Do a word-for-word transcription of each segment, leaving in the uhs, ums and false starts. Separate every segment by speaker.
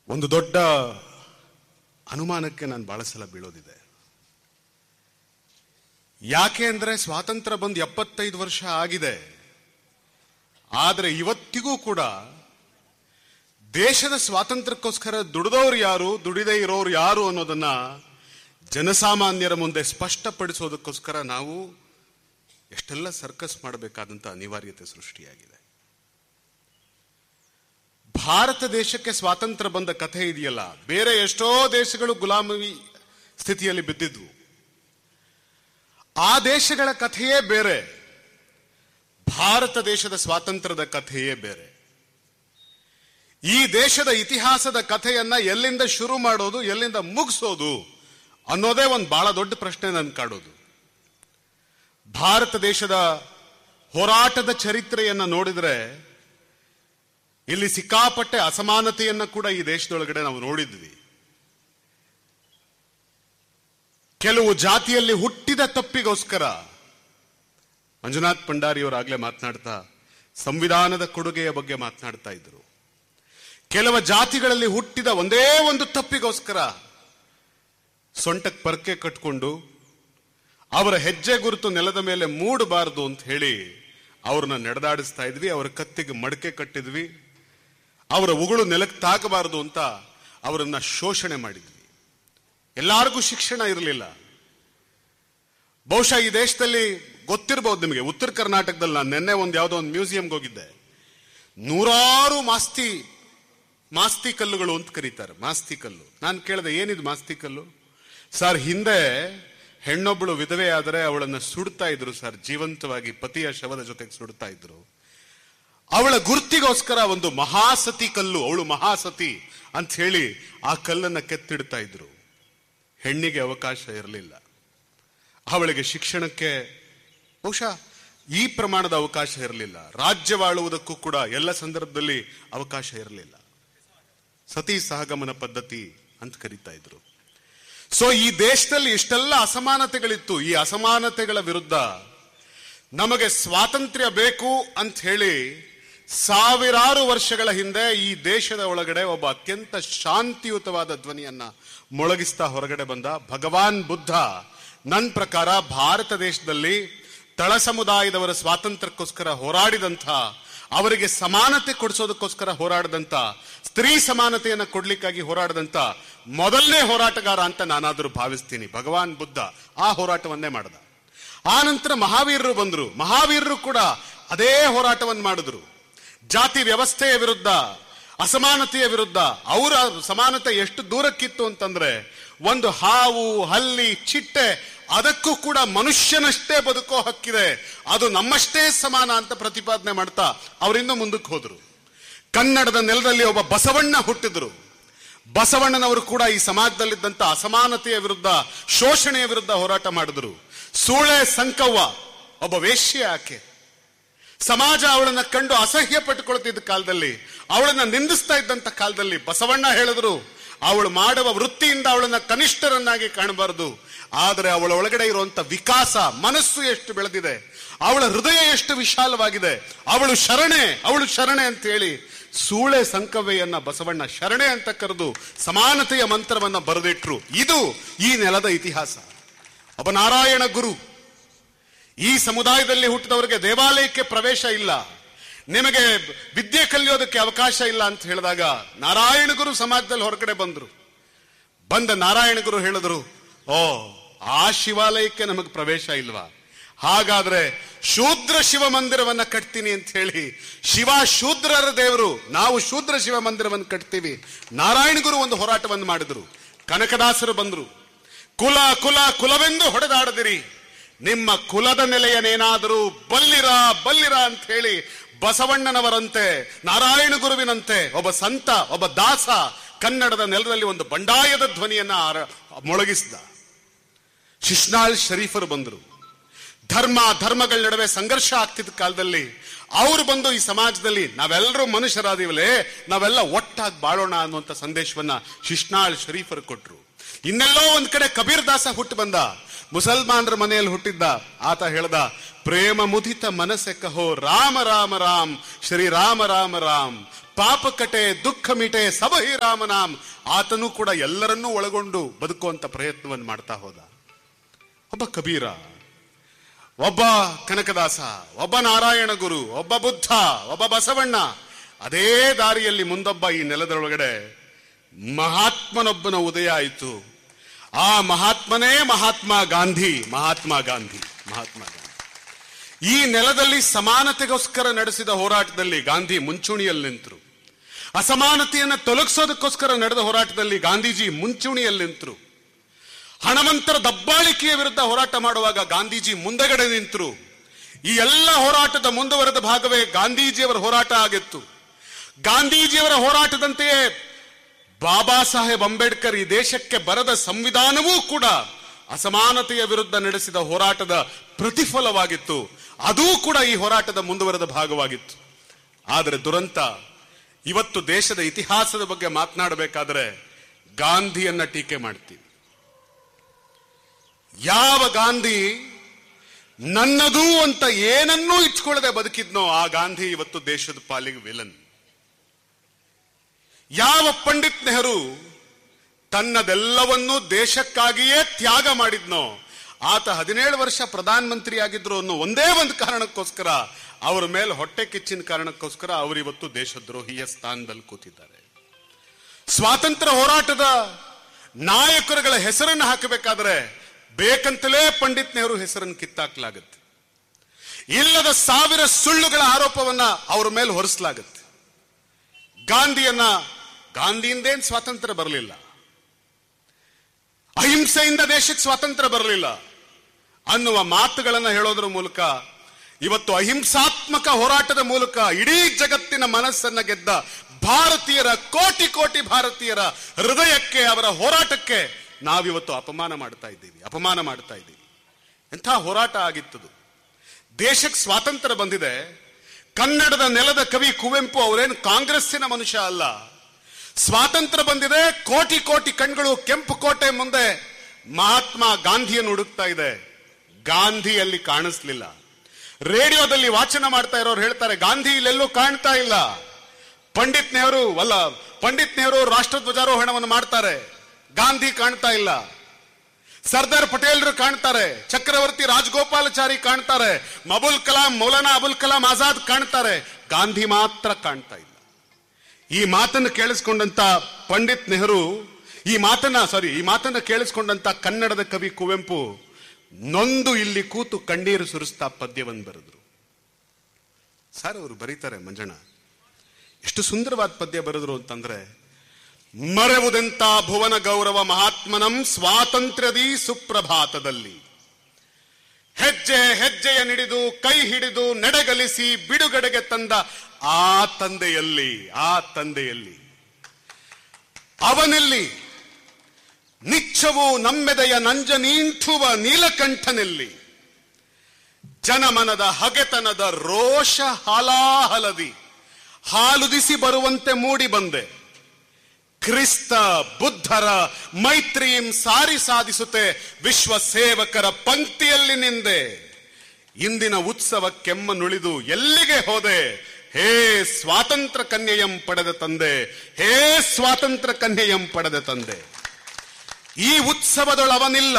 Speaker 1: ಒಂದು ದೊಡ್ಡ ಅನುಮಾನಕ್ಕೆ ನಾನು ಬಹಳ ಸಲ ಬೀಳೋದಿದೆ. ಯಾಕೆ ಅಂದ್ರೆ ಸ್ವಾತಂತ್ರ್ಯ ಬಂದು ಎಪ್ಪತ್ತೈದು ವರ್ಷ ಆಗಿದೆ. ಆದರೆ ಇವತ್ತಿಗೂ ಕೂಡ ದೇಶದ ಸ್ವಾತಂತ್ರ್ಯಕ್ಕೋಸ್ಕರ ದುಡಿದವರು ಯಾರು, ದುಡಿದೇ ಇರೋರು ಯಾರು ಅನ್ನೋದನ್ನ ಜನಸಾಮಾನ್ಯರ ಮುಂದೆ ಸ್ಪಷ್ಟಪಡಿಸೋದಕ್ಕೋಸ್ಕರ ನಾವು ಎಷ್ಟೆಲ್ಲ ಸರ್ಕಸ್ ಮಾಡಬೇಕಾದಂತ ಅನಿವಾರ್ಯತೆ ಸೃಷ್ಟಿಯಾಗಿದೆ. ಭಾರತ ದೇಶಕ್ಕೆ ಸ್ವಾತಂತ್ರ್ಯ ಬಂದ ಕಥೆ ಇದೆಯಲ್ಲ, ಬೇರೆ ಎಷ್ಟೋ ದೇಶಗಳು ಗುಲಾಮಿ ಸ್ಥಿತಿಯಲ್ಲಿ ಬಿದ್ದಿದ್ವು. ಆ ದೇಶಗಳ ಕಥೆಯೇ ಬೇರೆ, ಭಾರತ ದೇಶದ ಸ್ವಾತಂತ್ರ್ಯದ ಕಥೆಯೇ ಬೇರೆ. ಈ ದೇಶದ ಇತಿಹಾಸದ ಕಥೆಯನ್ನ ಎಲ್ಲಿಂದ ಶುರು ಮಾಡೋದು, ಎಲ್ಲಿಂದ ಮುಗಿಸೋದು ಅನ್ನೋದೇ ಒಂದು ಬಹಳ ದೊಡ್ಡ ಪ್ರಶ್ನೆ ನನ್ ಕಾಡೋದು. ಭಾರತ ದೇಶದ ಹೋರಾಟದ ಚರಿತ್ರೆಯನ್ನ ನೋಡಿದ್ರೆ ಇಲ್ಲಿ ಸಿಕ್ಕಾಪಟ್ಟೆ ಅಸಮಾನತೆಯನ್ನ ಕೂಡ ಈ ದೇಶದೊಳಗಡೆ ನಾವು ನೋಡಿದ್ವಿ. ಕೆಲವು ಜಾತಿಯಲ್ಲಿ ಹುಟ್ಟಿದ ತಪ್ಪಿಗೋಸ್ಕರ ಮಂಜುನಾಥ್ ಭಂಡಾರಿಯವರಾಗಲೇ ಮಾತನಾಡ್ತಾ ಸಂವಿಧಾನದ ಕೊಡುಗೆಯ ಬಗ್ಗೆ ಮಾತನಾಡ್ತಾ ಇದ್ರು. ಕೆಲವು ಜಾತಿಗಳಲ್ಲಿ ಹುಟ್ಟಿದ ಒಂದೇ ಒಂದು ತಪ್ಪಿಗೋಸ್ಕರ ಸೊಂಟಕ್ಕೆ ಪರಕೆ ಕಟ್ಕೊಂಡು ಅವರ ಹೆಜ್ಜೆ ಗುರುತು ನೆಲದ ಮೇಲೆ ಮೂಡಬಾರದು ಅಂತ ಹೇಳಿ ಅವ್ರನ್ನ ನಡೆದಾಡಿಸ್ತಾ ಇದ್ವಿ. ಅವರ ಕತ್ತಿಗೆ ಮಡಕೆ ಕಟ್ಟಿದ್ವಿ. ಅವರ ಉಗುಳು ನೆಲಕ್ಕೆ ತಾಕಬಾರದು ಅಂತ ಅವರನ್ನ ಶೋಷಣೆ ಮಾಡಿದ್ವಿ. ಎಲ್ಲರಿಗೂ ಶಿಕ್ಷಣ ಇರಲಿಲ್ಲ. ಬಹುಶಃ ಈ ದೇಶದಲ್ಲಿ ಗೊತ್ತಿರಬಹುದು ನಿಮಗೆ, ಉತ್ತರ ಕರ್ನಾಟಕದಲ್ಲಿ ನಾನು ನಿನ್ನೆ ಒಂದು ಯಾವುದೋ ಒಂದು ಮ್ಯೂಸಿಯಂಗೆ ಹೋಗಿದ್ದೆ. ನೂರಾರು ಮಾಸ್ತಿ ಮಾಸ್ತಿ ಕಲ್ಲುಗಳು ಅಂತ ಕರೀತಾರೆ. ಮಾಸ್ತಿ ಕಲ್ಲು. ನಾನು ಕೇಳಿದೆ, ಏನಿದು ಮಾಸ್ತಿ ಕಲ್ಲು? ಸರ್, ಹಿಂದೆ ಹೆಣ್ಣೊಬ್ಬಳು ವಿಧವೆ ಆದರೆ ಅವಳನ್ನ ಸುಡ್ತಾ ಇದ್ರು ಸರ್, ಜೀವಂತವಾಗಿ ಪತಿಯ ಶವದ ಜೊತೆಗೆ ಸುಡ್ತಾ ಇದ್ರು. ಅವಳ ಗುರ್ತಿಗೋಸ್ಕರ ಒಂದು ಮಹಾಸತಿ ಕಲ್ಲು, ಅವಳು ಮಹಾಸತಿ ಅಂತ ಹೇಳಿ ಆ ಕಲ್ಲನ್ನ ಕೆತ್ತಿಡ್ತಾ ಇದ್ರು. ಹೆಣ್ಣಿಗೆ ಅವಕಾಶ ಇರಲಿಲ್ಲ. ಅವಳಿಗೆ ಶಿಕ್ಷಣಕ್ಕೆ ಬಹುಶಃ ಈ ಪ್ರಮಾಣದ ಅವಕಾಶ ಇರಲಿಲ್ಲ. ರಾಜ್ಯವಾಳುವುದಕ್ಕೂ ಕೂಡ ಎಲ್ಲ ಸಂದರ್ಭದಲ್ಲಿ ಅವಕಾಶ ಇರಲಿಲ್ಲ. ಸತಿ ಸಹಗಮನ ಪದ್ಧತಿ ಅಂತ ಕರೀತಾ ಇದ್ರು. ಸೊ ಈ ದೇಶದಲ್ಲಿ ಇಷ್ಟೆಲ್ಲ ಅಸಮಾನತೆಗಳಿತ್ತು. ಈ ಅಸಮಾನತೆಗಳ ವಿರುದ್ಧ ನಮಗೆ ಸ್ವಾತಂತ್ರ್ಯ ಬೇಕು ಅಂತ ಹೇಳಿ ಸಾವಿರಾರು ವರ್ಷಗಳ ಹಿಂದೆ ಈ ದೇಶದ ಒಳಗಡೆ ಒಬ್ಬ ಅತ್ಯಂತ ಶಾಂತಿಯುತವಾದ ಧ್ವನಿಯನ್ನ ಮೊಳಗಿಸ್ತಾ ಹೊರಗಡೆ ಬಂದ ಭಗವಾನ್ ಬುದ್ಧ ನನ್ನ ಪ್ರಕಾರ ಭಾರತ ದೇಶದಲ್ಲಿ ತಳ ಸಮುದಾಯದವರ ಸ್ವಾತಂತ್ರ್ಯಕ್ಕೋಸ್ಕರ ಹೋರಾಡಿದಂಥ, ಅವರಿಗೆ ಸಮಾನತೆ ಕೊಡಿಸೋದಕ್ಕೋಸ್ಕರ ಹೋರಾಡದಂತ, ಸ್ತ್ರೀ ಸಮಾನತೆಯನ್ನು ಕೊಡ್ಲಿಕ್ಕಾಗಿ ಹೋರಾಡದಂತ ಮೊದಲನೇ ಹೋರಾಟಗಾರ ಅಂತ ನಾನಾದರೂ ಭಾವಿಸ್ತೀನಿ. ಭಗವಾನ್ ಬುದ್ಧ ಆ ಹೋರಾಟವನ್ನೇ ಮಾಡಿದ. ಆ ನಂತರ ಮಹಾವೀರರು ಬಂದ್ರು. ಮಹಾವೀರರು ಕೂಡ ಅದೇ ಹೋರಾಟವನ್ನು ಮಾಡಿದ್ರು. ಜಾತಿ ವ್ಯವಸ್ಥೆಯ ವಿರುದ್ಧ, ಅಸಮಾನತೆಯ ವಿರುದ್ಧ. ಅವರ ಸಮಾನತೆ ಎಷ್ಟು ದೂರಕ್ಕಿತ್ತು ಅಂತಂದ್ರೆ ಒಂದು ಹಾವು, ಹಲ್ಲಿ, ಚಿಟ್ಟೆ ಅದಕ್ಕೂ ಕೂಡ ಮನುಷ್ಯನಷ್ಟೇ ಬದುಕೋ ಹಕ್ಕಿದೆ, ಅದು ನಮ್ಮಷ್ಟೇ ಸಮಾನ ಅಂತ ಪ್ರತಿಪಾದನೆ ಮಾಡ್ತಾ ಅವರಿಂದ ಮುಂದಕ್ಕೆ ಹೋದ್ರು. ಕನ್ನಡದ ನೆಲದಲ್ಲಿ ಒಬ್ಬ ಬಸವಣ್ಣ ಹುಟ್ಟಿದ್ರು. ಬಸವಣ್ಣನವರು ಕೂಡ ಈ ಸಮಾಜದಲ್ಲಿದ್ದಂತ ಅಸಮಾನತೆಯ ವಿರುದ್ಧ, ಶೋಷಣೆಯ ವಿರುದ್ಧ ಹೋರಾಟ ಮಾಡಿದ್ರು. ಸೂಳೆ ಸಂಕವ್ವ ಒಬ್ಬ ವೇಶ್ಯೆ. ಆಕೆ ಸಮಾಜ ಅವಳನ್ನ ಕಂಡು ಅಸಹ್ಯ ಪಟ್ಟುಕೊಳ್ತಿದ್ದ ಕಾಲದಲ್ಲಿ, ಅವಳನ್ನ ನಿಂದಿಸ್ತಾ ಇದ್ದಂತ ಕಾಲದಲ್ಲಿ ಬಸವಣ್ಣ ಹೇಳಿದ್ರು, ಅವಳು ಮಾಡುವ ವೃತ್ತಿಯಿಂದ ಅವಳನ್ನ ಕನಿಷ್ಠರನ್ನಾಗಿ ಕಾಣಬಾರದು, ಆದರೆ ಅವಳ ಒಳಗಡೆ ಇರುವಂತ ವಿಕಾಸ, ಮನಸ್ಸು ಎಷ್ಟು ಬೆಳೆದಿದೆ, ಅವಳ ಹೃದಯ ಎಷ್ಟು ವಿಶಾಲವಾಗಿದೆ, ಅವಳು ಶರಣೆ, ಅವಳು ಶರಣೆ ಅಂತ ಹೇಳಿ ಸೂಳೆ ಸಂಕವೆಯನ್ನ ಬಸವಣ್ಣ ಶರಣೆ ಅಂತ ಕರೆದು ಸಮಾನತೆಯ ಮಂತ್ರವನ್ನ ಬರೆದಿಟ್ರು. ಇದು ಈ ನೆಲದ ಇತಿಹಾಸ. ಒಬ್ಬ ನಾರಾಯಣ ಗುರು, ಈ ಸಮುದಾಯದಲ್ಲಿ ಹುಟ್ಟಿದವರಿಗೆ ದೇವಾಲಯಕ್ಕೆ ಪ್ರವೇಶ ಇಲ್ಲ, ನಿಮಗೆ ವಿದ್ಯೆ ಕಲಿಯೋದಕ್ಕೆ ಅವಕಾಶ ಇಲ್ಲ ಅಂತ ಹೇಳಿದಾಗ ನಾರಾಯಣ ಗುರು ಸಮಾಜದಲ್ಲಿ ಹೊರಗಡೆ ಬಂದ್ರು. ಬಂದ ನಾರಾಯಣ ಗುರು ಹೇಳಿದ್ರು, ಓ ಆ ಶಿವಾಲಯಕ್ಕೆ ನಮಗೆ ಪ್ರವೇಶ ಇಲ್ವಾ, ಹಾಗಾದ್ರೆ ಶೂದ್ರ ಶಿವ ಮಂದಿರವನ್ನ ಕಟ್ತೀನಿ ಅಂತ ಹೇಳಿ, ಶಿವ ಶೂದ್ರರ ದೇವರು, ನಾವು ಶೂದ್ರ ಶಿವ ಮಂದಿರವನ್ನು ಕಟ್ತೀವಿ. ನಾರಾಯಣ ಗುರು ಒಂದು ಹೋರಾಟವನ್ನು ಮಾಡಿದ್ರು. ಕನಕದಾಸರು ಬಂದ್ರು. ಕುಲ ಕುಲ ಕುಲವೆಂದು ಹೊಡೆದಾಡದಿರಿ, ನಿಮ್ಮ ಕುಲದ ನೆಲೆಯನ್ನೇನಾದರೂ ಬಲ್ಲಿರ ಬಲ್ಲಿರ ಅಂತ ಹೇಳಿ ಬಸವಣ್ಣನವರಂತೆ, ನಾರಾಯಣ ಗುರುವಿನಂತೆ ಒಬ್ಬ ಸಂತ, ಒಬ್ಬ ದಾಸ ಕನ್ನಡದ ನೆಲದಲ್ಲಿ ಒಂದು ಬಂಡಾಯದ ಧ್ವನಿಯನ್ನ ಮೊಳಗಿಸಿದ. ಶಿಶ್ನಾಳ್ ಶರೀಫರು ಬಂದರು. ಧರ್ಮ ಧರ್ಮಗಳ ನಡುವೆ ಸಂಘರ್ಷ ಆಗ್ತಿದ್ದ ಕಾಲದಲ್ಲಿ ಅವರು ಬಂದು ಈ ಸಮಾಜದಲ್ಲಿ ನಾವೆಲ್ಲರೂ ಮನುಷ್ಯರಾದಿವಲೇ, ನಾವೆಲ್ಲ ಒಟ್ಟಾಗಿ ಬಾಳೋಣ ಅನ್ನುವಂಥ ಸಂದೇಶವನ್ನ ಶಿಶ್ನಾಳ್ ಶರೀಫರು ಕೊಟ್ರು. ಇನ್ನೆಲ್ಲೋ ಒಂದ್ ಕಡೆ ಕಬೀರ್ ದಾಸ ಹುಟ್ಟು ಬಂದ. ಮುಸಲ್ಮಾನರ ಮನೆಯಲ್ಲಿ ಹುಟ್ಟಿದ್ದ. ಆತ ಹೇಳ್ದ, ಪ್ರೇಮ ಮುದಿತ ಮನಸ್ಸೆ ಕಹೋ ರಾಮ ರಾಮ ರಾಮ್ ಶ್ರೀ ರಾಮ ರಾಮ ರಾಮ್, ಪಾಪ ಕಟೆ ದುಃಖ ಮಿಟೆ ಸಬಹಿ ರಾಮನಾಮ್. ಆತನೂ ಕೂಡ ಎಲ್ಲರನ್ನೂ ಒಳಗೊಂಡು ಬದುಕುವಂತ ಪ್ರಯತ್ನವನ್ನು ಮಾಡ್ತಾ ಹೋದ. ಒಬ್ಬ ಕಬೀರ, ಒಬ್ಬ ಕನಕದಾಸ, ಒಬ್ಬ ನಾರಾಯಣ ಗುರು, ಒಬ್ಬ ಬುದ್ಧ, ಒಬ್ಬ ಬಸವಣ್ಣ. ಅದೇ ದಾರಿಯಲ್ಲಿ ಮುಂದೊಬ್ಬ ಈ ನೆಲದೊಳಗಡೆ ಮಹಾತ್ಮನೊಬ್ಬನ ಉದಯ ಆಯಿತು. ಆ ಮಹಾತ್ಮನೇ ಮಹಾತ್ಮ ಗಾಂಧಿ. ಮಹಾತ್ಮ ಗಾಂಧಿ ಮಹಾತ್ಮ ಗಾಂಧಿ ಈ ನೆಲದಲ್ಲಿ ಸಮಾನತೆಗೋಸ್ಕರ ನಡೆಸಿದ ಹೋರಾಟದಲ್ಲಿ ಗಾಂಧಿ ಮುಂಚೂಣಿಯಲ್ಲಿ ನಿಂತರು. ಅಸಮಾನತೆಯನ್ನು ತೊಲಗಿಸೋದಕ್ಕೋಸ್ಕರ ನಡೆದ ಹೋರಾಟದಲ್ಲಿ ಗಾಂಧೀಜಿ ಮುಂಚೂಣಿಯಲ್ಲಿ ನಿಂತರು. ಹಣವಂತರ ದಬ್ಬಾಳಿಕೆಯ ವಿರುದ್ಧ ಹೋರಾಟ ಮಾಡುವಾಗ ಗಾಂಧೀಜಿ ಮುಂದಗಡೆ ನಿಂತರು. ಈ ಎಲ್ಲ ಹೋರಾಟದ ಮುಂದುವರೆದ ಭಾಗವೇ ಗಾಂಧೀಜಿಯವರ ಹೋರಾಟ ಆಗಿತ್ತು. ಗಾಂಧೀಜಿಯವರ ಹೋರಾಟದಂತೆಯೇ ಬಾಬಾ ಸಾಹೇಬ್ ಅಂಬೇಡ್ಕರ್ ಈ ದೇಶಕ್ಕೆ ಬರೆದ ಸಂವಿಧಾನವೂ ಕೂಡ ಅಸಮಾನತೆಯ ವಿರುದ್ಧ ನಡೆಸಿದ ಹೋರಾಟದ ಪ್ರತಿಫಲವಾಗಿತ್ತು. ಅದೂ ಕೂಡ ಈ ಹೋರಾಟದ ಮುಂದುವರೆದ ಭಾಗವಾಗಿತ್ತು. ಆದರೆ ದುರಂತ, ಇವತ್ತು ದೇಶದ ಇತಿಹಾಸದ ಬಗ್ಗೆ ಮಾತನಾಡಬೇಕಾದ್ರೆ ಗಾಂಧಿಯನ್ನ ಟೀಕೆ ಮಾಡ್ತೀವಿ. ಯಾವ ಗಾಂಧಿ ನನ್ನದು ಅಂತ ಏನನ್ನೂ ಇಟ್ಕೊಳ್ಳದೆ ಬದುಕಿದ್ನೋ ಆ ಗಾಂಧಿ ಇವತ್ತು ದೇಶದ ಪಾಲಿಗೆ ವಿಲನ್. ಯಾವ ಪಂಡಿತ್ ನೆಹರು ತನ್ನದೆಲ್ಲವನ್ನೂ ದೇಶಕ್ಕಾಗಿಯೇ ತ್ಯಾಗ ಮಾಡಿದ್ನೋ ಆತ ಹದಿನೇಳು ವರ್ಷ ಪ್ರಧಾನ ಮಂತ್ರಿ ಆಗಿದ್ರು ಅನ್ನೋ ಒಂದೇ ಒಂದು ಕಾರಣಕ್ಕೋಸ್ಕರ, ಅವರ ಮೇಲೆ ಹೊಟ್ಟೆ ಕಿಚ್ಚಿನ ಕಾರಣಕ್ಕೋಸ್ಕರ ಅವರಿವತ್ತು ದೇಶದ್ರೋಹಿಯ ಸ್ಥಾನದಲ್ಲಿ ಕೂತಿದ್ದಾರೆ. ಸ್ವಾತಂತ್ರ್ಯ ಹೋರಾಟದ ನಾಯಕರುಗಳ ಹೆಸರನ್ನು ಹಾಕಬೇಕಾದ್ರೆ ಬೇಕಂತಲೇ ಪಂಡಿತ್ ನೆಹರು ಹೆಸರನ್ನು ಕಿತ್ತಾಕ್ಲಾಗುತ್ತೆ. ಇಲ್ಲದ ಸಾವಿರ ಸುಳ್ಳುಗಳ ಆರೋಪವನ್ನ ಅವರ ಮೇಲೆ ಹೊರಿಸಲಾಗುತ್ತೆ. ಗಾಂಧಿಯನ್ನ ಗಾಂಧಿಯಿಂದೇನು ಸ್ವಾತಂತ್ರ್ಯ ಬರಲಿಲ್ಲ, ಅಹಿಂಸೆಯಿಂದ ದೇಶಕ್ಕೆ ಸ್ವಾತಂತ್ರ್ಯ ಬರಲಿಲ್ಲ ಅನ್ನುವ ಮಾತುಗಳನ್ನು ಹೇಳೋದ್ರ ಮೂಲಕ ಇವತ್ತು ಅಹಿಂಸಾತ್ಮಕ ಹೋರಾಟದ ಮೂಲಕ ಇಡೀ ಜಗತ್ತಿನ ಮನಸ್ಸನ್ನ ಗೆದ್ದ ಭಾರತೀಯರ, ಕೋಟಿ ಕೋಟಿ ಭಾರತೀಯರ ಹೃದಯಕ್ಕೆ, ಅವರ ಹೋರಾಟಕ್ಕೆ ನಾವಿವತ್ತು ಅಪಮಾನ ಮಾಡ್ತಾ ಇದ್ದೀವಿ ಅಪಮಾನ ಮಾಡ್ತಾ ಇದ್ದೀವಿ. ಎಂಥ ಹೋರಾಟ ಆಗಿತ್ತದು. ದೇಶಕ್ಕೆ ಸ್ವಾತಂತ್ರ್ಯ ಬಂದಿದೆ. ಕನ್ನಡದ ನೆಲದ ಕವಿ ಕುವೆಂಪು ಅವರೇನು ಕಾಂಗ್ರೆಸ್ಸಿನ ಮನುಷ್ಯ ಅಲ್ಲ. ಸ್ವಾತಂತ್ರ್ಯ ಬಂದಿದೆ. ಕೋಟಿ ಕೋಟಿ ಕಣ್ಗಳು ಕೆಂಪು ಕೋಟೆ ಮುಂದೆ ಮಹಾತ್ಮ ಗಾಂಧಿಯನ್ನು ಹುಡುಕ್ತಾ ಇದೆ. ಗಾಂಧಿಯಲ್ಲಿ ಕಾಣಿಸ್ಲಿಲ್ಲ. ರೇಡಿಯೋದಲ್ಲಿ ವಾಚನ ಮಾಡ್ತಾ ಇರೋರು ಹೇಳ್ತಾರೆ ಗಾಂಧಿ ಇಲ್ಲೆಲ್ಲೂ ಕಾಣ್ತಾ ಇಲ್ಲ. ಪಂಡಿತ್ ನೆಹರು ಅಲ್ಲ, ಪಂಡಿತ್ ನೆಹರು ರಾಷ್ಟ್ರಧ್ವಜಾರೋಹಣವನ್ನು ಮಾಡ್ತಾರೆ, ಗಾಂಧಿ ಕಾಣ್ತಾ ಇಲ್ಲ. ಸರ್ದಾರ್ ಪಟೇಲ್ರು ಕಾಣ್ತಾರೆ, ಚಕ್ರವರ್ತಿ ರಾಜಗೋಪಾಲಾಚಾರಿ ಕಾಣ್ತಾರೆ, ಅಬುಲ್ ಕಲಾಂ, ಮೌಲಾನಾ ಅಬುಲ್ ಕಲಾಂ ಆಜಾದ್ ಕಾಣ್ತಾರೆ, ಗಾಂಧಿ ಮಾತ್ರ ಕಾಣ್ತಾ ಇಲ್ಲ. ಈ ಮಾತನ್ನು ಕೇಳಿಸ್ಕೊಂಡಂತ ಪಂಡಿತ್ ನೆಹರು, ಈ ಮಾತನ್ನ ಸಾರಿ ಈ ಮಾತನ್ನ ಕೇಳಿಸ್ಕೊಂಡಂತ ಕನ್ನಡದ ಕವಿ ಕುವೆಂಪು ನೊಂದು ಇಲ್ಲಿ ಕೂತು ಕಣ್ಣೀರು ಸುರಿಸ್ತಾ ಪದ್ಯವನ್ನು ಬರೆದ್ರು. ಸರ್ ಅವರು ಬರೀತಾರೆ, ಮಂಜಣ್ಣ ಎಷ್ಟು ಸುಂದರವಾದ ಪದ್ಯ ಬರೆದ್ರು ಅಂತಂದ್ರೆ, ಮರೆವುದೆಂತ ಭುವನ ಗೌರವ ಮಹಾತ್ಮನಂ ಸ್ವಾತಂತ್ರ್ಯದಿ ಸುಪ್ರಭಾತದಲ್ಲಿ, ಹೆಜ್ಜೆ ಹೆಜ್ಜೆಯ ನಿಡಿದು ಕೈ ಹಿಡಿದು ನಡೆಗಲಿಸಿ ಬಿಡುಗಡೆಗೆ ತಂದ ಆ ತಂದೆಯಲ್ಲಿ ಆ ತಂದೆಯಲ್ಲಿ ಅವನಲ್ಲಿ ನಿಚ್ಚವು ನಮ್ಮೆದೆಯ ನಂಜನೀಂಠುವ ನೀಲಕಂಠನಲ್ಲಿ ಜನಮನದ ಹಗೆತನದ ರೋಷ ಹಾಲಾಹಲದಿ ಹಾಲುದಿಸಿ ಬರುವಂತೆ ಮೂಡಿ ಬಂದೆ. ಕ್ರಿಸ್ತ ಬುದ್ಧರ ಮೈತ್ರಿಯಂ ಸಾರಿ ಸಾಧಿಸುತ್ತೆ ವಿಶ್ವ ಸೇವಕರ ಪಂಕ್ತಿಯಲ್ಲಿ ನಿಂದೆ. ಇಂದಿನ ಉತ್ಸವ ಕೆಮ್ಮನುಳಿದು ಎಲ್ಲಿಗೆ ಹೋದೆ, ಹೇ ಸ್ವಾತಂತ್ರ್ಯ ಕನ್ಯೆಯಂ ಪಡೆದ ತಂದೆ, ಹೇ ಸ್ವಾತಂತ್ರ್ಯ ಕನ್ಯೆಯಂ ಪಡೆದ ತಂದೆ. ಈ ಉತ್ಸವದೊಳವನಿಲ್ಲ.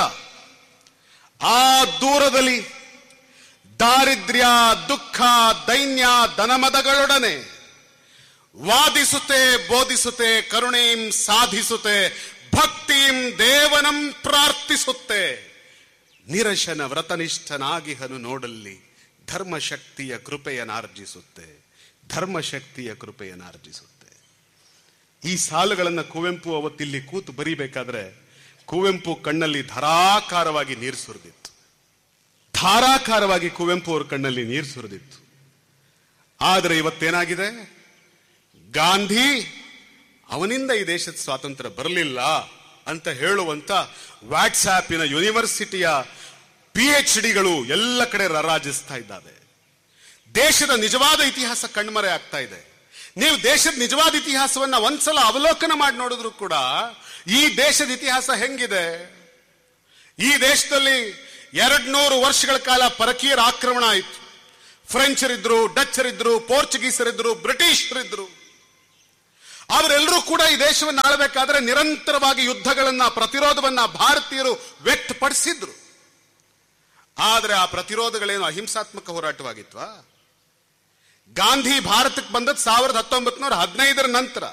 Speaker 1: ಆ ದೂರದಲ್ಲಿ ದಾರಿದ್ರ್ಯ ದುಃಖ ದೈನ್ಯ ದನಮದಗಳೊಡನೆ ವಾದಿಸುತ್ತೆ ಬೋಧಿಸುತ್ತೆ ಕರುಣೆಂ ಸಾಧಿಸುತ್ತೆ ಭಕ್ತಿಂ ದೇವನಂ ಪ್ರಾರ್ಥಿಸುತ್ತೆ. ನಿರಶನ ವ್ರತನಿಷ್ಠನಾಗಿಹನು ನೋಡಲ್ಲಿ ಧರ್ಮಶಕ್ತಿಯ ಕೃಪೆಯನ್ನಾರ್ಜಿಸುತ್ತೆ ಧರ್ಮಶಕ್ತಿಯ ಕೃಪೆಯನ್ನಾರ್ಜಿಸುತ್ತೆ. ಈ ಸಾಲುಗಳನ್ನು ಕುವೆಂಪು ಅವತ್ತಿಲ್ಲಿ ಕೂತು ಬರೀಬೇಕಾದ್ರೆ ಕುವೆಂಪು ಕಣ್ಣಲ್ಲಿ ಧಾರಾಕಾರವಾಗಿ ನೀರು ಸುರಿದಿತ್ತು. ಧಾರಾಕಾರವಾಗಿ ಕುವೆಂಪು ಅವ್ರ ಕಣ್ಣಲ್ಲಿ ನೀರು ಸುರಿದಿತ್ತು. ಆದರೆ ಇವತ್ತೇನಾಗಿದೆ, ಗಾಂಧಿ ಅವನಿಂದ ಈ ದೇಶದ ಸ್ವಾತಂತ್ರ್ಯ ಬರಲಿಲ್ಲ ಅಂತ ಹೇಳುವಂತ ವಾಟ್ಸ್ಆ್ಯಪಿನ ಯೂನಿವರ್ಸಿಟಿಯ ಪಿ ಎಚ್ ಡಿಗಳು ಎಲ್ಲ ಕಡೆ ರಾರಾಜಿಸ್ತಾ ಇದ್ದಾರೆ. ದೇಶದ ನಿಜವಾದ ಇತಿಹಾಸ ಕಣ್ಮರೆ ಆಗ್ತಾ ಇದೆ. ನೀವು ದೇಶದ ನಿಜವಾದ ಇತಿಹಾಸವನ್ನ ಒಂದ್ಸಲ ಅವಲೋಕನ ಮಾಡಿ ನೋಡಿದ್ರು ಕೂಡ ಈ ದೇಶದ ಇತಿಹಾಸ ಹೆಂಗಿದೆ. ಈ ದೇಶದಲ್ಲಿ ಎರಡ್ ನೂರು ವರ್ಷಗಳ ಕಾಲ ಪರಕೀಯರ ಆಕ್ರಮಣ ಆಯಿತು. ಫ್ರೆಂಚರಿದ್ರು, ಡಚ್ಚರಿದ್ರು, ಪೋರ್ಚುಗೀಸರಿದ್ರು, ಬ್ರಿಟಿಷರಿದ್ರು. ಅವರೆಲ್ಲರೂ ಕೂಡ ಈ ದೇಶವನ್ನು ಆಳಬೇಕಾದ್ರೆ ನಿರಂತರವಾಗಿ ಯುದ್ಧಗಳನ್ನ, ಪ್ರತಿರೋಧವನ್ನ ಭಾರತೀಯರು ವ್ಯಕ್ತಪಡಿಸಿದ್ರು. ಆದ್ರೆ ಆ ಪ್ರತಿರೋಧಗಳೇನು ಅಹಿಂಸಾತ್ಮಕ ಹೋರಾಟವಾಗಿತ್ವಾ? ಗಾಂಧಿ ಭಾರತಕ್ಕೆ ಬಂದದ್ದು ಸಾವಿರದ ಹತ್ತೊಂಬತ್ ನೂರ ಹದಿನೈದರ ನಂತರ.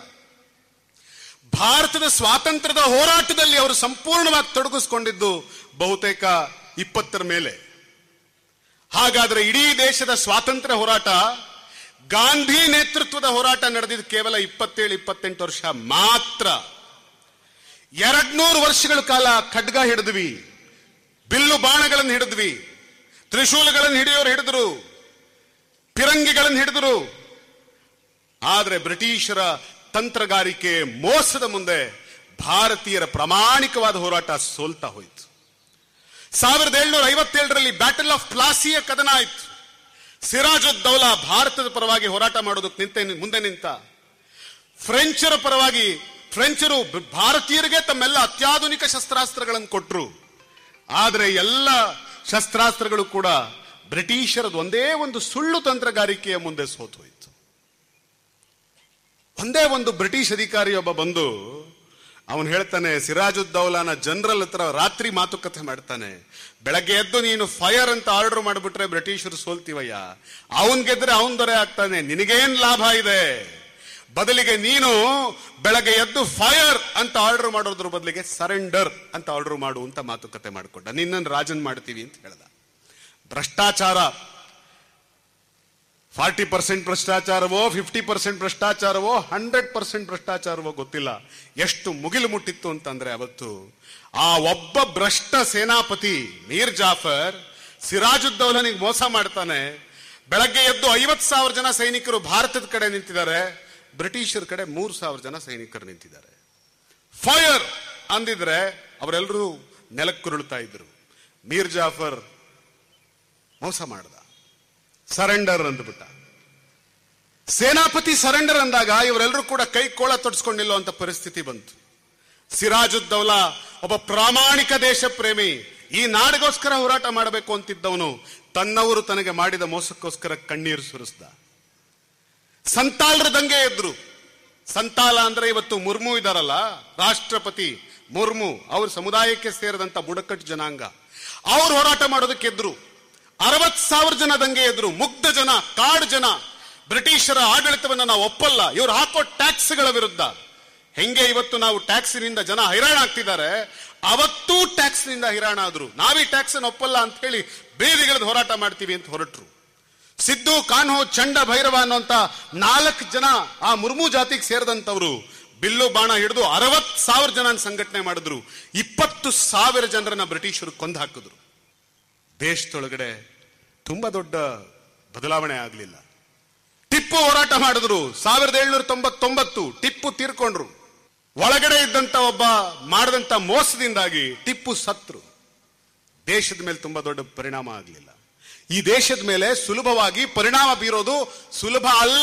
Speaker 1: ಭಾರತದ ಸ್ವಾತಂತ್ರ್ಯದ ಹೋರಾಟದಲ್ಲಿ ಅವರು ಸಂಪೂರ್ಣವಾಗಿ ತೊಡಗಿಸಿಕೊಂಡಿದ್ದು ಬಹುತೇಕ ಇಪ್ಪತ್ತರ ಮೇಲೆ. ಹಾಗಾದ್ರೆ ಇಡೀ ದೇಶದ ಸ್ವಾತಂತ್ರ್ಯ ಹೋರಾಟ, ಗಾಂಧಿ ನೇತೃತ್ವದ ಹೋರಾಟ ನಡೆದಿದ್ದು ಕೇವಲ ಇಪ್ಪತ್ತೇಳು ಇಪ್ಪತ್ತೆಂಟು ವರ್ಷ ಮಾತ್ರ. ಎರಡ್ನೂರು ವರ್ಷಗಳ ಕಾಲ ಖಡ್ಗ ಹಿಡಿದ್ವಿ, ಬಿಲ್ಲು ಬಾಣಗಳನ್ನು ಹಿಡಿದ್ವಿ, ತ್ರಿಶೂಲಗಳನ್ನು ಹಿಡಿಯೋರು ಹಿಡಿದ್ರು, ಫಿರಂಗಿಗಳನ್ನು ಹಿಡಿದ್ರು. ಆದ್ರೆ ಬ್ರಿಟಿಷರ ತಂತ್ರಗಾರಿಕೆ, ಮೋಸದ ಮುಂದೆ ಭಾರತೀಯರ ಪ್ರಾಮಾಣಿಕವಾದ ಹೋರಾಟ ಸೋಲ್ತಾ ಹೋಯಿತು. ಸಾವಿರದ ಏಳ್ನೂರ ಐವತ್ತೇಳರಲ್ಲಿ ಬ್ಯಾಟಲ್ ಆಫ್ ಪ್ಲಾಸಿಯ ಕದನ ಆಯಿತು. ಸಿರಾಜುದ್ದೌಲಾ ಭಾರತದ ಪರವಾಗಿ ಹೋರಾಟ ಮಾಡೋದಕ್ಕೆ ನಿಂತ ಮುಂದೆ ನಿಂತ. ಫ್ರೆಂಚರ ಪರವಾಗಿ ಫ್ರೆಂಚರು ಭಾರತೀಯರಿಗೆ ತಮ್ಮೆಲ್ಲ ಅತ್ಯಾಧುನಿಕ ಶಸ್ತ್ರಾಸ್ತ್ರಗಳನ್ನು ಕೊಟ್ಟರು. ಆದರೆ ಎಲ್ಲ ಶಸ್ತ್ರಾಸ್ತ್ರಗಳು ಕೂಡ ಬ್ರಿಟಿಷರದು ಒಂದೇ ಒಂದು ಸುಳ್ಳು ತಂತ್ರಗಾರಿಕೆಯ ಮುಂದೆ ಸೋತು ಹೋಯಿತು. ಒಂದೇ ಒಂದು ಬ್ರಿಟಿಷ್ ಅಧಿಕಾರಿಯೊಬ್ಬ ಬಂದು ಅವನು ಹೇಳ್ತಾನೆ, ಸಿರಾಜುದ್ದೌಲಾನ ಜನರಲ್ ಹತ್ರ ರಾತ್ರಿ ಮಾತುಕತೆ ಮಾಡ್ತಾನೆ. ಬೆಳಗ್ಗೆ ಎದ್ದು ನೀನು ಫೈರ್ ಅಂತ ಆರ್ಡರ್ ಮಾಡಿಬಿಟ್ರೆ ಬ್ರಿಟಿಷರು ಸೋಲ್ತೀವಯ್ಯ, ಅವನ್ ಗೆದ್ರೆ ಅವನ್ ದೊರೆ ಆಗ್ತಾನೆ, ನಿನಗೇನ್ ಲಾಭ ಇದೆ? ಬದಲಿಗೆ ನೀನು ಬೆಳಗ್ಗೆ ಎದ್ದು ಫೈರ್ ಅಂತ ಆರ್ಡರ್ ಮಾಡೋದ್ರ ಬದಲಿಗೆ ಸರೆಂಡರ್ ಅಂತ ಆರ್ಡರ್ ಮಾಡು ಅಂತ ಮಾತುಕತೆ ಮಾಡಿಕೊಂಡ. ನಿನ್ನನ್ನು ರಾಜನ್ ಮಾಡ್ತೀವಿ ಅಂತ ಹೇಳ್ದ. ಭ್ರಷ್ಟಾಚಾರ, forty percent ಭ್ರಷ್ಟಾಚಾರವೋ, fifty percent ಭ್ರಷ್ಟಾಚಾರವೋ, hundred percent ಭ್ರಷ್ಟಾಚಾರವೋ ಗೊತ್ತಿಲ್ಲ. ಎಷ್ಟು ಮುಗಿಲು ಮುಟ್ಟಿತ್ತು ಅಂತಂದ್ರೆ ಅವತ್ತು ಆ ಒಬ್ಬ ಭ್ರಷ್ಟ ಸೇನಾಪತಿ ಮೀರ್ ಜಾಫರ್ ಸಿರಾಜುದ್ದೌಲನಿಗೆ ಮೋಸ ಮಾಡ್ತಾನೆ. ಬೆಳಗ್ಗೆ ಎದ್ದು ಐವತ್ ಸಾವಿರ ಜನ ಸೈನಿಕರು ಭಾರತದ ಕಡೆ ನಿಂತಿದ್ದಾರೆ, ಬ್ರಿಟಿಷರ ಕಡೆ ಮೂರು ಸಾವಿರ ಜನ ಸೈನಿಕರು ನಿಂತಿದ್ದಾರೆ. ಫೈರ್ ಅಂದಿದ್ರೆ ಅವರೆಲ್ಲರೂ ನೆಲಕ್ಕುರುಳ್ತಾ ಇದ್ರು. ಮೀರ್ ಜಾಫರ್ ಮೋಸ ಮಾಡ್ದ, ಸರೆಂಡರ್ ಅಂದ್ಬಿಟ್ಟ. ಸೇನಾಪತಿ ಸರೆಂಡರ್ ಅಂದಾಗ ಇವರೆಲ್ಲರೂ ಕೂಡ ಕೈ ಕೋಳ ತೊಡ್ಸ್ಕೊಂಡು ನಿಲ್ಲುವಂತ ಪರಿಸ್ಥಿತಿ ಬಂತು. ಸಿರಾಜುದ್ದೌಲಾ ಒಬ್ಬ ಪ್ರಾಮಾಣಿಕ ದೇಶ ಪ್ರೇಮಿ, ಈ ನಾಡಿಗೋಸ್ಕರ ಹೋರಾಟ ಮಾಡಬೇಕು ಅಂತಿದ್ದವನು ತನ್ನವರು ತನಗೆ ಮಾಡಿದ ಮೋಸಕ್ಕೋಸ್ಕರ ಕಣ್ಣೀರು ಸುರಿಸ್ದ. ಸಂತಾಲರ ದಂಗೆ ಎದ್ರು. ಸಂತಾಲ ಅಂದ್ರೆ ಇವತ್ತು ಮುರ್ಮು ಇದಾರಲ್ಲ, ರಾಷ್ಟ್ರಪತಿ ಮುರ್ಮು, ಅವ್ರ ಸಮುದಾಯಕ್ಕೆ ಸೇರಿದಂತ ಬುಡಕಟ್ಟು ಜನಾಂಗ, ಅವ್ರು ಹೋರಾಟ ಮಾಡೋದಕ್ಕೆ ಎದ್ರು. ಅರವತ್ ಸಾವಿರ ಜನ ದಂಗೆ ಎದ್ರು. ಮುಗ್ಧ ಜನ, ಕಾಡು ಜನ, ಬ್ರಿಟಿಷರ ಆಡಳಿತವನ್ನು ನಾವು ಒಪ್ಪಲ್ಲ, ಇವ್ರು ಹಾಕೋ ಟ್ಯಾಕ್ಸ್ಗಳ ವಿರುದ್ಧ. ಹೆಂಗೆ ಇವತ್ತು ನಾವು ಟ್ಯಾಕ್ಸಿನಿಂದ ಜನ ಹೈರಾಣ ಆಗ್ತಿದ್ದಾರೆ, ಅವತ್ತೂ ಟ್ಯಾಕ್ಸ್ನಿಂದ ಹೈರಾಣ ಆದ್ರು. ನಾವೀ ಟ್ಯಾಕ್ಸ್ ಒಪ್ಪಲ್ಲ ಅಂತ ಹೇಳಿ ಬೀದಿಗಿಳಿದು ಹೋರಾಟ ಮಾಡ್ತೀವಿ ಅಂತ ಹೊರಟ್ರು. ಸಿದ್ದು, ಕಾನ್ಹೋ, ಚಂಡ, ಭೈರವ ಅನ್ನುವಂತ ನಾಲ್ಕು ಜನ ಆ ಮುರ್ಮು ಜಾತಿಗೆ ಸೇರಿದಂತವ್ರು ಬಿಲ್ಲು ಬಾಣ ಹಿಡಿದು ಅರವತ್ ಸಾವಿರ ಜನ ಸಂಘಟನೆ ಮಾಡಿದ್ರು. ಇಪ್ಪತ್ತು ಸಾವಿರ ಜನರನ್ನ ಬ್ರಿಟಿಷರು ಕೊಂದು ಹಾಕಿದ್ರು. ದೇಶದೊಳಗಡೆ ತುಂಬಾ ದೊಡ್ಡ ಬದಲಾವಣೆ ಆಗಲಿಲ್ಲ. ಟಿಪ್ಪು ಹೋರಾಟ ಮಾಡಿದ್ರು. ಸಾವಿರದ ಏಳ್ನೂರ ತೊಂಬತ್ತೊಂಬತ್ತು ಟಿಪ್ಪು ತೀರ್ಕೊಂಡ್ರು. ಒಳಗಡೆ ಇದ್ದಂತ ಒಬ್ಬ ಮಾಡಿದಂತ ಮೋಸದಿಂದಾಗಿ ಟಿಪ್ಪು ಸತ್ರು. ದೇಶದ ಮೇಲೆ ತುಂಬಾ ದೊಡ್ಡ ಪರಿಣಾಮ ಆಗಲಿಲ್ಲ. ಈ ದೇಶದ ಮೇಲೆ ಸುಲಭವಾಗಿ ಪರಿಣಾಮ ಬೀರೋದು ಸುಲಭ ಅಲ್ಲ.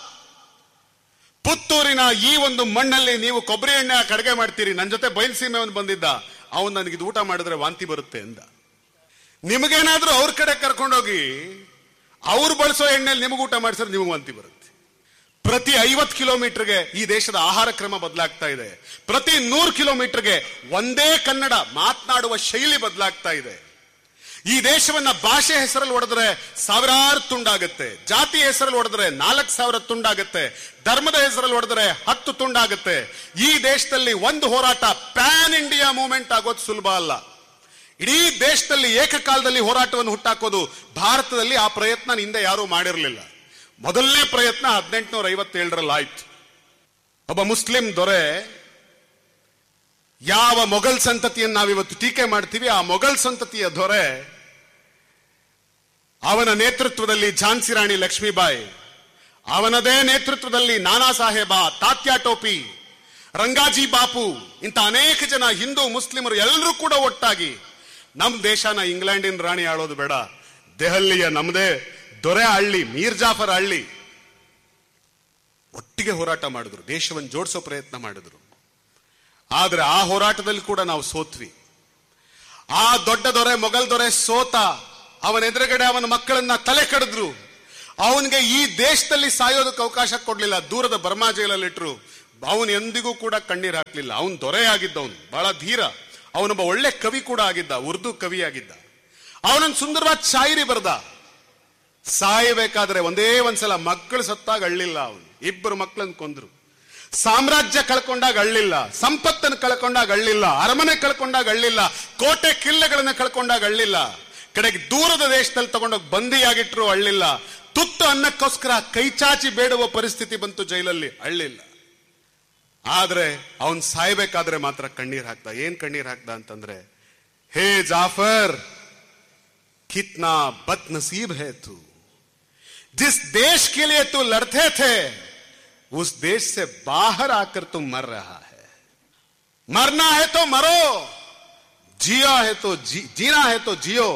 Speaker 1: ಪುತ್ತೂರಿನ ಈ ಒಂದು ಮಣ್ಣಲ್ಲಿ ನೀವು ಕೊಬ್ಬರಿ ಎಣ್ಣೆ ಕಡಿಗೆ ಮಾಡ್ತೀರಿ. ನನ್ನ ಜೊತೆ ಬಯಲುಸೀಮೆ ಅವನು ಬಂದಿದ್ದ, ಅವನು ನನಗೆ ಇದು ಊಟ ಮಾಡಿದ್ರೆ ವಾಂತಿ ಬರುತ್ತೆ ಎಂದ. ನಿಮಗೇನಾದ್ರೂ ಅವ್ರ ಕಡೆ ಕರ್ಕೊಂಡೋಗಿ ಅವ್ರು ಬಳಸೋ ಎಣ್ಣೆಯಲ್ಲಿ ನಿಮಗೂ ಊಟ ಮಾಡಿಸಿದ್ರೆ ನಿಮಗೆ ವಾಂತಿ ಬರುತ್ತೆ. ಪ್ರತಿ ಐವತ್ತು ಕಿಲೋಮೀಟರ್ಗೆ ಈ ದೇಶದ ಆಹಾರ ಕ್ರಮ ಬದಲಾಗ್ತಾ ಇದೆ. ಪ್ರತಿ ನೂರು ಕಿಲೋಮೀಟರ್ಗೆ ಒಂದೇ ಕನ್ನಡ ಮಾತನಾಡುವ ಶೈಲಿ ಬದಲಾಗ್ತಾ ಇದೆ. ಈ ದೇಶವನ್ನ ಭಾಷೆ ಹೆಸರಲ್ಲಿ ಹೊಡೆದ್ರೆ ಸಾವಿರಾರು ತುಂಡಾಗುತ್ತೆ, ಜಾತಿ ಹೆಸರಲ್ಲಿ ಹೊಡೆದ್ರೆ ನಾಲ್ಕು ಸಾವಿರ ತುಂಡಾಗುತ್ತೆ, ಧರ್ಮದ ಹೆಸರಲ್ಲಿ ಹೊಡೆದ್ರೆ ಹತ್ತು ತುಂಡಾಗುತ್ತೆ. ಈ ದೇಶದಲ್ಲಿ ಒಂದು ಹೋರಾಟ ಪ್ಯಾನ್ ಇಂಡಿಯಾ ಮೂವ್ಮೆಂಟ್ ಆಗೋದು ಸುಲಭ ಅಲ್ಲ. ಇಡೀ ದೇಶದಲ್ಲಿ ಏಕಕಾಲದಲ್ಲಿ ಹೋರಾಟವನ್ನು ಹುಟ್ಟಾಕೋದು ಭಾರತದಲ್ಲಿ ಆ ಪ್ರಯತ್ನ ಹಿಂದೆ ಯಾರೂ ಮಾಡಿರಲಿಲ್ಲ. ಮೊದಲನೇ ಪ್ರಯತ್ನ ಹದಿನೆಂಟುನೂರ ಐವತ್ತೇಳರಲ್ಲಿ ಆಯ್ತು. ಒಬ್ಬ ಮುಸ್ಲಿಂ ದೊರೆ, ಯಾವ ಮೊಘಲ್ ಸಂತತಿಯನ್ನು ನಾವಿವತ್ತು ಟೀಕೆ ಮಾಡ್ತೀವಿ, ಆ ಮೊಘಲ್ ಸಂತತಿಯ ದೊರೆ, ಅವನ ನೇತೃತ್ವದಲ್ಲಿ ಝಾನ್ಸಿ ರಾಣಿ ಲಕ್ಷ್ಮೀಬಾಯಿ, ಅವನದೇ ನೇತೃತ್ವದಲ್ಲಿ ನಾನಾ ಸಾಹೇಬ, ತಾತ್ಯಾ ಟೋಪಿ, ರಂಗಾಜಿ ಬಾಪು, ಇಂಥ ಅನೇಕ ಜನ ಹಿಂದೂ ಮುಸ್ಲಿಮರು ಎಲ್ಲರೂ ಕೂಡ ಒಟ್ಟಾಗಿ ನಮ್ ದೇಶನ ಇಂಗ್ಲೆಂಡಿನ ರಾಣಿ ಆಳೋದು ಬೇಡ, ದೆಹಲಿಯ ನಮ್ಮದೇ ದೊರೆ ಹಳ್ಳಿ ಮೀರ್ ಜಾಫರ್ ಹಳ್ಳಿ, ಒಟ್ಟಿಗೆ ಹೋರಾಟ ಮಾಡಿದ್ರು, ದೇಶವನ್ನು ಜೋಡಿಸೋ ಪ್ರಯತ್ನ ಮಾಡಿದ್ರು. ಆದ್ರೆ ಆ ಹೋರಾಟದಲ್ಲಿ ಕೂಡ ನಾವು ಸೋತ್ವಿ. ಆ ದೊಡ್ಡ ದೊರೆ ಮೊಘಲ್ ದೊರೆ ಸೋತ. ಅವನ ಎದುರುಗಡೆ ಅವನ ಮಕ್ಕಳನ್ನ ತಲೆ ಕಡಿದ್ರು. ಅವನಿಗೆ ಈ ದೇಶದಲ್ಲಿ ಸಾಯೋದಕ್ಕೆ ಅವಕಾಶ ಕೊಡ್ಲಿಲ್ಲ. ದೂರದ ಬರ್ಮಾ ಜೈಲಲ್ಲಿಟ್ರು. ಅವನು ಎಂದಿಗೂ ಕೂಡ ಕಣ್ಣೀರ್ ಹಾಕ್ಲಿಲ್ಲ. ಅವನು ದೊರೆಯಾಗಿದ್ದವನು, ಬಹಳ ಧೀರ. ಅವನೊಬ್ಬ ಒಳ್ಳೆ ಕವಿ ಕೂಡ ಆಗಿದ್ದ, ಉರ್ದು ಕವಿ ಆಗಿದ್ದ. ಅವನೊಂದು ಸುಂದರವಾದ ಶಾಯರಿ ಬರ್ದ. ಸಾಯಬೇಕಾದ್ರೆ ಒಂದೇ ಒಂದ್ಸಲ ಮಕ್ಕಳು ಸತ್ತಾಗ ಅಳ್ಳಿಲ್ಲ. ಅವನು ಇಬ್ಬರು ಮಕ್ಕಳನ್ನು ಕೊಂದ್ರು. ಸಾಮ್ರಾಜ್ಯ ಕಳ್ಕೊಂಡಾಗ ಅಳ್ಳಿಲ್ಲ, ಸಂಪತ್ತನ್ನು ಕಳ್ಕೊಂಡಾಗ ಅಳ್ಳಿಲ್ಲ, ಅರಮನೆ ಕಳ್ಕೊಂಡಾಗ ಅಳ್ಳಿಲ್ಲ, ಕೋಟೆ ಕಿಲ್ಲೆಗಳನ್ನ ಕಳ್ಕೊಂಡಾಗ ಅಳ್ಳಿಲ್ಲ, ಕಡೆಗೆ ದೂರದ ದೇಶದಲ್ಲಿ ತಗೊಂಡೋಗಿ ಬಂದಿಯಾಗಿಟ್ರು ಅಳ್ಳಿಲ್ಲ, ತುತ್ತು ಅನ್ನಕ್ಕೋಸ್ಕರ ಕೈಚಾಚಿ ಬೇಡುವ ಪರಿಸ್ಥಿತಿ ಬಂತು ಜೈಲಲ್ಲಿ, ಅಳ್ಳಿಲ್ಲ. ಆದ್ರೆ ಅವನ್ ಸಾಯ್ಬೇಕಾದ್ರೆ ಮಾತ್ರ ಕಣ್ಣೀರ್ ಹಾಕ್ದ. ಏನ್ ಕಣ್ಣೀರ್ ಹಾಕ್ದ ಅಂತಂದ್ರೆ, ಹೇ ಜಾಫರ್ ಕಿತ್ನಾ ಬದ್ ನಸೀಬ್ ಹೈ ತೂ, जिस देश के लिए तू लड़ते थे उस देश से बाहर आकर तुम मर रहा है. मरना है तो मरो, जिया है तो जी, जीना है तो जियो.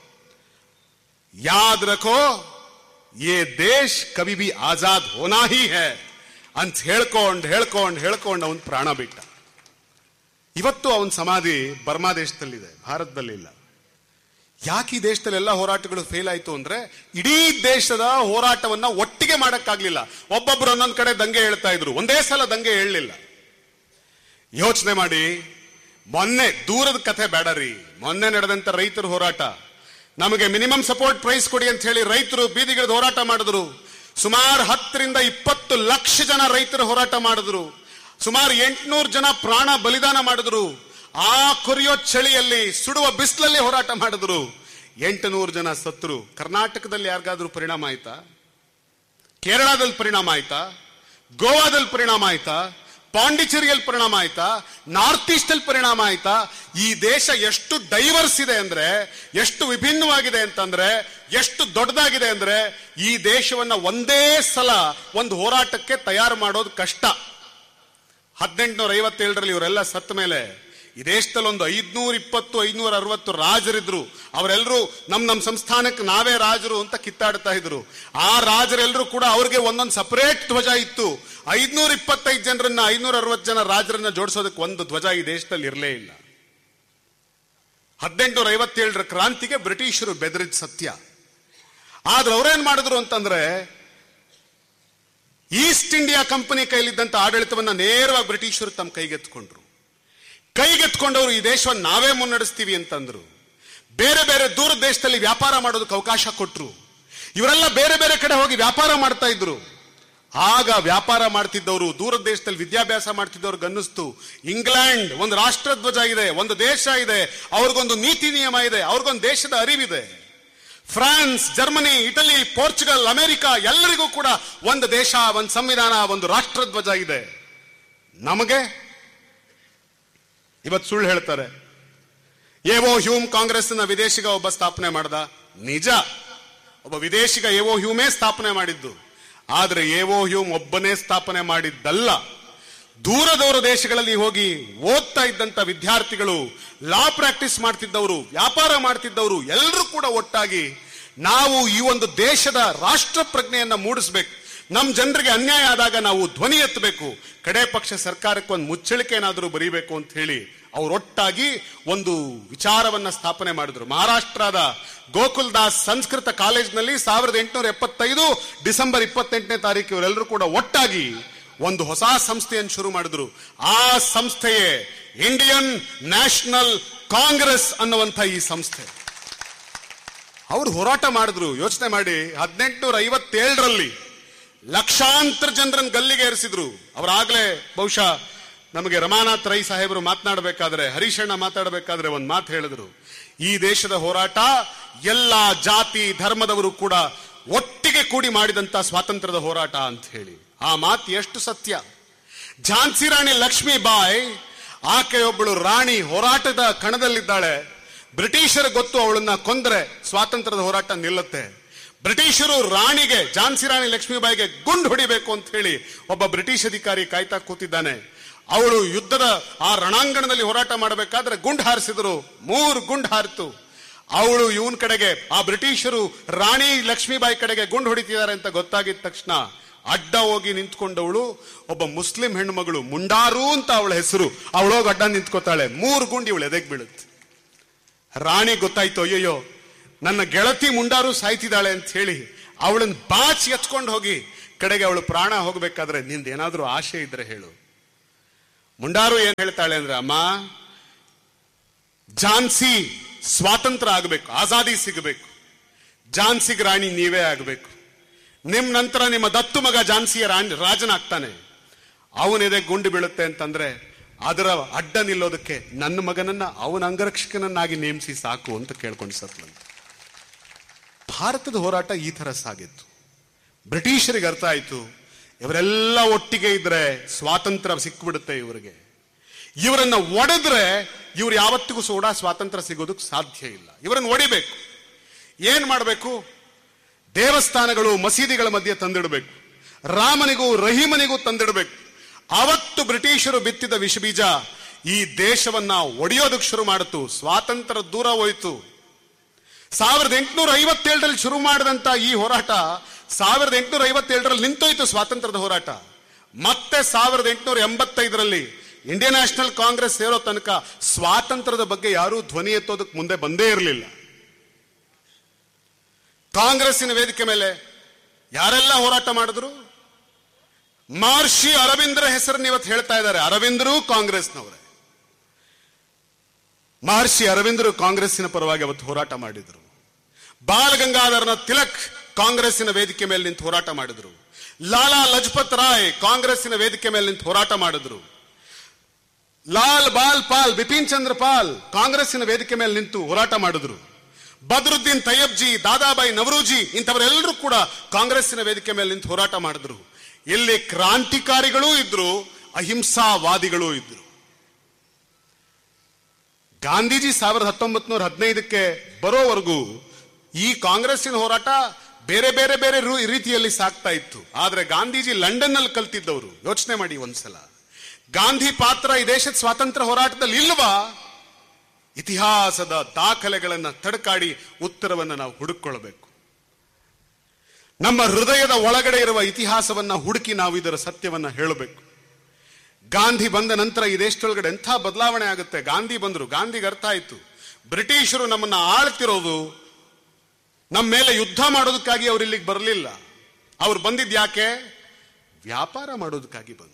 Speaker 1: याद रखो ये देश कभी भी आजाद होना ही है ಅಂತ ಹೇಳ್ಕೊಂಡ್ ಹೇಳ್ಕೊಂಡ್ ಹೇಳ್ಕೊಂಡ್ ಅವನ್ ಪ್ರಾಣ ಬಿಟ್ಟ. ಇವತ್ತು ಅವನ್ ಸಮಾಧಿ ಬರ್ಮಾ ದೇಶದಲ್ಲಿದೆ, ಭಾರತದಲ್ಲಿಲ್ಲ. ಯಾಕೆ ಈ ದೇಶದಲ್ಲಿ ಎಲ್ಲ ಹೋರಾಟಗಳು ಫೇಲ್ ಆಯ್ತು ಅಂದ್ರೆ, ಇಡೀ ದೇಶದ ಹೋರಾಟವನ್ನ ಒಟ್ಟಿಗೆ ಮಾಡಕ್ಕಾಗ್ಲಿಲ್ಲ. ಒಬ್ಬೊಬ್ರು ಒಂದೊಂದ್ ಕಡೆ ದಂಗೆ ಹೇಳ್ತಾ ಇದ್ರು, ಒಂದೇ ಸಲ ದಂಗೆ ಹೇಳಲಿಲ್ಲ. ಯೋಚನೆ ಮಾಡಿ, ಮೊನ್ನೆ ದೂರದ ಕಥೆ ಬೇಡರಿ, ಮೊನ್ನೆ ನಡೆದಂತ ರೈತರ ಹೋರಾಟ, ನಮಗೆ ಮಿನಿಮಮ್ ಸಪೋರ್ಟ್ ಪ್ರೈಸ್ ಕೊಡಿ ಅಂತ ಹೇಳಿ ರೈತರು ಬೀದಿಗಿಳಿದು ಹೋರಾಟ ಮಾಡಿದ್ರು. ಸುಮಾರು ಹತ್ತರಿಂದ ಇಪ್ಪತ್ತು ಲಕ್ಷ ಜನ ರೈತರು ಹೋರಾಟ ಮಾಡಿದ್ರು. ಸುಮಾರು ಎಂಟುನೂರು ಜನ ಪ್ರಾಣ ಬಲಿದಾನ ಮಾಡಿದ್ರು. ಆ ಕೊರಿಯೋ ಚಳಿಯಲ್ಲಿ, ಸುಡುವ ಬಿಸಿಲಲ್ಲಿ ಹೋರಾಟ ಮಾಡಿದ್ರು. ಎಂಟು ನೂರು ಜನ ಸತ್ರು. ಕರ್ನಾಟಕದಲ್ಲಿ ಯಾರಿಗಾದ್ರೂ ಪರಿಣಾಮ ಆಯ್ತಾ? ಕೇರಳದಲ್ಲಿ ಪರಿಣಾಮ ಆಯ್ತಾ? ಗೋವಾದಲ್ಲಿ ಪರಿಣಾಮ ಆಯ್ತಾ? ಪಾಂಡಿಚೇರಿಯಲ್ಲಿ ಪರಿಣಾಮ ಆಯ್ತಾ? ನಾರ್ತ್ ಈಸ್ಟ್ ಅಲ್ಲಿ ಪರಿಣಾಮ ಆಯ್ತಾ? ಈ ದೇಶ ಎಷ್ಟು ಡೈವರ್ಸ್ ಇದೆ ಅಂದ್ರೆ, ಎಷ್ಟು ವಿಭಿನ್ನವಾಗಿದೆ ಅಂತಂದ್ರೆ, ಎಷ್ಟು ದೊಡ್ಡದಾಗಿದೆ ಅಂದ್ರೆ, ಈ ದೇಶವನ್ನ ಒಂದೇ ಸಲ ಒಂದು ಹೋರಾಟಕ್ಕೆ ತಯಾರು ಮಾಡೋದು ಕಷ್ಟ. ಹದಿನೆಂಟುನೂರ ಐವತ್ತೇಳರಲ್ಲಿ ಇವರೆಲ್ಲ ಸತ್ತ ಮೇಲೆ ಈ ದೇಶದಲ್ಲಿ ಒಂದು ಐದ್ನೂರ ಇಪ್ಪತ್ತು ಐದ್ನೂರ ಅರವತ್ತು ರಾಜರಿದ್ರು. ಅವರೆಲ್ಲರೂ ನಮ್ ನಮ್ ಸಂಸ್ಥಾನಕ್ಕೆ ನಾವೇ ರಾಜರು ಅಂತ ಕಿತ್ತಾಡ್ತಾ ಇದ್ರು. ಆ ರಾಜರೆಲ್ಲರೂ ಕೂಡ ಅವ್ರಿಗೆ ಒಂದೊಂದು ಸಪರೇಟ್ ಧ್ವಜ ಇತ್ತು. ಐದ್ನೂರ ಇಪ್ಪತ್ತೈದು ಜನರನ್ನ ಐನೂರ ಅರವತ್ತು ಜನ ರಾಜರನ್ನ ಜೋಡಿಸೋದಕ್ಕೆ ಒಂದು ಧ್ವಜ ಈ ದೇಶದಲ್ಲಿ ಇರಲೇ ಇಲ್ಲ. ಹದಿನೆಂಟುನೂರ ಐವತ್ತೇಳರ ಕ್ರಾಂತಿಗೆ ಬ್ರಿಟಿಷರು ಬೆದರಿದ ಸತ್ಯ. ಆದ್ರೆ ಅವ್ರೇನ್ ಮಾಡಿದ್ರು ಅಂತಂದ್ರೆ, ಈಸ್ಟ್ ಇಂಡಿಯಾ ಕಂಪನಿ ಕೈಲಿದ್ದಂತ ಆಡಳಿತವನ್ನ ನೇರವಾಗಿ ಬ್ರಿಟಿಷರು ತಮ್ಮ ಕೈಗೆತ್ಕೊಂಡ್ರು. ಕೈಗೆತ್ಕೊಂಡವರು ಈ ದೇಶವನ್ನು ನಾವೇ ಮುನ್ನಡೆಸ್ತೀವಿ ಅಂತಂದ್ರು. ಬೇರೆ ಬೇರೆ ದೂರ ದೇಶದಲ್ಲಿ ವ್ಯಾಪಾರ ಮಾಡೋದಕ್ಕೆ ಅವಕಾಶ ಕೊಟ್ರು. ಇವರೆಲ್ಲ ಬೇರೆ ಬೇರೆ ಕಡೆ ಹೋಗಿ ವ್ಯಾಪಾರ ಮಾಡ್ತಾ ಇದ್ರು. ಆಗ ವ್ಯಾಪಾರ ಮಾಡ್ತಿದ್ದವರು, ದೂರ ದೇಶದಲ್ಲಿ ವಿದ್ಯಾಭ್ಯಾಸ ಮಾಡ್ತಿದ್ದವ್ರಿಗೆ ಅನ್ನಿಸ್ತು, ಇಂಗ್ಲೆಂಡ್ ಒಂದು ರಾಷ್ಟ್ರ ಧ್ವಜ ಇದೆ, ಒಂದು ದೇಶ ಇದೆ, ಅವ್ರಿಗೊಂದು ನೀತಿ ನಿಯಮ ಇದೆ, ಅವ್ರಿಗೊಂದು ದೇಶದ ಅರಿವಿದೆ. France, Germany, Italy, Portugal, America ಎಲ್ಲರಿಗೂ ಕೂಡ ಒಂದು ದೇಶ, ಒಂದು ಸಂವಿಧಾನ, ಒಂದು ರಾಷ್ಟ್ರ ಧ್ವಜ ಇದೆ. ನಮಗೆ ಇವತ್ತು ಸುಳ್ಳು ಹೇಳ್ತಾರೆ. ಎವೋ ಹ್ಯೂಮ್ ಕಾಂಗ್ರೆಸ್ ನ ವಿದೇಶಿಗ ಒಬ್ಬ ಸ್ಥಾಪನೆ ಮಾಡ್ದ. ನಿಜ, ಒಬ್ಬ ವಿದೇಶಿಗ ಎವೋ ಹ್ಯೂಮೇ ಸ್ಥಾಪನೆ ಮಾಡಿದ್ದು. ಆದ್ರೆ ಎವೋ ಹ್ಯೂಮ್ ಒಬ್ಬನೇ ಸ್ಥಾಪನೆ ಮಾಡಿದ್ದಲ್ಲ. ದೂರ ದೂರ ದೇಶಗಳಲ್ಲಿ ಹೋಗಿ ಓದ್ತಾ ಇದ್ದಂತ ವಿದ್ಯಾರ್ಥಿಗಳು, ಲಾ ಪ್ರಾಕ್ಟೀಸ್ ಮಾಡ್ತಿದ್ದವರು, ವ್ಯಾಪಾರ ಮಾಡ್ತಿದ್ದವರು ಎಲ್ಲರೂ ಕೂಡ ಒಟ್ಟಾಗಿ ನಾವು ಈ ಒಂದು ದೇಶದ ರಾಷ್ಟ್ರ ಪ್ರಜ್ಞೆಯನ್ನ ಮೂಡಿಸ್ಬೇಕು. ನಮ್ ಜನರಿಗೆ ಅನ್ಯಾಯ ಆದಾಗ ನಾವು ಧ್ವನಿ ಎತ್ತಬೇಕು. ಕಡೆ ಪಕ್ಷ ಸರ್ಕಾರಕ್ಕೆ ಒಂದು ಮುಚ್ಚಳಿಕೆ ಏನಾದರೂ ಬರೀಬೇಕು ಅಂತ ಹೇಳಿ ಅವರೊಟ್ಟಾಗಿ ಒಂದು ವಿಚಾರವನ್ನ ಸ್ಥಾಪನೆ ಮಾಡಿದ್ರು. ಮಹಾರಾಷ್ಟ್ರದ ಗೋಕುಲ್ ದಾಸ್ ಸಂಸ್ಕೃತ ಕಾಲೇಜ್ನಲ್ಲಿ ಸಾವಿರದ ಎಂಟುನೂರ ಎಪ್ಪತ್ತೈದು ಡಿಸೆಂಬರ್ ಇಪ್ಪತ್ತೆಂಟನೇ ತಾರೀಕು ಇವರೆಲ್ಲರೂ ಕೂಡ ಒಟ್ಟಾಗಿ ಒಂದು ಹೊಸ ಸಂಸ್ಥೆಯನ್ನು ಶುರು ಮಾಡಿದ್ರು. ಆ ಸಂಸ್ಥೆಯೇ ಇಂಡಿಯನ್ ನ್ಯಾಷನಲ್ ಕಾಂಗ್ರೆಸ್ ಅನ್ನುವಂಥ ಈ ಸಂಸ್ಥೆ. ಅವರು ಹೋರಾಟ ಮಾಡಿದ್ರು. ಯೋಚನೆ ಮಾಡಿ, ಹದಿನೆಂಟುನೂರ ಐವತ್ತೇಳರಲ್ಲಿ ಲಕ್ಷಾಂತರ ಜನರನ್ನು ಗಲ್ಲಿಗೆ ಏರಿಸಿದ್ರು. ಅವರಾಗ್ಲೇ ಬಹುಶಃ ನಮಗೆ ರಮಾನಾಥ್ ರೈ ಸಾಹೇಬರು ಮಾತನಾಡಬೇಕಾದ್ರೆ, ಹರೀಶಣ್ಣ ಮಾತಾಡಬೇಕಾದ್ರೆ ಒಂದು ಮಾತು ಹೇಳಿದ್ರು, ಈ ದೇಶದ ಹೋರಾಟ ಎಲ್ಲ ಜಾತಿ ಧರ್ಮದವರು ಕೂಡ ಒಟ್ಟಿಗೆ ಕೂಡಿ ಮಾಡಿದಂತ ಸ್ವಾತಂತ್ರ್ಯದ ಹೋರಾಟ ಅಂತ ಹೇಳಿ. ಆ ಮಾತು ಎಷ್ಟು ಸತ್ಯ. ಝಾನ್ಸಿ ರಾಣಿ ಲಕ್ಷ್ಮೀಬಾಯಿ, ಆಕೆಯೊಬ್ಬಳು ರಾಣಿ, ಹೋರಾಟದ ಕಣದಲ್ಲಿದ್ದಾಳೆ. ಬ್ರಿಟಿಷರ ಗೊತ್ತು ಅವಳನ್ನ ಕೊಂದ್ರೆ ಸ್ವಾತಂತ್ರ್ಯದ ಹೋರಾಟ ನಿಲ್ಲುತ್ತೆ. ಬ್ರಿಟಿಷರು ರಾಣಿಗೆ, ಝಾನ್ಸಿ ರಾಣಿ ಲಕ್ಷ್ಮೀಬಾಯಿಗೆ ಗುಂಡು ಹೊಡಿಬೇಕು ಅಂತ ಹೇಳಿ ಒಬ್ಬ ಬ್ರಿಟಿಷ್ ಅಧಿಕಾರಿ ಕಾಯ್ತಾ ಕೂತಿದ್ದಾನೆ. ಅವಳು ಯುದ್ಧದ ಆ ರಣಾಂಗಣದಲ್ಲಿ ಹೋರಾಟ ಮಾಡಬೇಕಾದ್ರೆ ಗುಂಡು ಹಾರಿಸಿದ್ರು. ಮೂರು ಗುಂಡು ಹಾರಿತು. ಅವಳು ಇವನ್ ಕಡೆಗೆ, ಆ ಬ್ರಿಟಿಷರು ರಾಣಿ ಲಕ್ಷ್ಮೀಬಾಯಿ ಕಡೆಗೆ ಗುಂಡು ಹೊಡಿತಿದ್ದಾರೆ ಅಂತ ಗೊತ್ತಾಗಿದ ತಕ್ಷಣ ಅಡ್ಡ ಹೋಗಿ ನಿಂತ್ಕೊಂಡವಳು ಒಬ್ಬ ಮುಸ್ಲಿಂ ಹೆಣ್ಮಗಳು, ಮುಂಡಾರು ಅಂತ ಅವಳ ಹೆಸರು. ಅವಳೋಗಿ ಅಡ್ಡ ನಿಂತ್ಕೋತಾಳೆ. ಮೂರು ಗುಂಡು ಇವಳು ಎದೆಗೆ ಬೀಳುತ್ತೆ. ರಾಣಿ ಗೊತ್ತಾಯ್ತು, ಅಯ್ಯಯ್ಯೋ ನನ್ನ ಗೆಳತಿ ಮುಂಡಾರು ಸಾಯ್ತಿದ್ದಾಳೆ ಅಂತ ಹೇಳಿ ಅವಳನ್ನ ಬಾಚಿ ಎತ್ಕೊಂಡು ಹೋಗಿ, ಕಡೆಗೆ ಅವಳು ಪ್ರಾಣ ಹೋಗ್ಬೇಕಾದ್ರೆ, ನಿಂದೇನಾದ್ರೂ ಆಶೆ ಇದ್ರೆ ಹೇಳು, ಮುಂಡಾರು ಏನ್ ಹೇಳ್ತಾಳೆ ಅಂದ್ರೆ, ಅಮ್ಮ ಝಾನ್ಸಿ ಸ್ವಾತಂತ್ರ್ಯ ಆಗಬೇಕು, ಆಜಾದಿ ಸಿಗಬೇಕು, ಝಾನ್ಸಿಗೆ ರಾಣಿ ನೀವೇ ಆಗಬೇಕು. ನಿಮ್ ನಂತರ ನಿಮ್ಮ ದತ್ತು ಮಗ ಝಾನ್ಸಿಯ ರಾಣಿ ರಾಜನಾಗ್ತಾನೆ, ಅವನಿದೆ ಗುಂಡು ಬೀಳುತ್ತೆ ಅಂತಂದ್ರೆ ಅದರ ಅಡ್ಡ ನಿಲ್ಲೋದಕ್ಕೆ ನನ್ನ ಮಗನನ್ನ ಅವನ ಅಂಗರಕ್ಷಕನನ್ನಾಗಿ ನೇಮಿಸಿ ಸಾಕು ಅಂತ ಕೇಳ್ಕೊಂಡು ಸತ್ಲಂತ. ಭಾರತದ ಹೋರಾಟ ಈ ತರ ಸಾಗಿತ್ತು. ಬ್ರಿಟಿಷರಿಗೆ ಅರ್ಥ ಆಯ್ತು, ಇವರೆಲ್ಲ ಒಟ್ಟಿಗೆ ಇದ್ರೆ ಸ್ವಾತಂತ್ರ್ಯ ಸಿಕ್ಬಿಡುತ್ತೆ ಇವರಿಗೆ. ಇವರನ್ನ ಒಡೆದ್ರೆ ಇವ್ರು ಯಾವತ್ತಿಗೂ ಸೋಡ ಸ್ವಾತಂತ್ರ್ಯ ಸಿಗೋದಕ್ಕೆ ಸಾಧ್ಯ ಇಲ್ಲ. ಇವರನ್ನು ಒಡಿಬೇಕು. ಏನ್ ಮಾಡಬೇಕು? ದೇವಸ್ಥಾನಗಳು ಮಸೀದಿಗಳ ಮಧ್ಯೆ ತಂದಿಡಬೇಕು, ರಾಮನಿಗೂ ರಹೀಮನಿಗೂ ತಂದಿಡಬೇಕು. ಅವತ್ತು ಬ್ರಿಟಿಷರು ಬಿತ್ತಿದ ವಿಷಬೀಜ ಈ ದೇಶವನ್ನ ಒಡೆಯೋದಕ್ಕೆ ಶುರು ಮಾಡಿತು. ಸ್ವಾತಂತ್ರ್ಯ ದೂರ ಹೋಯಿತು. ಸಾವಿರದ ಎಂಟುನೂರ ಐವತ್ತೇಳರಲ್ಲಿ ಶುರು ಮಾಡಿದಂತ ಈ ಹೋರಾಟ ಸಾವಿರದ ಎಂಟುನೂರ ಐವತ್ತೇಳರಲ್ಲಿ ನಿಂತೋಯ್ತು ಸ್ವಾತಂತ್ರ್ಯದ ಹೋರಾಟ. ಮತ್ತೆ ಸಾವಿರದ ಎಂಟುನೂರ ಎಂಬತ್ತೈದರಲ್ಲಿ ಇಂಡಿಯನ್ ನ್ಯಾಷನಲ್ ಕಾಂಗ್ರೆಸ್ ಸೇರೋ ತನಕ ಸ್ವಾತಂತ್ರ್ಯದ ಬಗ್ಗೆ ಯಾರೂ ಧ್ವನಿ ಎತ್ತೋದಕ್ಕೆ ಮುಂದೆ ಬಂದೇ ಇರಲಿಲ್ಲ. ಕಾಂಗ್ರೆಸ್ಸಿನ ವೇದಿಕೆ ಮೇಲೆ ಯಾರೆಲ್ಲ ಹೋರಾಟ ಮಾಡಿದ್ರು? ಮಹರ್ಷಿ ಅರವಿಂದರ ಹೆಸರನ್ನು ಇವತ್ತು ಹೇಳ್ತಾ ಇದ್ದಾರೆ. ಅರವಿಂದರು ಕಾಂಗ್ರೆಸ್ನವರೇ. ಮಹರ್ಷಿ ಅರವಿಂದರು ಕಾಂಗ್ರೆಸ್ಸಿನ ಪರವಾಗಿ ಅವತ್ತು ಹೋರಾಟ ಮಾಡಿದ್ರು. ಬಾಲ್ ಗಂಗಾಧರನ ತಿಲಕ್ ಕಾಂಗ್ರೆಸ್ಸಿನ ವೇದಿಕೆ ಮೇಲೆ ನಿಂತು ಹೋರಾಟ ಮಾಡಿದ್ರು. ಲಾಲಾ ಲಜಪತ್ ರಾಯ್ ಕಾಂಗ್ರೆಸ್ಸಿನ ವೇದಿಕೆ ಮೇಲೆ ನಿಂತು ಹೋರಾಟ ಮಾಡಿದ್ರು. ಲಾಲ್ ಬಾಲ್ ಪಾಲ್ ಬಿಪಿನ್ ಚಂದ್ರ ಪಾಲ್ ಕಾಂಗ್ರೆಸ್ಸಿನ ವೇದಿಕೆ ಮೇಲೆ ನಿಂತು ಹೋರಾಟ ಮಾಡಿದ್ರು. ಬದ್ರುದ್ದೀನ್ ತಯ್ಯಬ್ಜಿ, ದಾದಾಬಾಯಿ ನವರೋಜಿ ಇಂಥವರೆಲ್ಲರೂ ಕೂಡ ಕಾಂಗ್ರೆಸ್ಸಿನ ವೇದಿಕೆ ಮೇಲೆ ನಿಂತು ಹೋರಾಟ ಮಾಡಿದ್ರು. ಇಲ್ಲಿ ಕ್ರಾಂತಿಕಾರಿಗಳೂ ಇದ್ರು, ಅಹಿಂಸಾವಾದಿಗಳೂ ಇದ್ರು. ಗಾಂಧೀಜಿ ಸಾವಿರದ ಹತ್ತೊಂಬತ್ ನೂರ ಹದಿನೈದಕ್ಕೆ ಬರೋವರೆಗೂ ಈ ಕಾಂಗ್ರೆಸ್ಸಿನ ಹೋರಾಟ ಬೇರೆ ಬೇರೆ ಬೇರೆ ರೀತಿಯಲ್ಲಿ ಸಾಗ್ತಾ ಇತ್ತು. ಆದ್ರೆ ಗಾಂಧೀಜಿ ಲಂಡನ್ ನಲ್ಲಿ ಕಲ್ತಿದ್ದವರು. ಯೋಚನೆ ಮಾಡಿ ಒಂದ್ಸಲ, ಗಾಂಧಿ ಪಾತ್ರ ಈ ದೇಶದ ಸ್ವಾತಂತ್ರ್ಯ ಹೋರಾಟದಲ್ಲಿ ಇಲ್ವಾ? ಇತಿಹಾಸದ ದಾಖಲೆಗಳನ್ನ ತಡಕಾಡಿ ಉತ್ತರವನ್ನ ನಾವು ಹುಡುಕೊಳ್ಳಬೇಕು. ನಮ್ಮ ಹೃದಯದ ಒಳಗಡೆ ಇರುವ ಇತಿಹಾಸವನ್ನ ಹುಡುಕಿ ನಾವು ಇದರ ಸತ್ಯವನ್ನ ಹೇಳಬೇಕು. ಗಾಂಧಿ ಬಂದ ನಂತರ ಈ ದೇಶದೊಳಗಡೆ ಎಂಥ ಬದಲಾವಣೆ ಆಗುತ್ತೆ. ಗಾಂಧಿ ಬಂದ್ರು, ಗಾಂಧಿಗೆ ಅರ್ಥ ಆಯ್ತು ಬ್ರಿಟಿಷರು ನಮ್ಮನ್ನ ಆಳ್ತಿರೋದು, ನಮ್ಮ ಮೇಲೆ ಯುದ್ಧ ಮಾಡೋದಕ್ಕಾಗಿ ಅವ್ರು ಇಲ್ಲಿಗೆ ಬರಲಿಲ್ಲ. ಅವ್ರು ಬಂದಿದ್ ಯಾಕೆ? ವ್ಯಾಪಾರ ಮಾಡೋದಕ್ಕಾಗಿ ಬಂದರು,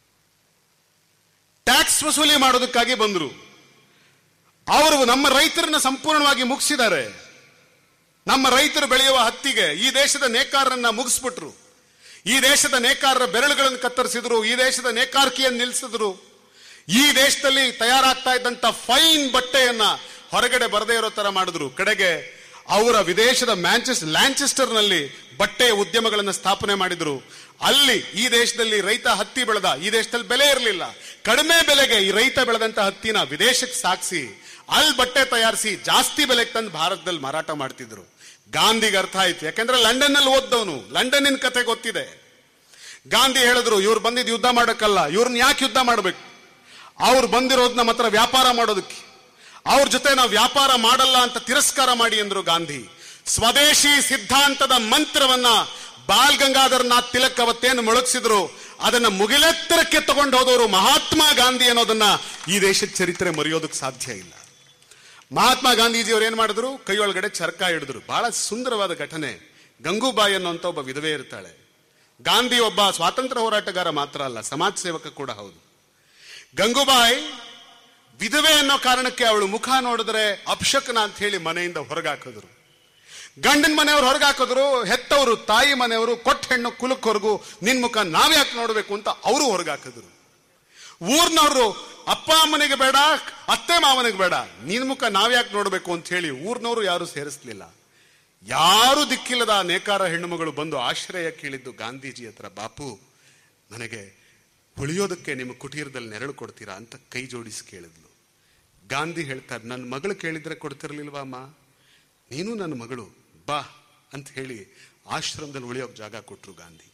Speaker 1: ಟ್ಯಾಕ್ಸ್ ವಸೂಲಿ ಮಾಡೋದಕ್ಕಾಗಿ ಬಂದ್ರು. ಅವರು ನಮ್ಮ ರೈತರನ್ನ ಸಂಪೂರ್ಣವಾಗಿ ಮುಗಿಸಿದ್ದಾರೆ. ನಮ್ಮ ರೈತರು ಬೆಳೆಯುವ ಹತ್ತಿಗೆ ಈ ದೇಶದ ನೇಕಾರರನ್ನ ಮುಗಿಸ್ಬಿಟ್ರು. ಈ ದೇಶದ ನೇಕಾರರ ಬೆರಳುಗಳನ್ನು ಕತ್ತರಿಸಿದ್ರು. ಈ ದೇಶದ ನೇಕಾರಿಕೆಯನ್ನು ನಿಲ್ಲಿಸಿದ್ರು. ಈ ದೇಶದಲ್ಲಿ ತಯಾರಾಗ್ತಾ ಇದ್ದಂತ ಫೈನ್ ಬಟ್ಟೆಯನ್ನ ಹೊರಗಡೆ ಬರದೇ ಇರೋ ತರ ಮಾಡಿದ್ರು. ಕಡೆಗೆ ಅವರ ವಿದೇಶದ ಮ್ಯಾಂಚೆಸ್ಟರ್ ಲ್ಯಾಂಚೆಸ್ಟರ್ ನಲ್ಲಿ ಬಟ್ಟೆಯ ಉದ್ಯಮಗಳನ್ನು ಸ್ಥಾಪನೆ ಮಾಡಿದ್ರು. ಅಲ್ಲಿ ಈ ದೇಶದಲ್ಲಿ ರೈತ ಹತ್ತಿ ಬೆಳೆದ, ಈ ದೇಶದಲ್ಲಿ ಬೆಲೆ ಇರಲಿಲ್ಲ. ಕಡಿಮೆ ಬೆಲೆಗೆ ಈ ರೈತ ಬೆಳೆದಂತ ಹತ್ತಿನ ವಿದೇಶಕ್ಕೆ ಸಾಗಿಸಿ ಅಲ್ಲಿ ಬಟ್ಟೆ ತಯಾರಿಸಿ ಜಾಸ್ತಿ ಬೆಲೆಗೆ ತಂದು ಭಾರತದಲ್ಲಿ ಮಾರಾಟ ಮಾಡ್ತಿದ್ರು. ಗಾಂಧಿಗೆ ಅರ್ಥ ಆಯ್ತು, ಯಾಕಂದ್ರೆ ಲಂಡನ್ ನಲ್ಲಿ ಓದ್ದವನು, ಲಂಡನ್ನಿನ ಕತೆ ಗೊತ್ತಿದೆ. ಗಾಂಧಿ ಹೇಳಿದ್ರು, ಇವ್ರು ಬಂದಿದ್ದು ಯುದ್ಧ ಮಾಡಕ್ಕಲ್ಲ, ಇವ್ರನ್ನ ಯಾಕೆ ಯುದ್ಧ ಮಾಡ್ಬೇಕು? ಅವ್ರು ಬಂದಿರೋದು ನಮ್ಮ ಹತ್ರ ವ್ಯಾಪಾರ ಮಾಡೋದಕ್ಕೆ. ಅವ್ರ ಜೊತೆ ನಾವು ವ್ಯಾಪಾರ ಮಾಡಲ್ಲ ಅಂತ ತಿರಸ್ಕಾರ ಮಾಡಿ ಅಂದ್ರು ಗಾಂಧಿ. ಸ್ವದೇಶಿ ಸಿದ್ಧಾಂತದ ಮಂತ್ರವನ್ನ ಬಾಲ್ ಗಂಗಾಧರನಾಥ್ ತಿಲಕ್ ಅವತ್ತೇನು ಮೊಳಗಿಸಿದ್ರು, ಅದನ್ನ ಮುಗಿಲೆತ್ತರಕ್ಕೆ ತಗೊಂಡು ಹೋದವರು ಮಹಾತ್ಮ ಗಾಂಧಿ ಅನ್ನೋದನ್ನ ಈ ದೇಶದ ಚರಿತ್ರೆ ಮರೆಯೋದಕ್ಕೆ ಸಾಧ್ಯ ಇಲ್ಲ. ಮಹಾತ್ಮ ಗಾಂಧೀಜಿಯವರು ಏನ್ ಮಾಡಿದ್ರು? ಕೈಯೊಳಗಡೆ ಚರಕ ಹಿಡಿದ್ರು. ಬಹಳ ಸುಂದರವಾದ ಘಟನೆ. ಗಂಗೂಬಾಯಿ ಅನ್ನುವಂತ ಒಬ್ಬ ವಿಧವೆ ಇರ್ತಾಳೆ. ಗಾಂಧಿ ಒಬ್ಬ ಸ್ವಾತಂತ್ರ್ಯ ಹೋರಾಟಗಾರ ಮಾತ್ರ ಅಲ್ಲ, ಸಮಾಜ ಸೇವಕ ಕೂಡ ಹೌದು. ಗಂಗೂಬಾಯಿ ವಿಧವೆ ಅನ್ನೋ ಕಾರಣಕ್ಕೆ ಅವಳು ಮುಖ ನೋಡಿದ್ರೆ ಅಪಶಕನ ಅಂತ ಹೇಳಿ ಮನೆಯಿಂದ ಹೊರಗಾಕಿದ್ರು. ಗಂಡನ ಮನೆಯವರು ಹೊರಗಾಕಿದ್ರು. ಹೆತ್ತವರು, ತಾಯಿ ಮನೆಯವರು, ಕೊಟ್ಟ ಹೆಣ್ಣು ಕುಲಕ್ಕೊರ್ಗು ನಿನ್ ಮುಖ ನಾವ್ಯಾಕೆ ನೋಡ್ಬೇಕು ಅಂತ ಅವರು ಹೊರಗಾಕಿದ್ರು. ಊರ್ನವರು ಅಪ್ಪ ಅಮ್ಮನಿಗೆ ಬೇಡ, ಅತ್ತೆ ಮಾವನಿಗೆ ಬೇಡ, ನಿನ್ ಮುಖ ನಾವ್ಯಾಕೆ ನೋಡ್ಬೇಕು ಅಂತ ಹೇಳಿ ಊರ್ನವರು ಯಾರು ಸೇರಿಸ್ಲಿಲ್ಲ. ಯಾರು ದಿಕ್ಕಿಲ್ಲದ ನೇಕಾರ ಹೆಣ್ಣುಮಗಳು ಬಂದು ಆಶ್ರಯ ಕೇಳಿದ್ದು ಗಾಂಧೀಜಿ ಹತ್ರ. ಬಾಪು, ನನಗೆ ಉಳಿಯೋದಕ್ಕೆ ನಿಮ್ಮ ಕುಟೀರದಲ್ಲಿ ನೆರಳು ಕೊಡ್ತೀರಾ ಅಂತ ಕೈ ಜೋಡಿಸಿ ಕೇಳಿದ್ಲು. ಗಾಂಧಿ ಹೇಳ್ತಾರೆ, ನನ್ನ ಮಗಳು ಕೇಳಿದ್ರೆ ಕೊಡ್ತಿರ್ಲಿಲ್ವಾ ಅಮ್ಮ? ನೀನು ನನ್ನ ಮಗಳು, ಬಾ ಅಂತ ಹೇಳಿ ಆಶ್ರಮದಲ್ಲಿ ಉಳಿಯೋಕ್ ಜಾಗ ಕೊಟ್ರು ಗಾಂಧಿ.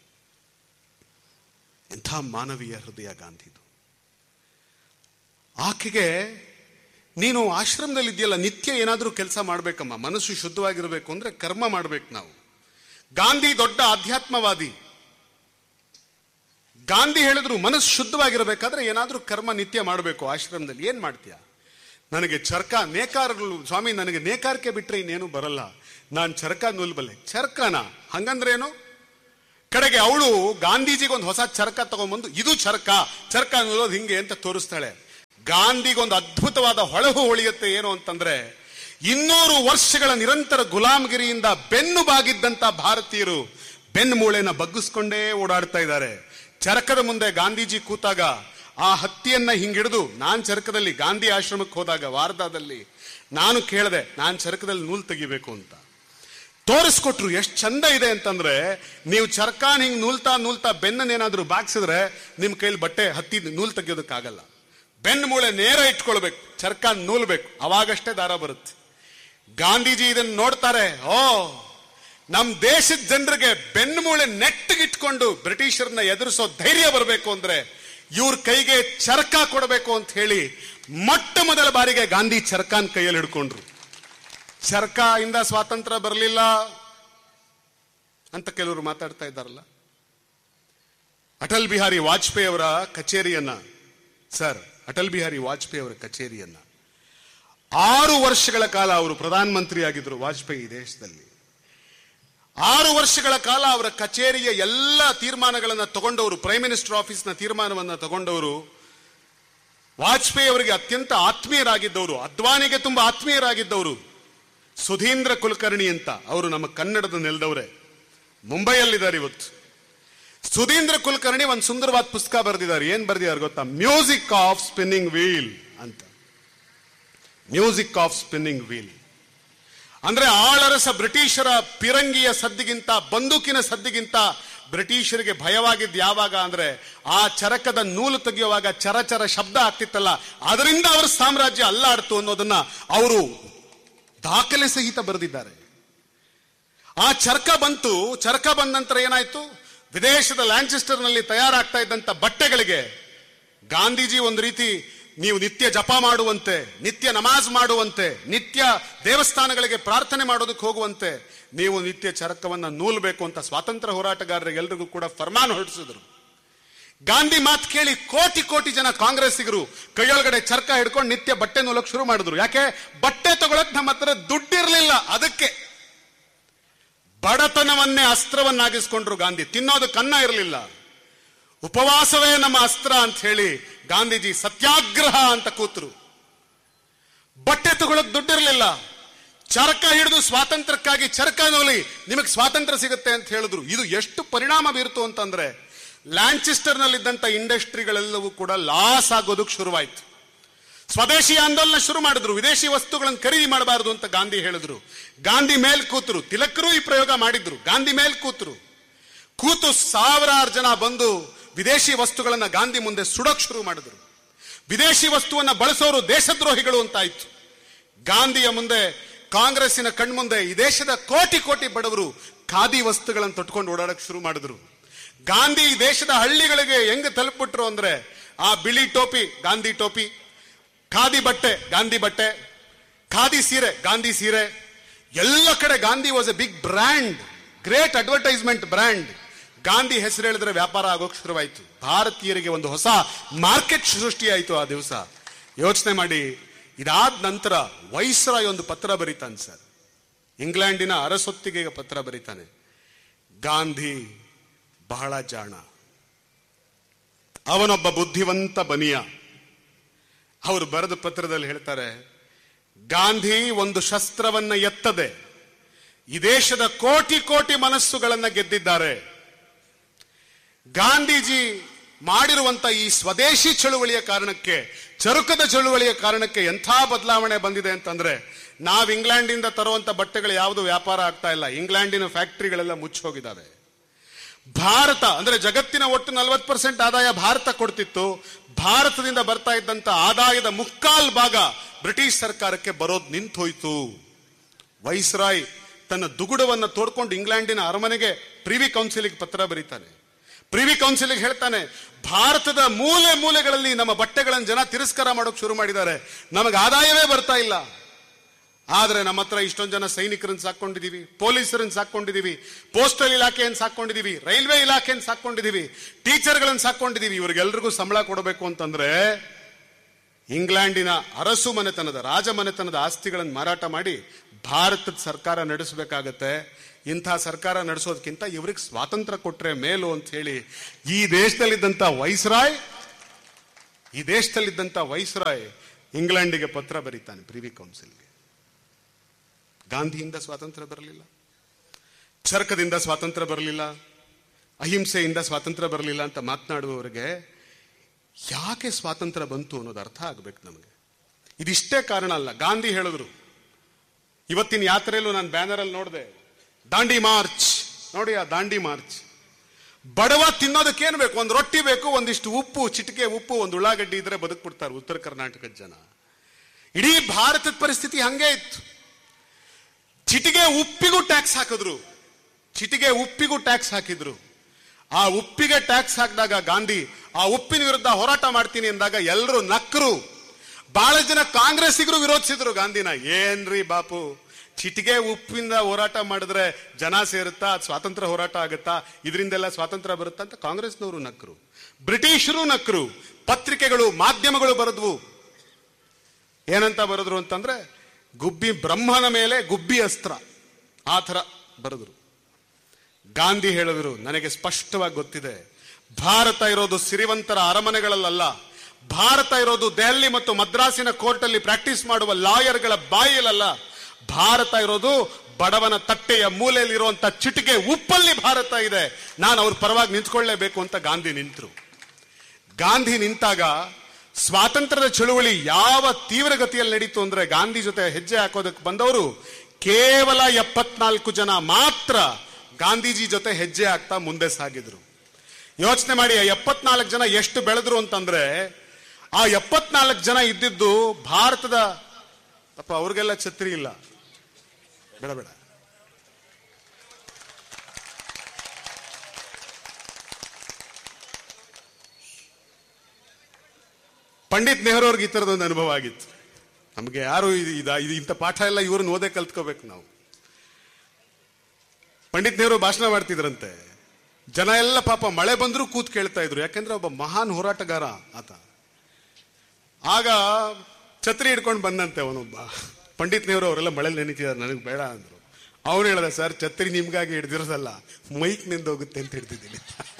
Speaker 1: ಎಂಥ ಮಾನವೀಯ ಹೃದಯ ಗಾಂಧಿದು. ಆಕೆಗೆ, ನೀನು ಆಶ್ರಮದಲ್ಲಿ ಇದೆಯಲ್ಲ, ನಿತ್ಯ ಏನಾದ್ರೂ ಕೆಲಸ ಮಾಡ್ಬೇಕಮ್ಮ, ಮನಸ್ಸು ಶುದ್ಧವಾಗಿರ್ಬೇಕು ಅಂದ್ರೆ ಕರ್ಮ ಮಾಡ್ಬೇಕು ನಾವು. ಗಾಂಧಿ ದೊಡ್ಡ ಆಧ್ಯಾತ್ಮವಾದಿ. ಗಾಂಧಿ ಹೇಳಿದ್ರು, ಮನಸ್ಸು ಶುದ್ಧವಾಗಿರ್ಬೇಕಾದ್ರೆ ಏನಾದ್ರೂ ಕರ್ಮ ನಿತ್ಯ ಮಾಡಬೇಕು ಆಶ್ರಮದಲ್ಲಿ. ಏನ್ ಮಾಡ್ತೀಯ? ನನಗೆ ಚರ್ಕ ನೇಕಾರಗಳು, ಸ್ವಾಮಿ ನನಗೆ ನೇಕಾರಿಕೆ ಬಿಟ್ರೆ ಇನ್ನೇನು ಬರಲ್ಲ, ನಾನು ಚರ್ಕ ನೂಲ್ಬಲ್ಲೆ. ಚರ್ಕನ ಹಂಗಂದ್ರೆ ಏನು? ಕಡೆಗೆ ಅವಳು ಗಾಂಧೀಜಿಗೊಂದು ಹೊಸ ಚರಕ ತಗೊಂಡ್ಬಂದು ಇದು ಚರಕ ಚರಕ ಅನ್ನೋದು ಹಿಂಗೆ ಅಂತ ತೋರಿಸ್ತಾಳೆ. ಗಾಂಧಿಗೊಂದು ಅದ್ಭುತವಾದ ಹೊಳಹು ಹೊಳೆಯುತ್ತೆ. ಏನು ಅಂತಂದ್ರೆ, ಇನ್ನೂರು ವರ್ಷಗಳ ನಿರಂತರ ಗುಲಾಮಗಿರಿಯಿಂದ ಬೆನ್ನು ಬಾಗಿದ್ದಂತ ಭಾರತೀಯರು ಬೆನ್ನು ಮೂಳೆನ ಬಗ್ಗಿಸ್ಕೊಂಡೇ ಓಡಾಡ್ತಾ ಇದ್ದಾರೆ. ಚರಕದ ಮುಂದೆ ಗಾಂಧೀಜಿ ಕೂತಾಗ ಆ ಹತ್ತಿಯನ್ನ ಹಿಂಗಿಡಿದು, ನಾನ್ ಚರಕದಲ್ಲಿ ಗಾಂಧಿ ಆಶ್ರಮಕ್ಕೆ ಹೋದಾಗ ವಾರ್ಧಾದಲ್ಲಿ ನಾನು ಕೇಳಿದೆ, ನಾನ್ ಚರಕದಲ್ಲಿ ನೂಲ್ ತೆಗಿಬೇಕು ಅಂತ. ತೋರಿಸ್ಕೊಟ್ರು. ಎಷ್ಟು ಚಂದ ಇದೆ ಅಂತಂದ್ರೆ, ನೀವು ಚರ್ಕಾನ್ ಹಿಂಗ್ ನೂಲ್ತಾ ನೂಲ್ತಾ ಬೆನ್ನನ್ನೇನಾದ್ರೂ ಬಾಗ್ಸಿದ್ರೆ ನಿಮ್ ಕೈಲಿ ಬಟ್ಟೆ ಹತ್ತಿ ನೂಲ್ ತೆಗಿಯೋದಕ್ಕಾಗಲ್ಲ. ಬೆನ್ನು ಮೂಳೆ ನೇರ ಇಟ್ಕೊಳ್ಬೇಕು, ಚರ್ಕಾನ್ ನೂಲ್ಬೇಕು, ಅವಾಗಷ್ಟೇ ದಾರ ಬರುತ್ತೆ. ಗಾಂಧೀಜಿ ಇದನ್ನ ನೋಡ್ತಾರೆ. ಓ, ನಮ್ ದೇಶದ ಜನರಿಗೆ ಬೆನ್ನು ಮೂಳೆ ನೆಟ್ಟಗಿಟ್ಕೊಂಡು ಬ್ರಿಟಿಷರ್ನ ಎದುರಿಸೋ ಧೈರ್ಯ ಬರಬೇಕು ಅಂದ್ರೆ ಇವ್ರ ಕೈಗೆ ಚರಕ ಕೊಡಬೇಕು ಅಂತ ಹೇಳಿ ಮೊಟ್ಟ ಮೊದಲ ಬಾರಿಗೆ ಗಾಂಧಿ ಚರಕಾನ್ ಕೈಯಲ್ಲಿ ಹಿಡ್ಕೊಂಡ್ರು. ಚರಕ ಇಂದ ಸ್ವಾತಂತ್ರ್ಯ ಬರಲಿಲ್ಲ ಅಂತ ಕೆಲವರು ಮಾತಾಡ್ತಾ ಇದ್ದಾರಲ್ಲ. ಅಟಲ್ ಬಿಹಾರಿ ವಾಜಪೇಯಿ ಅವರ ಕಚೇರಿಯನ್ನ ಸರ್ ಅಟಲ್ ಬಿಹಾರಿ ವಾಜಪೇಯಿ ಅವರ ಕಚೇರಿಯನ್ನ ಆರು ವರ್ಷಗಳ ಕಾಲ ಅವರು ಪ್ರಧಾನಮಂತ್ರಿ ಆಗಿದ್ರು ವಾಜಪೇಯಿ ದೇಶದಲ್ಲಿ. ಆರು ವರ್ಷಗಳ ಕಾಲ ಅವರ ಕಚೇರಿಯ ಎಲ್ಲ ತೀರ್ಮಾನಗಳನ್ನ ತಗೊಂಡವರು, ಪ್ರೈಮ್ ಮಿನಿಸ್ಟರ್ ಆಫೀಸ್ನ ತೀರ್ಮಾನವನ್ನ ತಗೊಂಡವರು ವಾಜಪೇಯಿ ಅವರಿಗೆ ಅತ್ಯಂತ ಆತ್ಮೀಯರಾಗಿದ್ದವರು, ಅದ್ವಾನಿಗೆ ತುಂಬಾ ಆತ್ಮೀಯರಾಗಿದ್ದವರು ಸುಧೀಂದ್ರ ಕುಲಕರ್ಣಿ ಅಂತ. ಅವರು ನಮ್ಮ ಕನ್ನಡದ ನೆಲದವರೇ, ಮುಂಬೈಯಲ್ಲಿದ್ದಾರೆ ಇವತ್ತು. ಸುಧೀಂದ್ರ ಕುಲಕರ್ಣಿ ಒಂದು ಸುಂದರವಾದ ಪುಸ್ತಕ ಬರೆದಿದ್ದಾರೆ. ಏನ್ ಬರೆದಿದ್ದಾರೆ ಗೊತ್ತಾ? ಮ್ಯೂಸಿಕ್ ಆಫ್ ಸ್ಪಿನ್ನಿಂಗ್ ವೀಲ್ ಅಂತ. ಮ್ಯೂಸಿಕ್ ಆಫ್ ಸ್ಪಿನ್ನಿಂಗ್ ವೀಲ್ ಅಂದ್ರೆ ಆಳರಸ ಬ್ರಿಟಿಷರ ಪಿರಂಗಿಯ ಸದ್ದಿಗಿಂತ, ಬಂದೂಕಿನ ಸದ್ದಿಗಿಂತ ಬ್ರಿಟಿಷರಿಗೆ ಭಯವಾಗಿದ್ದು ಯಾವಾಗ ಅಂದ್ರೆ, ಆ ಚರಕದ ನೂಲು ತೆಗೆಯುವಾಗ ಚರಚರ ಶಬ್ದ ಆಗ್ತಿತ್ತಲ್ಲ, ಅದರಿಂದ ಅವರ ಸಾಮ್ರಾಜ್ಯ ಅಲ್ಲಾಡ್ತು ಅನ್ನೋದನ್ನ ಅವರು ದಾಖಲೆ ಸಹಿತ ಬರೆದಿದ್ದಾರೆ. ಆ ಚರಕ ಬಂತು. ಚರಕ ಬಂದ ನಂತರ ಏನಾಯ್ತು? ವಿದೇಶದ ಲ್ಯಾಂಚೆಸ್ಟರ್ ನಲ್ಲಿ ತಯಾರಾಗ್ತಾ ಇದ್ದಂತ ಬಟ್ಟೆಗಳಿಗೆ ಗಾಂಧೀಜಿ ಒಂದು ರೀತಿ, ನೀವು ನಿತ್ಯ ಜಪ ಮಾಡುವಂತೆ, ನಿತ್ಯ ನಮಾಜ್ ಮಾಡುವಂತೆ, ನಿತ್ಯ ದೇವಸ್ಥಾನಗಳಿಗೆ ಪ್ರಾರ್ಥನೆ ಮಾಡೋದಕ್ಕೆ ಹೋಗುವಂತೆ ನೀವು ನಿತ್ಯ ಚರಕವನ್ನ ನೂಲ್ಬೇಕು ಅಂತ ಸ್ವಾತಂತ್ರ್ಯ ಹೋರಾಟಗಾರರಿಗೆ ಎಲ್ರಿಗೂ ಕೂಡ ಫರ್ಮಾನ್ ಹೊರಡಿಸಿದ್ರು. ಗಾಂಧಿ ಮಾತು ಕೇಳಿ ಕೋಟಿ ಕೋಟಿ ಜನ ಕಾಂಗ್ರೆಸ್ಸಿಗರು ಕೈಯೊಳಗಡೆ ಚರಕ ಹಿಡ್ಕೊಂಡು ನಿತ್ಯ ಬಟ್ಟೆ ನೂಲಕ್ ಶುರು ಮಾಡಿದ್ರು. ಯಾಕೆ? ಬಟ್ಟೆ ತಗೊಳಕ್ ನಮ್ಮ ಹತ್ರ ದುಡ್ಡಿರ್ಲಿಲ್ಲ. ಅದಕ್ಕೆ ಬಡತನವನ್ನೇ ಅಸ್ತ್ರವನ್ನಾಗಿಸ್ಕೊಂಡ್ರು ಗಾಂಧಿ. ತಿನ್ನೋದಕ್ಕೆ ಅನ್ನ ಇರಲಿಲ್ಲ. ಉಪವಾಸವೇ ನಮ್ಮ ಅಸ್ತ್ರ ಅಂತ ಹೇಳಿ ಗಾಂಧೀಜಿ ಸತ್ಯಾಗ್ರಹ ಅಂತ ಕೂತರು. ಬಟ್ಟೆ ತಗೊಳಕ್ ದುಡ್ಡಿರ್ಲಿಲ್ಲ. ಚರಕ ಹಿಡಿದು ಸ್ವಾತಂತ್ರ್ಯಕ್ಕಾಗಿ ಚರಕ ನೂಲಿ ನಿಮಗೆ ಸ್ವಾತಂತ್ರ್ಯ ಸಿಗುತ್ತೆ ಅಂತ ಹೇಳಿದ್ರು. ಇದು ಎಷ್ಟು ಪರಿಣಾಮ ಬೀರ್ತು ಅಂತಂದ್ರೆ, ಲ್ಯಾಂಚೆಸ್ಟರ್ ನಲ್ಲಿದ್ದಂತ ಇಂಡಸ್ಟ್ರಿಗಳೆಲ್ಲವೂ ಕೂಡ ಲಾಸ್ ಆಗೋದಕ್ಕೆ ಶುರುವಾಯ್ತು. ಸ್ವದೇಶಿ ಆಂದೋಲನ ಶುರು ಮಾಡಿದ್ರು. ವಿದೇಶಿ ವಸ್ತುಗಳನ್ನು ಖರೀದಿ ಮಾಡಬಾರದು ಅಂತ ಗಾಂಧಿ ಹೇಳಿದ್ರು. ಗಾಂಧಿ ಮೇಲ್ ಕೂತರು. ತಿಲಕರು ಈ ಪ್ರಯೋಗ ಮಾಡಿದ್ರು. ಗಾಂಧಿ ಮೇಲ್ ಕೂತರು. ಕೂತು ಸಾವಿರಾರು ಜನ ಬಂದು ವಿದೇಶಿ ವಸ್ತುಗಳನ್ನ ಗಾಂಧಿ ಮುಂದೆ ಸುಡೋಕ್ ಶುರು ಮಾಡಿದ್ರು. ವಿದೇಶಿ ವಸ್ತುವನ್ನ ಬಳಸೋರು ದೇಶದ್ರೋಹಿಗಳು ಅಂತಾಯ್ತು. ಗಾಂಧಿಯ ಮುಂದೆ, ಕಾಂಗ್ರೆಸ್ಸಿನ ಕಣ್ಮುಂದೆ ಈ ದೇಶದ ಕೋಟಿ ಕೋಟಿ ಬಡವರು ಖಾದಿ ವಸ್ತುಗಳನ್ನು ತೊಟ್ಕೊಂಡು ಓಡಾಡಕ್ ಶುರು ಮಾಡಿದ್ರು. ಗಾಂಧಿ ಈ ದೇಶದ ಹಳ್ಳಿಗಳಿಗೆ ಹೆಂಗ್ ತಲುಪಿಬಿಟ್ರು ಅಂದ್ರೆ, ಆ ಬಿಳಿ ಟೋಪಿ ಗಾಂಧಿ ಟೋಪಿ, ಖಾದಿ ಬಟ್ಟೆ ಗಾಂಧಿ ಬಟ್ಟೆ, ಖಾದಿ ಸೀರೆ ಗಾಂಧಿ ಸೀರೆ, ಎಲ್ಲ ಕಡೆ Gandhi was A big brand, great advertisement brand. Gandhi ಹೆಸರು ಹೇಳಿದ್ರೆ ವ್ಯಾಪಾರ ಆಗೋಕ್ ಶುರುವಾಯ್ತು. ಭಾರತೀಯರಿಗೆ ಒಂದು ಹೊಸ ಮಾರ್ಕೆಟ್ ಸೃಷ್ಟಿಯಾಯಿತು ಆ ದಿವಸ. ಯೋಚನೆ ಮಾಡಿ. ಇದಾದ ನಂತರ ವೈಸ್ರಾಯ್ ಒಂದು ಪತ್ರ ಬರೀತಾನೆ ಸರ್, ಇಂಗ್ಲೆಂಡಿನ ಅರಸೊತ್ತಿಗೆ ಪತ್ರ ಬರೀತಾನೆ. ಗಾಂಧಿ ಬಹಳ ಜಾಣ, ಅವನೊಬ್ಬ ಬುದ್ಧಿವಂತ ಬನಿಯ. ಅವರು ಬರೆದ ಪತ್ರದಲ್ಲಿ ಹೇಳ್ತಾರೆ, ಗಾಂಧಿ ಒಂದು ಶಸ್ತ್ರವನ್ನ ಎತ್ತದೆ ಈ ದೇಶದ ಕೋಟಿ ಕೋಟಿ ಮನಸ್ಸುಗಳನ್ನ ಗೆದ್ದಿದ್ದಾರೆ. ಗಾಂಧೀಜಿ ಮಾಡಿರುವಂತ ಈ ಸ್ವದೇಶಿ ಚಳುವಳಿಯ ಕಾರಣಕ್ಕೆ, ಚರುಕದ ಚಳುವಳಿಯ ಕಾರಣಕ್ಕೆ ಎಂಥ ಬದಲಾವಣೆ ಬಂದಿದೆ ಅಂತಂದ್ರೆ, ನಾವು ಇಂಗ್ಲೆಂಡಿಂದ ತರುವಂತ ಬಟ್ಟೆಗಳು ಯಾವುದು ವ್ಯಾಪಾರ ಆಗ್ತಾ ಇಲ್ಲ. ಇಂಗ್ಲೆಂಡಿನ ಫ್ಯಾಕ್ಟರಿಗಳೆಲ್ಲ ಮುಚ್ಚಿ ಹೋಗಿದ್ದಾವೆ. ಭಾರತ ಅಂದ್ರೆ ಜಗತ್ತಿನ ಒಟ್ಟು ನಲವತ್ತು ಪರ್ಸೆಂಟ್ ಆದಾಯ ಭಾರತ ಕೊಡ್ತಿತ್ತು. ಭಾರತದಿಂದ ಬರ್ತಾ ಇದ್ದಂತ ಆದಾಯದ ಮುಕ್ಕಾಲ್ ಭಾಗ ಬ್ರಿಟಿಷ್ ಸರ್ಕಾರಕ್ಕೆ ಬರೋದು ನಿಂತು ಹೋಯ್ತು. ವೈಸ್ರಾಯ್ ತನ್ನ ದುಗುಡವನ್ನ ತೋಡ್ಕೊಂಡು ಇಂಗ್ಲೆಂಡಿನ ಅರಮನೆಗೆ ಪ್ರಿವಿ ಕೌನ್ಸಿಲ್ಗೆ ಪತ್ರ ಬರೀತಾನೆ. ಪ್ರಿವಿ ಕೌನ್ಸಿಲ್ಗೆ ಹೇಳ್ತಾನೆ, ಭಾರತದ ಮೂಲೆ ಮೂಲೆಗಳಲ್ಲಿ ನಮ್ಮ ಬಟ್ಟೆಗಳನ್ನು ಜನ ತಿರಸ್ಕಾರ ಮಾಡೋಕೆ ಶುರು ಮಾಡಿದ್ದಾರೆ, ನಮಗೆ ಆದಾಯವೇ ಬರ್ತಾ ಇಲ್ಲ. ಆದ್ರೆ ನಮ್ಮ ಹತ್ರ ಇಷ್ಟೊಂದು ಜನ ಸೈನಿಕರನ್ನು ಸಾಕೊಂಡಿದೀವಿ, ಪೊಲೀಸರನ್ನು ಸಾಕೊಂಡಿದೀವಿ, ಪೋಸ್ಟಲ್ ಇಲಾಖೆಯನ್ನು ಸಾಕೊಂಡಿದೀವಿ, ರೈಲ್ವೆ ಇಲಾಖೆಯನ್ನು ಸಾಕೊಂಡಿದೀವಿ, ಟೀಚರ್ಗಳನ್ನು ಸಾಕೊಂಡಿದೀವಿ. ಇವರಿಗೆಲ್ರಿಗೂ ಸಂಬಳ ಕೊಡಬೇಕು ಅಂತಂದ್ರೆ ಇಂಗ್ಲೆಂಡಿನ ಅರಸು ಮನೆತನದ, ರಾಜ ಮನೆತನದ ಆಸ್ತಿಗಳನ್ನು ಮಾರಾಟ ಮಾಡಿ ಭಾರತದ ಸರ್ಕಾರ ನಡೆಸಬೇಕಾಗತ್ತೆ. ಇಂಥ ಸರ್ಕಾರ ನಡೆಸೋದಕ್ಕಿಂತ ಇವ್ರಿಗೆ ಸ್ವಾತಂತ್ರ್ಯ ಕೊಟ್ರೆ ಮೇಲು ಅಂತ ಹೇಳಿ ಈ ದೇಶದಲ್ಲಿದ್ದಂಥ ವೈಸ್ರಾಯ್ ಈ ದೇಶದಲ್ಲಿದ್ದಂಥ ವೈಸ್ರಾಯ್ ಇಂಗ್ಲೆಂಡಿಗೆ ಪತ್ರ ಬರೀತಾನೆ, ಪ್ರಿವಿ ಕೌನ್ಸಿಲ್ಗೆ. ಗಾಂಧಿಯಿಂದ ಸ್ವಾತಂತ್ರ್ಯ ಬರಲಿಲ್ಲ, ಚರಕದಿಂದ ಸ್ವಾತಂತ್ರ್ಯ ಬರಲಿಲ್ಲ, ಅಹಿಂಸೆಯಿಂದ ಸ್ವಾತಂತ್ರ್ಯ ಬರಲಿಲ್ಲ ಅಂತ ಮಾತನಾಡುವವರಿಗೆ ಯಾಕೆ ಸ್ವಾತಂತ್ರ್ಯ ಬಂತು ಅನ್ನೋದು ಅರ್ಥ ಆಗ್ಬೇಕು ನಮಗೆ. ಇದಿಷ್ಟೇ ಕಾರಣ ಅಲ್ಲ. ಗಾಂಧಿ ಹೇಳಿದ್ರು, ಇವತ್ತಿನ ಯಾತ್ರೆಯಲ್ಲೂ ನಾನು ಬ್ಯಾನರ್ ಅಲ್ಲಿ ನೋಡಿದೆ, ದಾಂಡಿ ಮಾರ್ಚ್ ನೋಡಿ, ಆ ದಾಂಡಿ ಮಾರ್ಚ್. ಬಡವ ತಿನ್ನೋದಕ್ಕೇನು ಬೇಕು? ಒಂದು ರೊಟ್ಟಿ ಬೇಕು, ಒಂದಿಷ್ಟು ಉಪ್ಪು, ಚಿಟಿಕೆ ಉಪ್ಪು, ಒಂದು ಉಳ್ಳಾಗಡ್ಡಿ ಇದ್ರೆ ಬದುಕ್ಬಿಡ್ತಾರೆ ಉತ್ತರ ಕರ್ನಾಟಕದ ಜನ. ಇಡೀ ಭಾರತದ ಪರಿಸ್ಥಿತಿ ಹಂಗೆ ಇತ್ತು. ಚಿಟಿಗೆ ಉಪ್ಪಿಗೂ ಟ್ಯಾಕ್ಸ್ ಹಾಕಿದ್ರು, ಚಿಟಿಗೆ ಉಪ್ಪಿಗೂ ಟ್ಯಾಕ್ಸ್ ಹಾಕಿದ್ರು. ಆ ಉಪ್ಪಿಗೆ ಟ್ಯಾಕ್ಸ್ ಹಾಕಿದಾಗ ಗಾಂಧಿ ಆ ಉಪ್ಪಿನ ವಿರುದ್ಧ ಹೋರಾಟ ಮಾಡ್ತೀನಿ ಎಂದಾಗ ಎಲ್ಲರೂ ನಕ್ಕರು. ಬಹಳ ಜನ ಕಾಂಗ್ರೆಸ್ಸಿಗರು ವಿರೋಧಿಸಿದ್ರು ಗಾಂಧಿನ. ಏನ್ರಿ ಬಾಪು, ಚಿಟಿಗೆ ಉಪ್ಪಿಂದ ಹೋರಾಟ ಮಾಡಿದ್ರೆ ಜನ ಸೇರುತ್ತಾ, ಸ್ವಾತಂತ್ರ್ಯ ಹೋರಾಟ ಆಗುತ್ತಾ, ಇದರಿಂದೆಲ್ಲ ಸ್ವಾತಂತ್ರ್ಯ ಬರುತ್ತಾ ಅಂತ ಕಾಂಗ್ರೆಸ್ನವರು ನಕ್ಕರು, ಬ್ರಿಟಿಷರು ನಕ್ಕರು. ಪತ್ರಿಕೆಗಳು, ಮಾಧ್ಯಮಗಳು ಬರೆದ್ವು. ಏನಂತ ಬರೆದ್ರು ಅಂತಂದ್ರೆ, ಗುಬ್ಬಿ ಬ್ರಹ್ಮನ ಮೇಲೆ ಗುಬ್ಬಿ ಅಸ್ತ್ರ, ಆ ಥರ ಬರೆದ್ರು. ಗಾಂಧಿ ಹೇಳಿದ್ರು, ನನಗೆ ಸ್ಪಷ್ಟವಾಗಿ ಗೊತ್ತಿದೆ, ಭಾರತ ಇರೋದು ಸಿರಿವಂತರ ಅರಮನೆಗಳಲ್ಲ, ಭಾರತ ಇರೋದು ದೆಹಲಿ ಮತ್ತು ಮದ್ರಾಸಿನ ಕೋರ್ಟಲ್ಲಿ ಪ್ರಾಕ್ಟೀಸ್ ಮಾಡುವ ಲಾಯರ್ಗಳ ಬಾಯಿಲಲ್ಲ, ಭಾರತ ಇರೋದು ಬಡವನ ತಟ್ಟೆಯ ಮೂಲೆಯಲ್ಲಿರುವಂತ ಚಿಟಿಕೆ ಉಪ್ಪಲ್ಲಿ ಭಾರತ ಇದೆ. ನಾನು ಅವ್ರ ಪರವಾಗಿ ನಿಂತ್ಕೊಳ್ಳೇಬೇಕು ಅಂತ ಗಾಂಧಿ ನಿಂತರು. ಗಾಂಧಿ ನಿಂತಾಗ ಸ್ವಾತಂತ್ರ್ಯದ ಚಳುವಳಿ ಯಾವ ತೀವ್ರಗತಿಯಲ್ಲಿ ನಡೀತು ಅಂದ್ರೆ, ಗಾಂಧಿ ಜೊತೆ ಹೆಜ್ಜೆ ಹಾಕೋದಕ್ಕೆ ಬಂದವರು ಕೇವಲ ಎಪ್ಪತ್ನಾಲ್ಕು ಜನ ಮಾತ್ರ ಗಾಂಧೀಜಿ ಜೊತೆ ಹೆಜ್ಜೆ ಹಾಕ್ತಾ ಮುಂದೆ ಸಾಗಿದ್ರು. ಯೋಚನೆ ಮಾಡಿ, ಆ ಎಪ್ಪತ್ನಾಲ್ಕು ಜನ ಎಷ್ಟು ಬೆಳೆದ್ರು ಅಂತಂದ್ರೆ, ಆ ಎಪ್ಪತ್ನಾಲ್ಕು ಜನ ಇದ್ದಿದ್ದು ಭಾರತದ, ಅಪ್ಪ ಅವ್ರಿಗೆಲ್ಲ ಛತ್ರಿ ಇಲ್ಲ, ಬೇಡ ಬೇಡ, ಪಂಡಿತ್ ನೆಹರು ಅವ್ರಿಗೆ ಈ ತರದೊಂದು ಅನುಭವ ಆಗಿತ್ತು. ನಮಗೆ ಯಾರು ಇದು ಇಂಥ ಪಾಠ ಎಲ್ಲ ಇವ್ರನ್ನ ಓದೇ ಕಲ್ತ್ಕೋಬೇಕು ನಾವು. ಪಂಡಿತ್ ನೆಹರು ಭಾಷಣ ಮಾಡ್ತಿದ್ರಂತೆ, ಜನ ಎಲ್ಲ ಪಾಪ ಮಳೆ ಬಂದರೂ ಕೂತ್ ಕೇಳ್ತಾ ಇದ್ರು, ಯಾಕೆಂದ್ರೆ ಒಬ್ಬ ಮಹಾನ್ ಹೋರಾಟಗಾರ ಆತ. ಆಗ ಛತ್ರಿ ಹಿಡ್ಕೊಂಡು ಬಂದಂತೆ ಅವನೊಬ್ಬ. ಪಂಡಿತ್ ನೆಹರು ಅವರೆಲ್ಲ ಮಳೆಲಿ ನೆನೀತಿದ್ದಾರೆ, ನನಗೆ ಬೇಡ ಅಂದ್ರು. ಅವನು ಹೇಳ್ದ, ಸರ್ ಛತ್ರಿ ನಿಮ್ಗಾಗಿ ಹಿಡ್ದಿರೋದಲ್ಲ, ಮೈಕ್ ನಿಂದ ಹೋಗುತ್ತೆ ಅಂತ ಹಿಡ್ದಿದ್ದೀನಿ.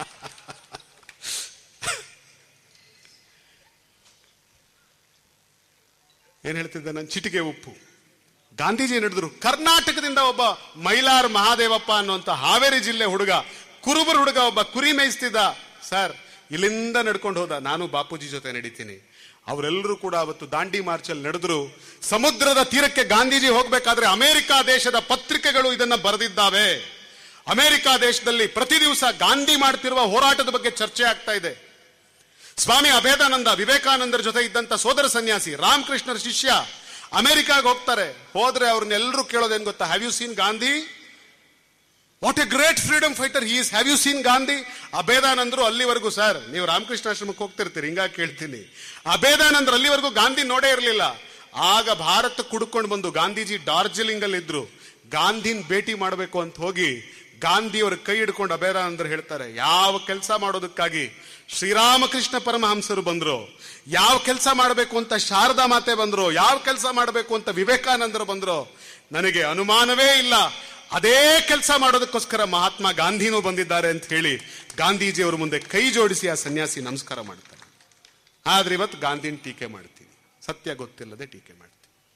Speaker 1: ಏನ್ ಹೇಳ್ತಿದ್ದೆ ನಾನು? ಚಿಟಿಕೆ ಉಪ್ಪು. ಗಾಂಧೀಜಿ ನಡೆದ್ರು. ಕರ್ನಾಟಕದಿಂದ ಒಬ್ಬ ಮೈಲಾರ್ ಮಹಾದೇವಪ್ಪ ಅನ್ನುವಂತ ಹಾವೇರಿ ಜಿಲ್ಲೆ ಹುಡುಗ, ಕುರುಬರ ಹುಡುಗ, ಒಬ್ಬ ಕುರಿ ಮೇಯಿಸ್ತಿದ್ದ. ಸರ್ ಇಲ್ಲಿಂದ ನಡ್ಕೊಂಡು ಹೋದ, ನಾನು ಬಾಪೂಜಿ ಜೊತೆ ನಡೀತೀನಿ. ಅವರೆಲ್ಲರೂ ಕೂಡ ಅವತ್ತು ದಾಂಡಿ ಮಾರ್ಚ್ ಅಲ್ಲಿ ನಡೆದ್ರು. ಸಮುದ್ರದ ತೀರಕ್ಕೆ ಗಾಂಧೀಜಿ ಹೋಗ್ಬೇಕಾದ್ರೆ ಅಮೆರಿಕ ದೇಶದ ಪತ್ರಿಕೆಗಳು ಇದನ್ನ ಬರೆದಿದ್ದಾವೆ. ಅಮೆರಿಕ ದೇಶದಲ್ಲಿ ಪ್ರತಿ ದಿವಸ ಗಾಂಧಿ ಮಾಡ್ತಿರುವ ಹೋರಾಟದ ಬಗ್ಗೆ ಚರ್ಚೆ ಆಗ್ತಾ ಇದೆ. ಸ್ವಾಮಿ ಅಭೇದಾನಂದ, ವಿವೇಕಾನಂದರ ಜೊತೆ ಇದ್ದಂತ ಸೋದರ ಸನ್ಯಾಸಿ, ರಾಮಕೃಷ್ಣರ ಶಿಷ್ಯ ಅಮೆರಿಕಾಗೆ ಹೋಗ್ತಾರೆ. ಹೋದ್ರೆ ಅವ್ರನ್ನೆಲ್ಲರೂ ಕೇಳೋದೇನ್ ಗೊತ್ತಾ? Have you seen Gandhi? What A great freedom fighter he is, have you seen Gandhi? ಅಭೇದಾನಂದರು ಅಲ್ಲಿವರೆಗೂ, ಸರ್ ನೀವು ರಾಮಕೃಷ್ಣ ಆಶ್ರಮಕ್ಕೆ ಹೋಗ್ತಿರ್ತೀರಿ, ಹಿಂಗಾಗಿ ಕೇಳ್ತೀನಿ. ಅಭೇದಾನಂದರು ಅಲ್ಲಿವರೆಗೂ ಗಾಂಧಿ ನೋಡೇ ಇರಲಿಲ್ಲ. ಆಗ ಭಾರತ ಕುಡ್ಕೊಂಡು ಬಂದು ಗಾಂಧೀಜಿ ಡಾರ್ಜಿಲಿಂಗ್ ಅಲ್ಲಿ ಇದ್ರು. ಗಾಂಧಿನ್ ಭೇಟಿ ಮಾಡಬೇಕು ಅಂತ ಹೋಗಿ ಗಾಂಧಿಯವರ ಕೈ ಹಿಡ್ಕೊಂಡು ಅಭೇದಾನಂದರು ಹೇಳ್ತಾರೆ, ಯಾವ ಕೆಲಸ ಮಾಡೋದಕ್ಕಾಗಿ ಶ್ರೀರಾಮಕೃಷ್ಣ ಪರಮಹಂಸರು ಬಂದ್ರು, ಯಾವ ಕೆಲಸ ಮಾಡಬೇಕು ಅಂತ ಶಾರದಾ ಮಾತೆ ಬಂದ್ರು, ಯಾವ ಕೆಲಸ ಮಾಡಬೇಕು ಅಂತ ವಿವೇಕಾನಂದರು ಬಂದ್ರು, ನನಗೆ ಅನುಮಾನವೇ ಇಲ್ಲ, ಅದೇ ಕೆಲಸ ಮಾಡೋದಕ್ಕೋಸ್ಕರ ಮಹಾತ್ಮ ಗಾಂಧಿನೂ ಬಂದಿದ್ದಾರೆ ಅಂತ ಹೇಳಿ ಗಾಂಧೀಜಿಯವರ ಮುಂದೆ ಕೈ ಜೋಡಿಸಿ ಆ ಸನ್ಯಾಸಿ ನಮಸ್ಕಾರ ಮಾಡ್ತಾರೆ. ಆದ್ರೆ ಇವತ್ತು ಗಾಂಧಿನ ಟೀಕೆ ಮಾಡ್ತೀನಿ, ಸತ್ಯ ಗೊತ್ತಿಲ್ಲದೆ ಟೀಕೆ ಮಾಡ್ತೀನಿ.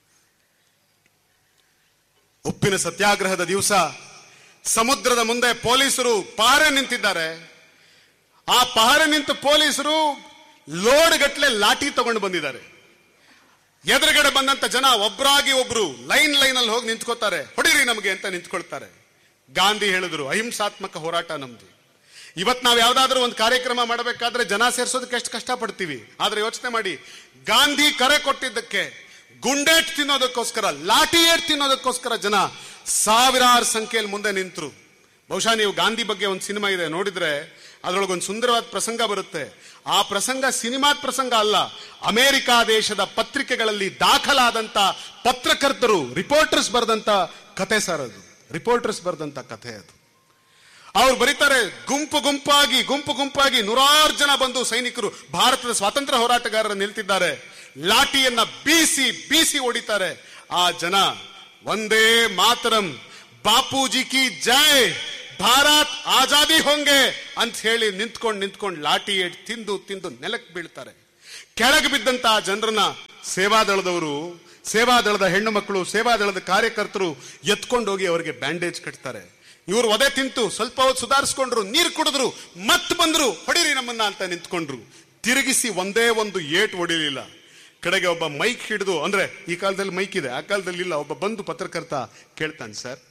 Speaker 1: ಉಪ್ಪಿನ ಸತ್ಯಾಗ್ರಹದ ದಿವಸ ಸಮುದ್ರದ ಮುಂದೆ ಪೊಲೀಸರು ಪಹರೆ ನಿಂತಿದ್ದಾರೆ. ಆ ಪಹರೆ ನಿಂತ ಪೊಲೀಸರು ಲೋಡ್ ಗಟ್ಲೆ ಲಾಠಿ ತಗೊಂಡು ಬಂದಿದ್ದಾರೆ. ಎದುರುಗಡೆ ಬಂದಂತ ಜನ ಒಬ್ರಾಗಿ ಒಬ್ರು ಲೈನ್ ಲೈನ್ ಅಲ್ಲಿ ಹೋಗಿ ನಿಂತ್ಕೋತಾರೆ, ಹೊಡಿರಿ ನಮಗೆ ಅಂತ ನಿಂತ್ಕೊಳ್ತಾರೆ. ಗಾಂಧಿ ಹೇಳಿದ್ರು, ಅಹಿಂಸಾತ್ಮಕ ಹೋರಾಟ ನಮ್ದು. ಇವತ್ತು ನಾವು ಯಾವ್ದಾದ್ರು ಒಂದು ಕಾರ್ಯಕ್ರಮ ಮಾಡಬೇಕಾದ್ರೆ ಜನ ಸೇರ್ಸೋದಕ್ಕೆ ಎಷ್ಟು ಕಷ್ಟ ಪಡ್ತೀವಿ. ಆದ್ರೆ ಯೋಚನೆ ಮಾಡಿ, ಗಾಂಧಿ ಕರೆ ಕೊಟ್ಟಿದ್ದಕ್ಕೆ ಗುಂಡೇಟ್ ತಿನ್ನೋದಕ್ಕೋಸ್ಕರ, ಲಾಠಿ ಏಟ್ ತಿನ್ನೋದಕ್ಕೋಸ್ಕರ ಜನ ಸಾವಿರಾರು ಸಂಖ್ಯೆಯಲ್ಲಿ ಮುಂದೆ ನಿಂತರು. ಬಹುಶಃ ನೀವು ಗಾಂಧಿ ಬಗ್ಗೆ ಒಂದು ಸಿನಿಮಾ ಇದೆ, ನೋಡಿದ್ರೆ ಅದರೊಳಗೊಂದು ಸುಂದರವಾದ ಪ್ರಸಂಗ ಬರುತ್ತೆ. ಆ ಪ್ರಸಂಗ ಸಿನಿಮಾದ ಪ್ರಸಂಗ ಅಲ್ಲ, ಅಮೆರಿಕ ದೇಶದ ಪತ್ರಿಕೆಗಳಲ್ಲಿ ದಾಖಲಾದಂತ ಪತ್ರಕರ್ತರು, ರಿಪೋರ್ಟರ್ಸ್ ಬರೆದಂತ ಕಥೆ ಸರ್ ಅದು. ರಿಪೋರ್ಟರ್ಸ್ ಬರೆದಂತ ಕಥೆ ಅದು. ಅವ್ರು ಬರೀತಾರೆ, ಗುಂಪು ಗುಂಪಾಗಿ ಗುಂಪು ಗುಂಪಾಗಿ ನೂರಾರು ಜನ ಬಂದು ಸೈನಿಕರು, ಭಾರತದ ಸ್ವಾತಂತ್ರ್ಯ ಹೋರಾಟಗಾರರು ನಿಲ್ತಿದ್ದಾರೆ, ಲಾಠಿಯನ್ನ ಬೀಸಿ ಬೀಸಿ ಹೊಡಿತಾರೆ. ಆ ಜನ ಒಂದೇ ಮಾತರಂ, ಬಾಪೂಜಿ ಕಿ ಜೈ, ಭಾರತ್ ಆಜಾದಿ ಹೋಂಗೆ ಅಂತ ಹೇಳಿ ನಿಂತ್ಕೊಂಡು ನಿಂತ್ಕೊಂಡು ಲಾಠಿ ಏಟ್ ತಿಂದು ತಿಂದು ನೆಲಕ್ಕೆ ಬೀಳ್ತಾರೆ. ಕೆಳಗೆ ಬಿದ್ದಂತ ಜನರನ್ನ ಸೇವಾದಳದವರು, ಸೇವಾದಳದ ಹೆಣ್ಣು ಮಕ್ಕಳು, ಸೇವಾದಳದ ಕಾರ್ಯಕರ್ತರು ಎತ್ಕೊಂಡೋಗಿ ಅವರಿಗೆ ಬ್ಯಾಂಡೇಜ್ ಕಟ್ತಾರೆ. ಇವರು ಒದೆ ತಿಂತು ಸ್ವಲ್ಪ ಹೊತ್ತು ಸುಧಾರಿಸ್ಕೊಂಡ್ರು, ನೀರು ಕುಡಿದ್ರು, ಮತ್ ಬಂದ್ರು, ಹೊಡಿರಿ ನಮ್ಮನ್ನ ಅಂತ ನಿಂತ್ಕೊಂಡ್ರು. ತಿರುಗಿಸಿ ಒಂದೇ ಒಂದು ಏಟ್ ಹೊಡಿಲಿಲ್ಲ. ಕಡೆಗೆ ಒಬ್ಬ ಮೈಕ್ ಹಿಡಿದು, ಅಂದ್ರೆ ಈ ಕಾಲದಲ್ಲಿ ಮೈಕ್ ಇದೆ, ಆ ಕಾಲದಲ್ಲಿ ಇಲ್ಲ, ಒಬ್ಬ ಬಂದು ಪತ್ರಕರ್ತ ಕೇಳ್ತಾನೆ, ಸರ್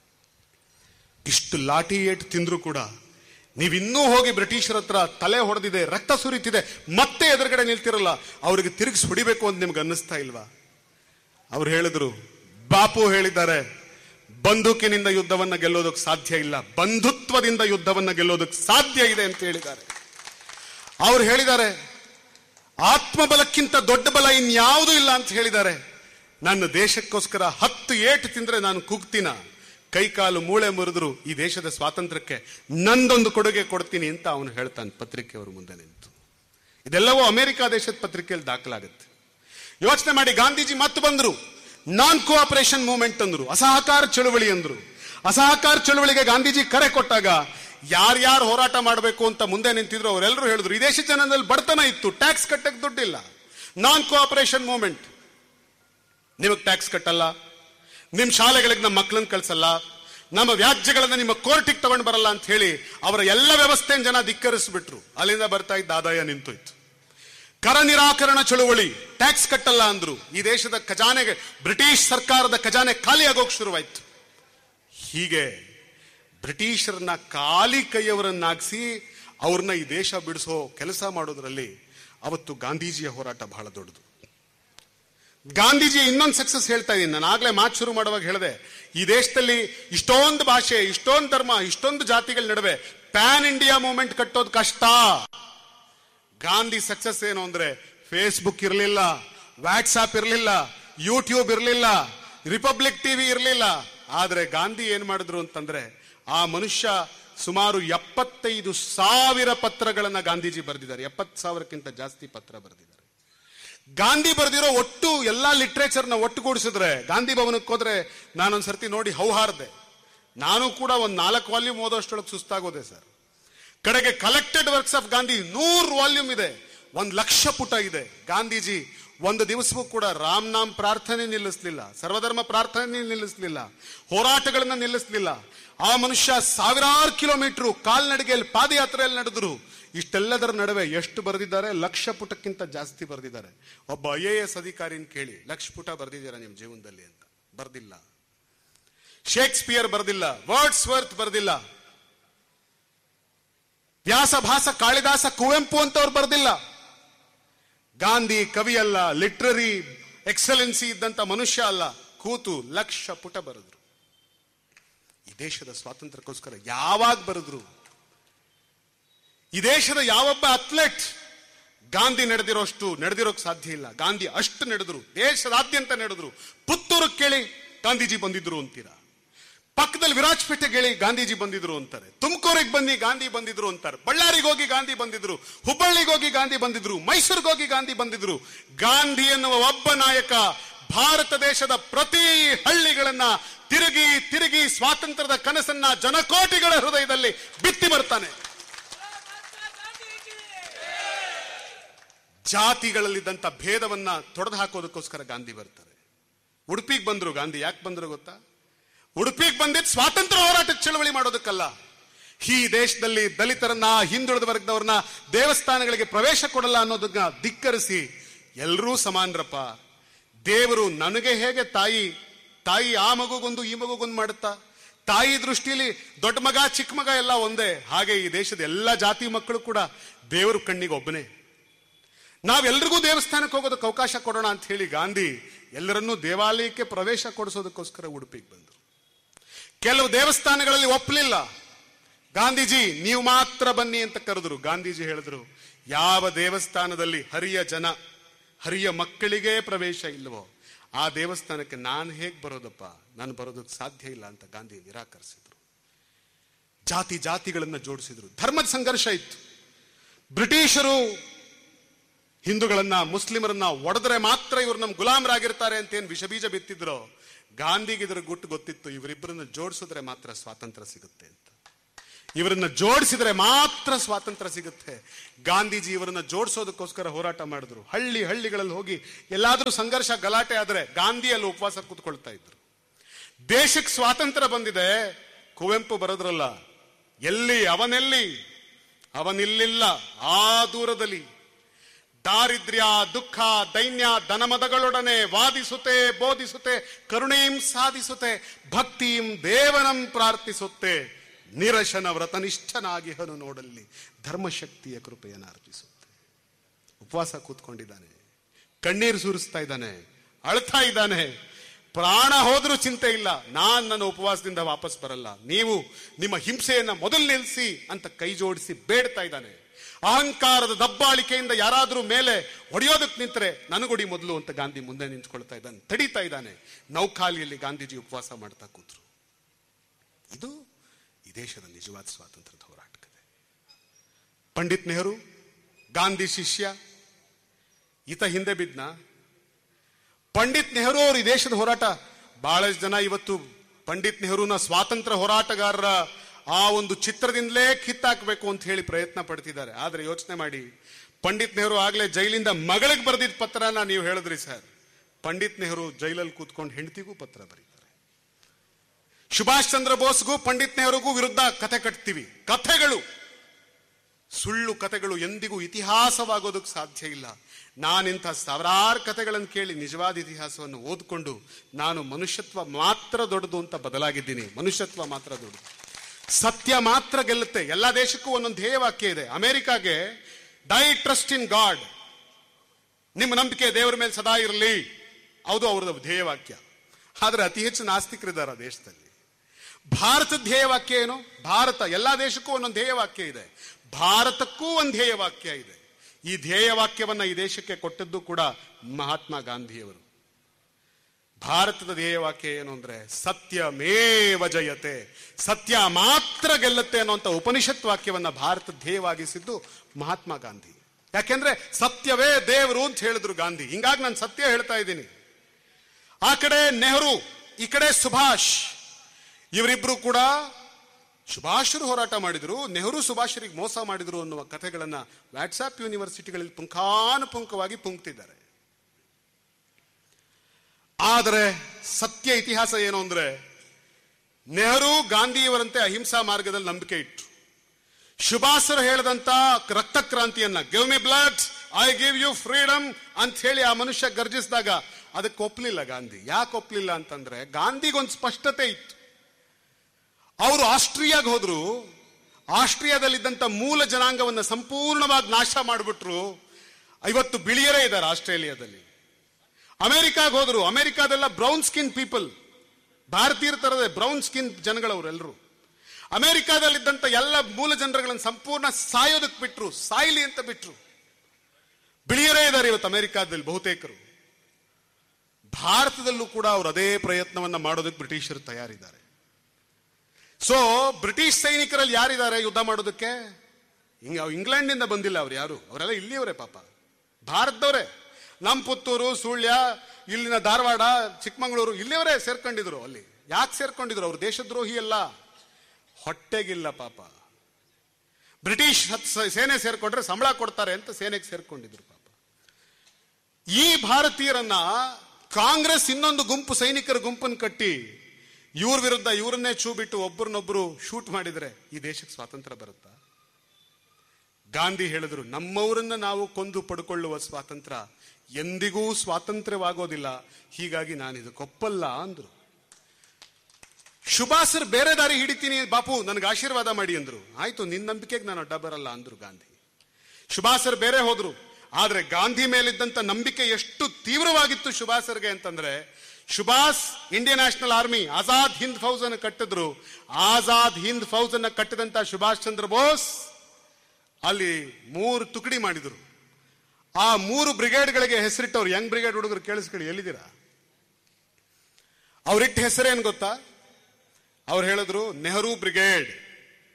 Speaker 1: ಇಷ್ಟು ಲಾಠಿ ಏಟ್ ತಿಂದ್ರು ಕೂಡ ನೀವಿನ್ನೂ ಹೋಗಿ ಬ್ರಿಟಿಷರ ಹತ್ರ ತಲೆ ಹೊಡೆದಿದೆ, ರಕ್ತ ಸುರಿತಿದೆ, ಮತ್ತೆ ಎದುರುಗಡೆ ನಿಲ್ತಿರಲ್ಲ, ಅವ್ರಿಗೆ ತಿರುಗಿಸಿ ಹೊಡಿಬೇಕು ಅಂತ ನಿಮ್ಗೆ ಅನ್ನಿಸ್ತಾ ಇಲ್ವಾ? ಅವ್ರು ಹೇಳಿದ್ರು, ಬಾಪು ಹೇಳಿದ್ದಾರೆ, ಬಂದೂಕಿನಿಂದ ಯುದ್ಧವನ್ನ ಗೆಲ್ಲೋದಕ್ಕೆ ಸಾಧ್ಯ ಇಲ್ಲ, ಬಂಧುತ್ವದಿಂದ ಯುದ್ಧವನ್ನ ಗೆಲ್ಲೋದಕ್ಕೆ ಸಾಧ್ಯ ಇದೆ ಅಂತ ಹೇಳಿದ್ದಾರೆ. ಅವ್ರು ಹೇಳಿದ್ದಾರೆ, ಆತ್ಮಬಲಕ್ಕಿಂತ ದೊಡ್ಡ ಬಲ ಇನ್ಯಾವುದೂ ಇಲ್ಲ ಅಂತ ಹೇಳಿದ್ದಾರೆ. ನನ್ನ ದೇಶಕ್ಕೋಸ್ಕರ ಹತ್ತು ಏಟು ತಿಂದ್ರೆ ನಾನು ಕುಗ್ತೀನ, ಕೈಕಾಲು ಮೂಳೆ ಮುರಿದ್ರು ಈ ದೇಶದ ಸ್ವಾತಂತ್ರ್ಯಕ್ಕೆ ನಂದೊಂದು ಕೊಡುಗೆ ಕೊಡ್ತೀನಿ ಅಂತ ಅವನು ಹೇಳ್ತಾನೆ ಪತ್ರಿಕೆಯವರು ಮುಂದೆ ನಿಂತು. ಇದೆಲ್ಲವೂ ಅಮೆರಿಕ ದೇಶದ ಪತ್ರಿಕೆಯಲ್ಲಿ ದಾಖಲಾಗುತ್ತೆ. ಯೋಚನೆ ಮಾಡಿ, ಗಾಂಧೀಜಿ ಮತ್ತೆ ಬಂದ್ರು, ನಾನ್ ಕೋಆಪರೇಷನ್ ಮೂವ್ಮೆಂಟ್ ಅಂದ್ರು, ಅಸಹಕಾರ ಚಳುವಳಿ ಅಂದ್ರು. ಅಸಹಕಾರ ಚಳುವಳಿಗೆ ಗಾಂಧೀಜಿ ಕರೆ ಕೊಟ್ಟಾಗ ಯಾರ್ಯಾರು ಹೋರಾಟ ಮಾಡಬೇಕು ಅಂತ ಮುಂದೆ ನಿಂತಿದ್ರು ಅವರೆಲ್ಲರೂ ಹೇಳಿದ್ರು, ಈ ದೇಶದ ಜನದಲ್ಲಿ ಬಡತನ ಇತ್ತು, ಟ್ಯಾಕ್ಸ್ ಕಟ್ಟಕ್ಕೆ ದುಡ್ಡಿಲ್ಲ, ನಾನ್ ಕೋಆಪರೇಷನ್ ಮೂವ್ಮೆಂಟ್, ನಿಮಗ್ ಟ್ಯಾಕ್ಸ್ ಕಟ್ಟಲ್ಲ, ನಿಮ್ ಶಾಲೆಗಳಿಗೆ ನಮ್ಮ ಮಕ್ಕಳನ್ನ ಕಳ್ಸಲ್ಲ, ನಮ್ಮ ವ್ಯಾಜ್ಯಗಳನ್ನ ನಿಮ್ಮ ಕೋರ್ಟಿಗೆ ತಗೊಂಡು ಬರಲ್ಲ ಅಂತ ಹೇಳಿ ಅವರ ಎಲ್ಲ ವ್ಯವಸ್ಥೆಯನ್ನು ಜನ ಧಿಕ್ಕರಿಸ್ಬಿಟ್ರು. ಅಲ್ಲಿಂದ ಬರ್ತಾ ಇದ್ದ ಆದಾಯ ನಿಂತೋಯ್ತು. ಕರ ನಿರಾಕರಣ ಚಳುವಳಿ, ಟ್ಯಾಕ್ಸ್ ಕಟ್ಟಲ್ಲ ಅಂದ್ರು. ಈ ದೇಶದ ಖಜಾನೆಗೆ, ಬ್ರಿಟಿಷ್ ಸರ್ಕಾರದ ಖಜಾನೆ ಖಾಲಿ ಆಗೋಕ್ ಶುರುವಾಯ್ತು. ಹೀಗೆ ಬ್ರಿಟಿಷರನ್ನ ಖಾಲಿ ಕೈಯವರನ್ನಾಗಿಸಿ ಅವ್ರನ್ನ ಈ ದೇಶ ಬಿಡಿಸೋ ಕೆಲಸ ಮಾಡೋದ್ರಲ್ಲಿ ಅವತ್ತು ಗಾಂಧೀಜಿಯ ಹೋರಾಟ ಬಹಳ ದೊಡ್ಡದು. ಗಾಂಧೀಜಿ ಇನ್ನೊಂದು ಸಕ್ಸಸ್ ಹೇಳ್ತಾ ಇದ್ದೀನಿ. ನಾನು ಆಗ್ಲೇ ಮಾತು ಶುರು ಮಾಡುವಾಗ ಹೇಳಿದೆ, ಈ ದೇಶದಲ್ಲಿ ಇಷ್ಟೊಂದು ಭಾಷೆ, ಇಷ್ಟೊಂದು ಧರ್ಮ, ಇಷ್ಟೊಂದು ಜಾತಿಗಳ ನಡುವೆ ಪ್ಯಾನ್ ಇಂಡಿಯಾ ಮೂವ್ಮೆಂಟ್ ಕಟ್ಟೋದು ಕಷ್ಟ. ಗಾಂಧಿ ಸಕ್ಸಸ್ ಏನು ಅಂದ್ರೆ, ಫೇಸ್ಬುಕ್ ಇರಲಿಲ್ಲ, ವಾಟ್ಸ್ಆಪ್ ಇರಲಿಲ್ಲ, ಯೂಟ್ಯೂಬ್ ಇರಲಿಲ್ಲ, ರಿಪಬ್ಲಿಕ್ ಟಿವಿ ಇರಲಿಲ್ಲ. ಆದ್ರೆ ಗಾಂಧಿ ಏನ್ ಮಾಡಿದ್ರು ಅಂತಂದ್ರೆ, ಆ ಮನುಷ್ಯ ಸುಮಾರು ಎಪ್ಪತ್ತೈದು ಸಾವಿರ ಪತ್ರಗಳನ್ನ ಗಾಂಧೀಜಿ ಬರೆದಿದ್ದಾರೆ. ಎಪ್ಪತ್ತು ಸಾವಿರಕ್ಕಿಂತ ಜಾಸ್ತಿ ಪತ್ರ ಬರೆದಿದ್ದಾರೆ. ಗಾಂಧಿ ಬರೆದಿರೋ ಒಟ್ಟು ಎಲ್ಲಾ ಲಿಟ್ರೇಚರ್ನ ಒಟ್ಟುಗೂಡಿಸಿದ್ರೆ, ಗಾಂಧಿ ಭವನಕ್ಕೆ ಹೋದ್ರೆ ನಾನೊಂದ್ ಸರ್ತಿ ನೋಡಿ ಹೌಹಾರ್ದೆ. ನಾನು ಕೂಡ ಒಂದ್ ನಾಲ್ಕು ವಾಲ್ಯೂಮ್ ಓದೋಷ್ಟೊಳಗೆ ಸುಸ್ತಾಗೋದೆ ಸರ್. ಕಡೆಗೆ ಕಲೆಕ್ಟೆಡ್ ವರ್ಕ್ಸ್ ಆಫ್ ಗಾಂಧಿ ನೂರು ವಾಲ್ಯೂಮ್ ಇದೆ, ಒಂದ್ ಲಕ್ಷ ಪುಟ ಇದೆ. ಗಾಂಧೀಜಿ ಒಂದು ದಿವಸವೂ ಕೂಡ ರಾಮ್ ನಾಮ್ ಪ್ರಾರ್ಥನೆ ನಿಲ್ಲಿಸಲಿಲ್ಲ, ಸರ್ವಧರ್ಮ ಪ್ರಾರ್ಥನೆ ನಿಲ್ಲಿಸಲಿಲ್ಲ, ಹೋರಾಟಗಳನ್ನ ನಿಲ್ಲಿಸಲಿಲ್ಲ. ಆ ಮನುಷ್ಯ ಸಾವಿರಾರು ಕಿಲೋಮೀಟರ್ ಕಾಲ್ನಡಿಗೆಯಲ್ಲಿ ಪಾದಯಾತ್ರೆಯಲ್ಲಿ ನಡೆದ್ರು. ಇಷ್ಟೆಲ್ಲದರ ನಡುವೆ ಎಷ್ಟು ಬರೆದಿದ್ದಾರೆ? ಲಕ್ಷ ಪುಟಕ್ಕಿಂತ ಜಾಸ್ತಿ ಬರೆದಿದ್ದಾರೆ. ಒಬ್ಬ ಐ ಎ ಎಸ್ ಅಧಿಕಾರಿನ ಕೇಳಿ, ಲಕ್ಷ ಪುಟ ಬರೆದಿದ್ದೀರಾ ನಿಮ್ ಜೀವನದಲ್ಲಿ ಅಂತ. ಬರ್ದಿಲ್ಲ. Shakespeare ಬರ್ದಿಲ್ಲ, words worth ಬರ್ದಿಲ್ಲ, ವ್ಯಾಸಭಾಸ Kalidasa Kuvempu ಅಂತವ್ರು ಬರ್ದಿಲ್ಲ. ಗಾಂಧಿ ಕವಿ ಅಲ್ಲ, ಲಿಟ್ರರಿ ಎಕ್ಸಲೆನ್ಸಿ ಇದ್ದಂತ ಮನುಷ್ಯ ಅಲ್ಲ, ಕೂತು ಲಕ್ಷ ಪುಟ ಬರೆದ್ರು. ಈ ದೇಶದ ಸ್ವಾತಂತ್ರ್ಯಕ್ಕೋಸ್ಕರ ಯಾವಾಗ ಬರೆದ್ರು? ಈ ದೇಶದ ಯಾವೊಬ್ಬ ಅಥ್ಲೆಟ್ ಗಾಂಧಿ ನಡೆದಿರೋಷ್ಟು ನಡೆದಿರೋಕ್ ಸಾಧ್ಯ ಇಲ್ಲ. ಗಾಂಧಿ ಅಷ್ಟು ನಡೆದ್ರು, ದೇಶದಾದ್ಯಂತ ನಡೆದ್ರು. ಪುತ್ತೂರು ಕೇಳಿ ಗಾಂಧೀಜಿ ಬಂದಿದ್ರು ಅಂತೀರಾ, ಪಕ್ಕದಲ್ಲಿ ವಿರಾಜಪೇಟೆ ಕೇಳಿ ಗಾಂಧೀಜಿ ಬಂದಿದ್ರು ಅಂತಾರೆ, ತುಮಕೂರಿಗೆ ಬನ್ನಿ ಗಾಂಧಿ ಬಂದಿದ್ರು ಅಂತಾರೆ, ಬಳ್ಳಾರಿಗೆ ಹೋಗಿ ಗಾಂಧಿ ಬಂದಿದ್ರು, ಹುಬ್ಬಳ್ಳಿಗೆ ಹೋಗಿ ಗಾಂಧಿ ಬಂದಿದ್ರು, ಮೈಸೂರಿಗೆ ಹೋಗಿ ಗಾಂಧಿ ಬಂದಿದ್ರು. ಗಾಂಧಿ ಎನ್ನುವ ಒಬ್ಬ ನಾಯಕ ಭಾರತ ದೇಶದ ಪ್ರತಿ ಹಳ್ಳಿಗಳನ್ನ ತಿರುಗಿ ತಿರುಗಿ ಸ್ವಾತಂತ್ರ್ಯದ ಕನಸನ್ನ ಜನಕೋಟಿಗಳ ಹೃದಯದಲ್ಲಿ ಬಿತ್ತಿ ಬರ್ತಾನೆ. ಜಾತಿಗಳಲ್ಲಿದ್ದಂತ ಭೇದವನ್ನ ತೊಡೆದು ಹಾಕೋದಕ್ಕೋಸ್ಕರ ಗಾಂಧಿ ಬರ್ತಾರೆ. ಉಡುಪಿಗೆ ಬಂದ್ರು ಗಾಂಧಿ. ಯಾಕೆ ಬಂದ್ರು ಗೊತ್ತಾ? ಉಡುಪಿಗೆ ಬಂದಿದ್ದು ಸ್ವಾತಂತ್ರ್ಯ ಹೋರಾಟಕ್ಕೆ ಚಳವಳಿ ಮಾಡೋದಕ್ಕಲ್ಲ. ಈ ದೇಶದಲ್ಲಿ ದಲಿತರನ್ನ, ಹಿಂದುಳಿದ ವರ್ಗದವ್ರನ್ನ ದೇವಸ್ಥಾನಗಳಿಗೆ ಪ್ರವೇಶ ಕೊಡಲ್ಲ ಅನ್ನೋದನ್ನ ಧಿಕ್ಕರಿಸಿ, ಎಲ್ಲರೂ ಸಮಾನರಪ್ಪ, ದೇವರು ನನಗೆ ಹೇಗೆ ತಾಯಿ ತಾಯಿ ಆ ಮಗುಗೊಂದು ಈ ಮಗುಗೊಂದು ಮಾಡುತ್ತಾ, ತಾಯಿ ದೃಷ್ಟಿಯಲ್ಲಿ ದೊಡ್ಡ ಮಗ ಚಿಕ್ಕ ಮಗ ಎಲ್ಲ ಒಂದೇ, ಹಾಗೆ ಈ ದೇಶದ ಎಲ್ಲ ಜಾತಿ ಮಕ್ಕಳು ಕೂಡ ದೇವರು ಕಣ್ಣಿಗೆ ಒಬ್ಬನೇ. ನಾವೆಲ್ರಿಗೂ ದೇವಸ್ಥಾನಕ್ಕೆ ಹೋಗೋದಕ್ಕೆ ಅವಕಾಶ ಕೊಡೋಣ ಅಂತ ಹೇಳಿ ಗಾಂಧಿ ಎಲ್ಲರನ್ನೂ ದೇವಾಲಯಕ್ಕೆ ಪ್ರವೇಶ ಕೊಡಿಸೋದಕ್ಕೋಸ್ಕರ ಉಡುಪಿಗೆ ಬಂದರು. ಕೆಲವು ದೇವಸ್ಥಾನಗಳಲ್ಲಿ ಒಪ್ಪಲಿಲ್ಲ. ಗಾಂಧೀಜಿ ನೀವು ಮಾತ್ರ ಬನ್ನಿ ಅಂತ ಕರೆದ್ರು. ಗಾಂಧೀಜಿ ಹೇಳಿದ್ರು, ಯಾವ ದೇವಸ್ಥಾನದಲ್ಲಿ ಹರಿಯ ಜನ, ಹರಿಯ ಮಕ್ಕಳಿಗೆ ಪ್ರವೇಶ ಇಲ್ಲವೋ ಆ ದೇವಸ್ಥಾನಕ್ಕೆ ನಾನು ಹೇಗೆ ಬರೋದಪ್ಪ, ನಾನು ಬರೋದಕ್ಕೆ ಸಾಧ್ಯ ಇಲ್ಲ ಅಂತ ಗಾಂಧಿ ನಿರಾಕರಿಸಿದ್ರು. ಜಾತಿ ಜಾತಿಗಳನ್ನ ಜೋಡಿಸಿದ್ರು. ಧರ್ಮದ ಸಂಘರ್ಷ ಇತ್ತು. ಬ್ರಿಟಿಷರು ಹಿಂದೂಗಳನ್ನ ಮುಸ್ಲಿಮರನ್ನ ಒಡೆದ್ರೆ ಮಾತ್ರ ಇವ್ರು ನಮ್ ಗುಲಾಮರಾಗಿರ್ತಾರೆ ಅಂತ ಏನ್ ವಿಷಬೀಜ ಬಿತ್ತಿದ್ರು, ಗಾಂಧಿಗೆ ಇದ್ರ ಗುಟ್ಟು ಗೊತ್ತಿತ್ತು. ಇವರಿಬ್ಬರನ್ನ ಜೋಡಿಸಿದ್ರೆ ಮಾತ್ರ ಸ್ವಾತಂತ್ರ್ಯ ಸಿಗುತ್ತೆ ಅಂತ. ಇವರನ್ನ ಜೋಡಿಸಿದ್ರೆ ಮಾತ್ರ ಸ್ವಾತಂತ್ರ್ಯ ಸಿಗುತ್ತೆ. ಗಾಂಧೀಜಿ ಇವರನ್ನ ಜೋಡಿಸೋದಕ್ಕೋಸ್ಕರ ಹೋರಾಟ ಮಾಡಿದ್ರು. ಹಳ್ಳಿ ಹಳ್ಳಿಗಳಲ್ಲಿ ಹೋಗಿ ಎಲ್ಲಾದ್ರೂ ಸಂಘರ್ಷ ಗಲಾಟೆ ಆದ್ರೆ ಗಾಂಧಿ ಅಲ್ಲಿ ಉಪವಾಸ ಕೂತ್ಕೊಳ್ತಾ ಇದ್ರು. ದೇಶಕ್ಕೆ ಸ್ವಾತಂತ್ರ್ಯ ಬಂದಿದೆ, ಕುವೆಂಪು ಬರೋದ್ರಲ್ಲ, ಎಲ್ಲಿ ಅವನೆಲ್ಲಿ ಅವನಿಲ್ಲಿಲ್ಲ ಆ ದೂರದಲ್ಲಿ, ದಾರಿದ್ರ್ಯ ದುಃಖ ದೈನ್ಯ ಧನಮದಗಳೊಡನೆ ವಾದಿಸುತ್ತೆ ಬೋಧಿಸುತ್ತೆ, ಕರುಣೆಯಂ ಸಾಧಿಸುತ್ತೆ, ಭಕ್ತಿಯಂ ದೇವನಂ ಪ್ರಾರ್ಥಿಸುತ್ತೆ, ನಿರಶನ ವ್ರತನಿಷ್ಠನಾಗಿ ಹನು ನೋಡಲ್ಲಿ ಧರ್ಮಶಕ್ತಿಯ ಕೃಪೆಯನ್ನು ಅರ್ಪಿಸುತ್ತೆ. ಉಪವಾಸ ಕೂತ್ಕೊಂಡಿದ್ದಾನೆ, ಕಣ್ಣೀರು ಸುರಿಸ್ತಾ ಇದ್ದಾನೆ, ಅಳ್ತಾ ಇದ್ದಾನೆ. ಪ್ರಾಣ ಹೋದ್ರೂ ಚಿಂತೆ ಇಲ್ಲ, ನಾನ್ ನನ್ನ ಉಪವಾಸದಿಂದ ವಾಪಸ್ ಬರಲ್ಲ, ನೀವು ನಿಮ್ಮ ಹಿಂಸೆಯನ್ನ ಮೊದಲು ನಿಲ್ಲಿಸಿ ಅಂತ ಕೈ ಜೋಡಿಸಿ ಬೇಡ್ತಾ ಇದ್ದಾನೆ. ಅಹಂಕಾರದ ದಬ್ಬಾಳಿಕೆಯಿಂದ ಯಾರಾದ್ರೂ ಮೇಲೆ ಹೊಡೆಯೋದಕ್ಕೆ ನಿಂತರೆ ನನಗೊಡಿ ಮೊದಲು ಅಂತ ಗಾಂಧಿ ಮುಂದೆ ನಿಂತ್ಕೊಳ್ತಾ ಇದ್ದಾನೆ, ತಡೀತಾ ಇದ್ದಾನೆ. ನೌಖಾಲಿಯಲ್ಲಿ ಗಾಂಧೀಜಿ ಉಪವಾಸ ಮಾಡ್ತಾ ಕೂತ್ರು. ಇದು ಈ ದೇಶದ ನಿಜವಾದ ಸ್ವಾತಂತ್ರ್ಯದ ಹೋರಾಟ ಕಥೆ. ಪಂಡಿತ್ ನೆಹರು ಗಾಂಧಿ ಶಿಷ್ಯ, ಈತ ಹಿಂದೆ ಬಿದ್ನ. ಪಂಡಿತ್ ನೆಹರು ಅವರು ಈ ದೇಶದ ಹೋರಾಟ, ಬಹಳಷ್ಟು ಜನ ಇವತ್ತು ಪಂಡಿತ್ ನೆಹರುನ ಸ್ವಾತಂತ್ರ್ಯ ಹೋರಾಟಗಾರರ ಆ ಒಂದು ಚಿತ್ರದಿಂದಲೇ ಕಿತ್ತಾಕಬೇಕು ಅಂತ ಹೇಳಿ ಪ್ರಯತ್ನ ಪಡ್ತಿದ್ದಾರೆ. ಆದ್ರೆ ಯೋಚನೆ ಮಾಡಿ, ಪಂಡಿತ್ ನೆಹರು ಆಗ್ಲೇ ಜೈಲಿಂದ ಮಗಳಿಗೆ ಬರೆದಿದ್ದ ಪತ್ರನ ನೀವು ಹೇಳಿದ್ರಿ ಸರ್. ಪಂಡಿತ್ ನೆಹರು ಜೈಲಲ್ಲಿ ಕೂತ್ಕೊಂಡು ಹೆಂಡತಿಗೂ ಪತ್ರ ಬರೀತಾರೆ. ಸುಭಾಷ್ ಚಂದ್ರ ಬೋಸ್ಗೂ ಪಂಡಿತ್ ನೆಹರುಗೂ ವಿರುದ್ಧ ಕಥೆ ಕಟ್ತೀವಿ. ಕಥೆಗಳು, ಸುಳ್ಳು ಕಥೆಗಳು ಎಂದಿಗೂ ಇತಿಹಾಸವಾಗೋದಕ್ಕೆ ಸಾಧ್ಯ ಇಲ್ಲ. ನಾನಿಂಥ ಸಾವಿರಾರು ಕಥೆಗಳನ್ನು ಕೇಳಿ ನಿಜವಾದ ಇತಿಹಾಸವನ್ನು ಓದ್ಕೊಂಡು ನಾನು ಮನುಷ್ಯತ್ವ ಮಾತ್ರ ದೊಡ್ಡದು ಅಂತ ಬದಲಾಗಿದ್ದೀನಿ. ಮನುಷ್ಯತ್ವ ಮಾತ್ರ ದೊಡ್ಡದು, ಸತ್ಯ ಮಾತ್ರ ಗೆಲ್ಲುತ್ತೆ. ಎಲ್ಲ ದೇಶಕ್ಕೂ ಒಂದೊಂದು ಧ್ಯೇಯವಾಕ್ಯ ಇದೆ. ಅಮೆರಿಕಾಗೆ ಡೈ ಟ್ರಸ್ಟ್ ಇನ್ ಗಾಡ್, ನಿಮ್ಮ ನಂಬಿಕೆ ದೇವರ ಮೇಲೆ ಸದಾ ಇರಲಿ, ಹೌದು ಅವ್ರದ್ದು ಧ್ಯೇಯವಾಕ್ಯ. ಆದ್ರೆ ಅತಿ ಹೆಚ್ಚು ನಾಸ್ತಿಕರಿದ್ದಾರೆ ಆ ದೇಶದಲ್ಲಿ. ಭಾರತದ ಧ್ಯೇಯವಾಕ್ಯ ಏನು? ಭಾರತ, ಎಲ್ಲಾ ದೇಶಕ್ಕೂ ಒಂದೊಂದು ಧ್ಯೇಯವಾಕ್ಯ ಇದೆ, ಭಾರತಕ್ಕೂ ಒಂದು ಧ್ಯೇಯವಾಕ್ಯ ಇದೆ. ಈ ಧ್ಯೇಯವಾಕ್ಯವನ್ನ ಈ ದೇಶಕ್ಕೆ ಕೊಟ್ಟದ್ದು ಕೂಡ ಮಹಾತ್ಮ ಗಾಂಧಿಯವರು. ಭಾರತದ ಧ್ಯೇಯವಾಕ್ಯ ಏನು ಅಂದ್ರೆ ಸತ್ಯಮೇವ ಜಯತೆ, ಸತ್ಯ ಮಾತ್ರ ಗೆಲ್ಲುತ್ತೆ ಅನ್ನುವಂಥ ಉಪನಿಷತ್ ವಾಕ್ಯವನ್ನ ಭಾರತ ಧ್ಯೇಯವಾಗಿಸಿದ್ದು ಮಹಾತ್ಮ ಗಾಂಧಿ. ಯಾಕೆಂದ್ರೆ ಸತ್ಯವೇ ದೇವರು ಅಂತ ಹೇಳಿದ್ರು ಗಾಂಧಿ. ಹಿಂಗಾಗಿ ನಾನು ಸತ್ಯ ಹೇಳ್ತಾ ಇದ್ದೀನಿ. ಆ ಕಡೆ ನೆಹರು, ಈ ಕಡೆ ಸುಭಾಷ್, ಇವರಿಬ್ರು ಕೂಡ ಸುಭಾಷರು ಹೋರಾಟ ಮಾಡಿದ್ರು, ನೆಹರು ಸುಭಾಷರಿಗೆ ಮೋಸ ಮಾಡಿದ್ರು ಅನ್ನುವ ಕಥೆಗಳನ್ನ ವಾಟ್ಸ್ಆಪ್ ಯೂನಿವರ್ಸಿಟಿಗಳಲ್ಲಿ ಪುಂಖಾನುಪುಂಖವಾಗಿ ಪುಂಕ್ತಿದ್ದಾರೆ. ಆದರೆ ಸತ್ಯ ಇತಿಹಾಸ ಏನು ಅಂದ್ರೆ, ನೆಹರು ಗಾಂಧಿಯವರಂತೆ ಅಹಿಂಸಾ ಮಾರ್ಗದಲ್ಲಿ ನಂಬಿಕೆ ಇಟ್ರು. ಸುಭಾಷರು ಹೇಳಿದಂತ ರಕ್ತ ಕ್ರಾಂತಿಯನ್ನ, give me blood I give you freedom ಅಂತ ಹೇಳಿ ಆ ಮನುಷ್ಯ ಗರ್ಜಿಸಿದಾಗ ಅದಕ್ಕೆ ಒಪ್ಪಲಿಲ್ಲ ಗಾಂಧಿ. ಯಾಕೆ ಒಪ್ಪಲಿಲ್ಲ ಅಂತಂದ್ರೆ ಗಾಂಧಿಗೊಂದು ಸ್ಪಷ್ಟತೆ ಇತ್ತು. ಅವರು ಆಸ್ಟ್ರಿಯಾಗ ಹೋದ್ರು, ಆಸ್ಟ್ರಿಯಾದಲ್ಲಿದ್ದಂಥ ಮೂಲ ಜನಾಂಗವನ್ನು ಸಂಪೂರ್ಣವಾಗಿ ನಾಶ ಮಾಡಿಬಿಟ್ರು. ಇವತ್ತು ಬಿಳಿಯರೇ ಇದ್ದಾರೆ ಆಸ್ಟ್ರೇಲಿಯಾದಲ್ಲಿ. ಅಮೆರಿಕಾಗ ಹೋದ್ರು, ಅಮೆರಿಕಾದೆಲ್ಲ ಬ್ರೌನ್ ಸ್ಕಿನ್ ಪೀಪಲ್, ಭಾರತೀಯರ ತರದೇ ಬ್ರೌನ್ ಸ್ಕಿನ್ ಜನಗಳವರೆಲ್ಲರೂ. ಅಮೆರಿಕಾದಲ್ಲಿದ್ದಂಥ ಎಲ್ಲ ಮೂಲ ಜನರುಗಳನ್ನು ಸಂಪೂರ್ಣ ಸಾಯೋದಕ್ಕೆ ಬಿಟ್ರು, ಸಾಯ್ಲಿ ಅಂತ ಬಿಟ್ರು. ಬಿಳಿಯರೇ ಇದ್ದಾರೆ ಇವತ್ತು ಅಮೆರಿಕಾದಲ್ಲಿ ಬಹುತೇಕರು. ಭಾರತದಲ್ಲೂ ಕೂಡ ಅವರು ಅದೇ ಪ್ರಯತ್ನವನ್ನ ಮಾಡೋದಕ್ಕೆ ಬ್ರಿಟಿಷರು ತಯಾರಿದ್ದಾರೆ. ಸೊ ಬ್ರಿಟಿಷ್ ಸೈನಿಕರಲ್ಲಿ ಯಾರಿದ್ದಾರೆ ಯುದ್ಧ ಮಾಡೋದಕ್ಕೆ? ಇಂಗ್ಲೆಂಡ್ ನಿಂದ ಬಂದಿಲ್ಲ ಅವ್ರು ಯಾರು, ಅವರೆಲ್ಲ ಇಲ್ಲಿಯವರೇ ಪಾಪ, ಭಾರತದವರೇ. ನಮ್ಮ ಪುತ್ತೂರು, ಸುಳ್ಯ, ಇಲ್ಲಿನ ಧಾರವಾಡ, ಚಿಕ್ಕಮಗಳೂರು, ಇಲ್ಲಿಯವರೇ ಸೇರ್ಕೊಂಡಿದ್ರು. ಅಲ್ಲಿ ಯಾಕೆ ಸೇರ್ಕೊಂಡಿದ್ರು? ಅವ್ರು ದೇಶದ್ರೋಹಿ ಅಲ್ಲ, ಹೊಟ್ಟೆಗಿಲ್ಲ ಪಾಪ. ಬ್ರಿಟಿಷ್ ಸೇನೆ ಸೇರ್ಕೊಂಡ್ರೆ ಸಂಬಳ ಕೊಡ್ತಾರೆ ಅಂತ ಸೇನೆಗೆ ಸೇರ್ಕೊಂಡಿದ್ರು ಪಾಪ. ಈ ಭಾರತೀಯರನ್ನ ಕಾಂಗ್ರೆಸ್ ಇನ್ನೊಂದು ಗುಂಪು ಸೈನಿಕರ ಗುಂಪನ್ನು ಕಟ್ಟಿ ಇವ್ರ ವಿರುದ್ಧ ಇವರನ್ನೇ ಚೂ ಬಿಟ್ಟು ಒಬ್ಬರನ್ನೊಬ್ಬರು ಶೂಟ್ ಮಾಡಿದ್ರೆ ಈ ದೇಶಕ್ಕೆ ಸ್ವಾತಂತ್ರ್ಯ ಬರುತ್ತಾ? ಗಾಂಧಿ ಹೇಳಿದ್ರು, ನಮ್ಮವರನ್ನ ನಾವು ಕೊಂದು ಪಡ್ಕೊಳ್ಳುವ ಸ್ವಾತಂತ್ರ್ಯ ಎಂದಿಗೂ ಸ್ವಾತಂತ್ರ್ಯವಾಗೋದಿಲ್ಲ, ಹೀಗಾಗಿ ನಾನು ಇದಕ್ಕೊಪ್ಪಲ್ಲ ಅಂದ್ರು. ಸುಭಾಷರು ಬೇರೆ ದಾರಿ ಹಿಡಿತೀನಿ ಬಾಪು, ನನಗೆ ಆಶೀರ್ವಾದ ಮಾಡಿ ಅಂದ್ರು. ಆಯ್ತು, ನಿನ್ನ ನಂಬಿಕೆಗೆ ನಾನು ಅಡ್ಡ ಬರಲ್ಲ ಅಂದ್ರು ಗಾಂಧಿ. ಸುಭಾಷರು ಬೇರೆ ಹೋದ್ರು. ಆದ್ರೆ ಗಾಂಧಿ ಮೇಲಿದ್ದಂತ ನಂಬಿಕೆ ಎಷ್ಟು ತೀವ್ರವಾಗಿತ್ತು ಸುಭಾಷರ್ಗೆ ಅಂತಂದ್ರೆ, Subhash Indian national army Azad Hind fauj ಅನ್ನು ಕಟ್ಟಿದ್ರು. ಆಜಾದ್ ಹಿಂದ್ ಫೌಜ್ ಅನ್ನು ಕಟ್ಟಿದಂತ ಸುಭಾಷ್ ಚಂದ್ರ ಬೋಸ್ ಅಲ್ಲಿ ಮೂರು ತುಕಡಿ ಮಾಡಿದ್ರು. ಆ ಮೂರು ಬ್ರಿಗೇಡ್ಗಳಿಗೆ ಹೆಸರಿಟ್ಟವ್ರು, ಯಂಗ್ ಬ್ರಿಗೇಡ್ ಹುಡುಗರು ಕೇಳಿಸ್ಕೊಳ್ಳಿ, ಎಲ್ಲಿದ್ದೀರಾ? ಅವ್ರಿಟ್ಟ ಹೆಸರೇನ್ ಗೊತ್ತಾ? ಅವ್ರು ಹೇಳಿದ್ರು ನೆಹರು ಬ್ರಿಗೇಡ್.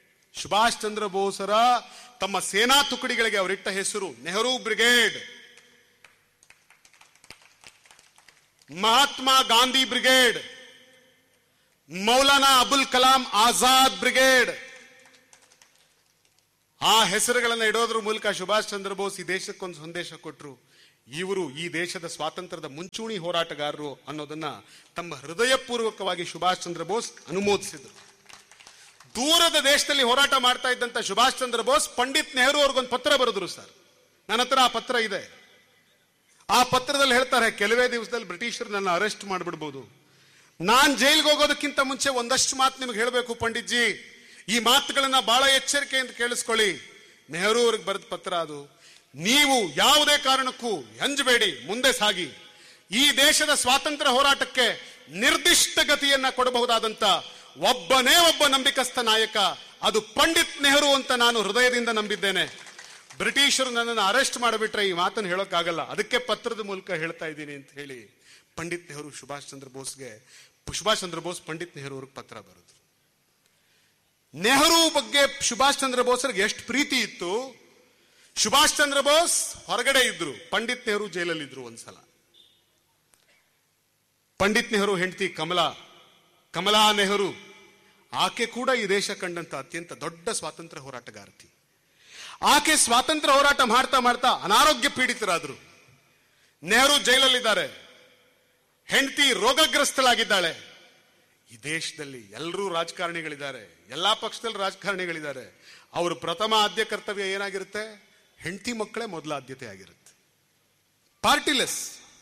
Speaker 1: ಸುಭಾಷ್ ಚಂದ್ರ ಬೋಸರ ತಮ್ಮ ಸೇನಾ ತುಕಡಿಗಳಿಗೆ ಅವರಿಟ್ಟ ಹೆಸರು Nehru brigade. Mahatma Gandhi brigade, Maulana Abul Kalam Azad brigade, ಆ ಹೆಸರುಗಳನ್ನು ಇಡೋದ್ರ ಮೂಲಕ ಸುಭಾಷ್ ಚಂದ್ರ ಬೋಸ್ ಈ ದೇಶಕ್ಕೊಂದು ಸಂದೇಶ ಕೊಟ್ಟರು. ಇವರು ಈ ದೇಶದ ಸ್ವಾತಂತ್ರ್ಯದ ಮುಂಚೂಣಿ ಹೋರಾಟಗಾರರು ಅನ್ನೋದನ್ನ ತಮ್ಮ ಹೃದಯಪೂರ್ವಕವಾಗಿ ಸುಭಾಷ್ ಚಂದ್ರ ಬೋಸ್ ಅನುಮೋದಿಸಿದರು. ದೂರದ ದೇಶದಲ್ಲಿ ಹೋರಾಟ ಮಾಡ್ತಾ ಇದ್ದಂತ ಸುಭಾಷ್ ಚಂದ್ರ ಬೋಸ್ ಪಂಡಿತ್ ನೆಹರು ಅವ್ರಿಗೊಂದು ಪತ್ರ ಬರೆದ್ರು ಸರ್. ನನ್ನ ಹತ್ರ ಆ ಪತ್ರ ಇದೆ. ಆ ಪತ್ರದಲ್ಲಿ ಹೇಳ್ತಾರೆ, ಕೆಲವೇ ದಿವಸದಲ್ಲಿ ಬ್ರಿಟಿಷರು ನನ್ನ ಅರೆಸ್ಟ್ ಮಾಡಿಬಿಡ್ಬೋದು. ನಾನ್ ಜೈಲ್ಗೆ ಹೋಗೋದಕ್ಕಿಂತ ಮುಂಚೆ ಒಂದಷ್ಟು ಮಾತು ನಿಮ್ಗೆ ಹೇಳಬೇಕು ಪಂಡಿತ್ಜಿ. ಈ ಮಾತುಗಳನ್ನ ಬಹಳ ಎಚ್ಚರಿಕೆಯಿಂದ ಕೇಳಿಸ್ಕೊಳ್ಳಿ. ನೆಹರು ಅವ್ರಿಗೆ ಬರೆದ ಪತ್ರ ಅದು. ನೀವು ಯಾವುದೇ ಕಾರಣಕ್ಕೂ ಅಂಜಬೇಡಿ, ಮುಂದೆ ಸಾಗಿ. ಈ ದೇಶದ ಸ್ವಾತಂತ್ರ್ಯ ಹೋರಾಟಕ್ಕೆ ನಿರ್ದಿಷ್ಟ ಗತಿಯನ್ನ ಕೊಡಬಹುದಾದಂತ ಒಬ್ಬನೇ ಒಬ್ಬ ನಂಬಿಕಸ್ಥ ನಾಯಕ, ಅದು ಪಂಡಿತ್ ನೆಹರು ಅಂತ ನಾನು ಹೃದಯದಿಂದ ನಂಬಿದ್ದೇನೆ. ಬ್ರಿಟಿಷರು ನನ್ನನ್ನು ಅರೆಸ್ಟ್ ಮಾಡಿಬಿಟ್ರೆ ಈ ಮಾತನ್ನು ಹೇಳೋಕ್ಕಾಗಲ್ಲ, ಅದಕ್ಕೆ ಪತ್ರದ ಮೂಲಕ ಹೇಳ್ತಾ ಇದ್ದೀನಿ ಅಂತ ಹೇಳಿ ಪಂಡಿತ್ ನೆಹರು ಸುಭಾಷ್ ಚಂದ್ರ ಬೋಸ್ಗೆ ಸುಭಾಷ್ ಚಂದ್ರ ಬೋಸ್ ಪಂಡಿತ್ ನೆಹರು ಅವ್ರಿಗೆ ಪತ್ರ ಬರೆದ್ರು. ನೆಹರು ಬಗ್ಗೆ ಸುಭಾಷ್ ಚಂದ್ರ ಬೋಸ್ರಿಗೆ ಎಷ್ಟು ಪ್ರೀತಿ ಇತ್ತು. ಸುಭಾಷ್ ಚಂದ್ರ ಬೋಸ್ ಹೊರಗಡೆ ಇದ್ರು, ಪಂಡಿತ್ ನೆಹರು ಜೈಲಲ್ಲಿ ಇದ್ರು. ಒಂದ್ಸಲ ಪಂಡಿತ್ ನೆಹರು ಹೆಂಡತಿ ಕಮಲಾ ಕಮಲಾ ನೆಹರು, ಆಕೆ ಕೂಡ ಈ ದೇಶ ಕಂಡಂತ ಅತ್ಯಂತ ದೊಡ್ಡ ಸ್ವಾತಂತ್ರ್ಯ ಹೋರಾಟಗಾರ್ತಿ. ಆಕೆ ಸ್ವಾತಂತ್ರ್ಯ ಹೋರಾಟ ಮಾಡ್ತಾ ಮಾಡ್ತಾ ಅನಾರೋಗ್ಯ ಪೀಡಿತರಾದ್ರು. ನೆಹರು ಜೈಲಲ್ಲಿದ್ದಾರೆ, ಹೆಂಡತಿ ರೋಗಗ್ರಸ್ತಳಾಗಿದ್ದಾಳೆ. ಈ ದೇಶದಲ್ಲಿ ಎಲ್ಲರೂ ರಾಜಕಾರಣಿಗಳಿದ್ದಾರೆ, ಎಲ್ಲಾ ಪಕ್ಷದಲ್ಲಿ ರಾಜಕಾರಣಿಗಳಿದ್ದಾರೆ. ಅವರು ಪ್ರಥಮ ಆದ್ಯ ಕರ್ತವ್ಯ ಏನಾಗಿರುತ್ತೆ? ಹೆಂಡತಿ ಮಕ್ಕಳೇ ಮೊದಲ ಆದ್ಯತೆ ಆಗಿರುತ್ತೆ. ಪಾರ್ಟಿಲೆಸ್.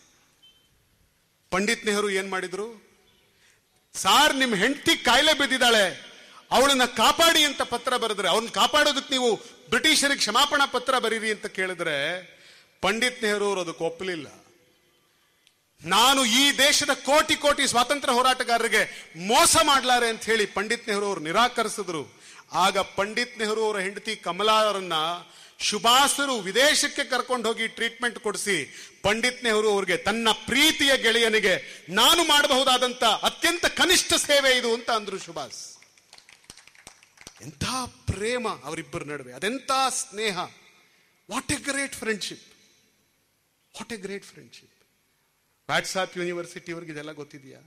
Speaker 1: ಪಂಡಿತ್ ನೆಹರು ಏನ್ ಮಾಡಿದ್ರು? ಸಾರ್, ನಿಮ್ ಹೆಂಡತಿ ಕಾಯಿಲೆ ಬಿದ್ದಿದ್ದಾಳೆ, ಅವಳನ್ನ ಕಾಪಾಡಿ ಅಂತ ಪತ್ರ ಬರೆದ್ರೆ, ಅವನ್ನ ಕಾಪಾಡೋದಕ್ಕೆ ನೀವು ಬ್ರಿಟಿಷರಿಗೆ ಕ್ಷಮಾಪಣಾ ಪತ್ರ ಬರೀರಿ ಅಂತ ಕೇಳಿದ್ರೆ ಪಂಡಿತ್ ನೆಹರು ಅವರು ಅದಕ್ಕೆ ಒಪ್ಪಲಿಲ್ಲ. ನಾನು ಈ ದೇಶದ ಕೋಟಿ ಕೋಟಿ ಸ್ವಾತಂತ್ರ್ಯ ಹೋರಾಟಗಾರರಿಗೆ ಮೋಸ ಮಾಡ್ಲಾರೆ ಅಂತ ಹೇಳಿ ಪಂಡಿತ್ ನೆಹರು ಅವರು ನಿರಾಕರಿಸಿದ್ರು. ಆಗ ಪಂಡಿತ್ ನೆಹರು ಅವರ ಹೆಂಡತಿ ಕಮಲಾ ಅವರನ್ನ ಸುಭಾಷರು ವಿದೇಶಕ್ಕೆ ಕರ್ಕೊಂಡು ಹೋಗಿ ಟ್ರೀಟ್ಮೆಂಟ್ ಕೊಡಿಸಿ ಪಂಡಿತ್ ನೆಹರು ಅವರಿಗೆ ತನ್ನ ಪ್ರೀತಿಯ ಗೆಳೆಯನಿಗೆ ನಾನು ಮಾಡಬಹುದಾದಂತ ಅತ್ಯಂತ ಕನಿಷ್ಠ ಸೇವೆ ಇದು ಅಂತ ಅಂದ್ರು ಸುಭಾಷ್. ಎಂಥ ಪ್ರೇಮ ಅವರಿಬ್ಬರ ನಡುವೆ, ಅದೆಂಥ ಸ್ನೇಹ. What A great friendship, what A great friendship. WhatsApp university ಅವ್ರಿಗೆ ಇದೆಲ್ಲ ಗೊತ್ತಿದೆಯಾ?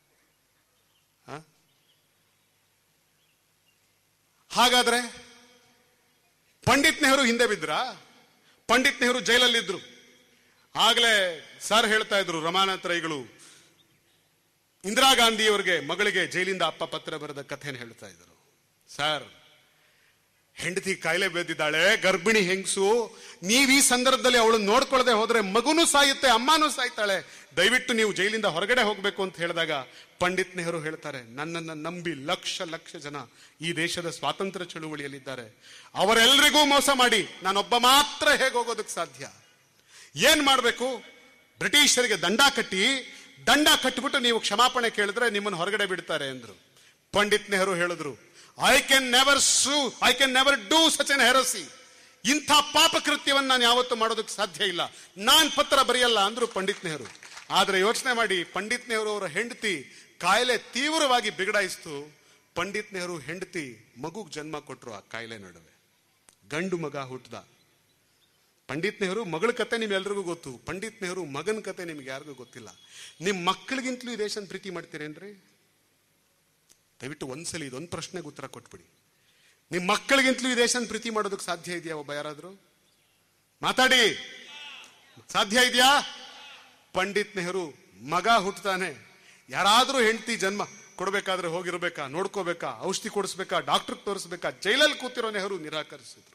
Speaker 1: ಹಾಗಾದ್ರೆ ಪಂಡಿತ್ ನೆಹರು ಹಿಂದೆ ಬಿದ್ರ? ಪಂಡಿತ್ ನೆಹರು ಜೈಲಲ್ಲಿದ್ರು. ಆಗ್ಲೇ ಸರ್ ಹೇಳ್ತಾ ಇದ್ರು, ರಮಾನಾಥ್ ರೈಗಳು ಇಂದಿರಾ ಗಾಂಧಿ ಅವರಿಗೆ ಮಗಳಿಗೆ ಜೈಲಿಂದ ಅಪ್ಪ ಪತ್ರ ಬರೆದ ಕಥೆನ ಹೇಳ್ತಾ ಇದ್ರು. ಸರ್, ಹೆಂಡತಿ ಕಾಯಿಲೆ ಬೆದ್ದಿದ್ದಾಳೆ, ಗರ್ಭಿಣಿ ಹೆಂಗಸು, ನೀವ್ ಈ ಸಂದರ್ಭದಲ್ಲಿ ಅವಳನ್ನು ನೋಡ್ಕೊಳ್ಳದೆ ಹೋದ್ರೆ ಮಗುನೂ ಸಾಯುತ್ತೆ, ಅಮ್ಮನೂ ಸಾಯ್ತಾಳೆ, ದಯವಿಟ್ಟು ನೀವು ಜೈಲಿಂದ ಹೊರಗಡೆ ಹೋಗ್ಬೇಕು ಅಂತ ಹೇಳಿದಾಗ ಪಂಡಿತ್ ನೆಹರು ಹೇಳ್ತಾರೆ, ನನ್ನನ್ನು ನಂಬಿ ಲಕ್ಷ ಲಕ್ಷ ಜನ ಈ ದೇಶದ ಸ್ವಾತಂತ್ರ್ಯ ಚಳುವಳಿಯಲ್ಲಿದ್ದಾರೆ, ಅವರೆಲ್ಲರಿಗೂ ಮೋಸ ಮಾಡಿ ನಾನೊಬ್ಬ ಮಾತ್ರ ಹೇಗೆ ಹೋಗೋದಕ್ಕೆ ಸಾಧ್ಯ? ಏನ್ ಮಾಡ್ಬೇಕು? ಬ್ರಿಟಿಷರಿಗೆ ದಂಡ ಕಟ್ಟಿ ದಂಡ ಕಟ್ಟಿಬಿಟ್ಟು ನೀವು ಕ್ಷಮಾಪಣೆ ಕೇಳಿದ್ರೆ ನಿಮ್ಮನ್ನು ಹೊರಗಡೆ ಬಿಡ್ತಾರೆ ಎಂದ್ರು. ಪಂಡಿತ್ ನೆಹರು ಹೇಳಿದ್ರು, I can never Suu I can never do such N ಹೆರಸಿ. ಇಂಥ ಪಾಪ ಕೃತ್ಯವನ್ನು ನಾನು ಯಾವತ್ತೂ ಮಾಡೋದಕ್ಕೆ ಸಾಧ್ಯ ಇಲ್ಲ, ನಾನ್ ಪತ್ರ ಬರೆಯಲ್ಲ ಅಂದ್ರು ಪಂಡಿತ್ ನೆಹರು. ಆದ್ರೆ ಯೋಚನೆ ಮಾಡಿ, ಪಂಡಿತ್ ನೆಹರು ಅವರ ಹೆಂಡತಿ ಕಾಯಿಲೆ ತೀವ್ರವಾಗಿ ಬಿಗಡಾಯಿಸ್ತು. ಪಂಡಿತ್ ನೆಹರು ಹೆಂಡತಿ ಮಗುಗ್ ಜನ್ಮ ಕೊಟ್ರು. ಆ ಕಾಯಿಲೆ ನಡುವೆ ಗಂಡು ಮಗ ಹುಟ್ಟದ. ಪಂಡಿತ್ ನೆಹರು ಮಗಳ ಕತೆ ನಿಮ್ಗೆಲ್ರಿಗೂ ಗೊತ್ತು, ಪಂಡಿತ್ ನೆಹರು ಮಗನ ಕತೆ ನಿಮ್ಗೆ ಯಾರಿಗೂ ಗೊತ್ತಿಲ್ಲ. ನಿಮ್ ಮಕ್ಕಳಿಗಿಂತಲೂ ಈ ದೇಶನ ಪ್ರೀತಿ ಮಾಡ್ತೀರೇನ್ರಿ? ದಯವಿಟ್ಟು ಒಂದ್ಸಲಿ ಇದೊಂದು ಪ್ರಶ್ನೆಗೆ ಉತ್ತರ ಕೊಟ್ಬಿಡಿ. ನಿಮ್ ಮಕ್ಕಳಿಗಿಂತಲೂ ಈ ದೇಶನ ಪ್ರೀತಿ ಮಾಡೋದಕ್ಕೆ ಸಾಧ್ಯ ಇದೆಯಾ? ಒಬ್ಬ ಯಾರಾದ್ರೂ ಮಾತಾಡಿ, ಸಾಧ್ಯ ಇದೆಯಾ? ಪಂಡಿತ್ ನೆಹರು ಮಗ ಹುಟ್ಟತಾನೆ, ಯಾರಾದ್ರೂ ಹೆಂಡತಿ ಜನ್ಮ ಕೊಡ್ಬೇಕಾದ್ರೆ ಹೋಗಿರ್ಬೇಕಾ, ನೋಡ್ಕೋಬೇಕಾ, ಔಷಧಿ ಕೊಡಿಸ್ಬೇಕಾ, ಡಾಕ್ಟರ್ ತೋರಿಸ್ಬೇಕಾ? ಜೈಲಲ್ಲಿ ಕೂತಿರೋ ನೆಹರು ನಿರಾಕರಿಸಿದ್ರು.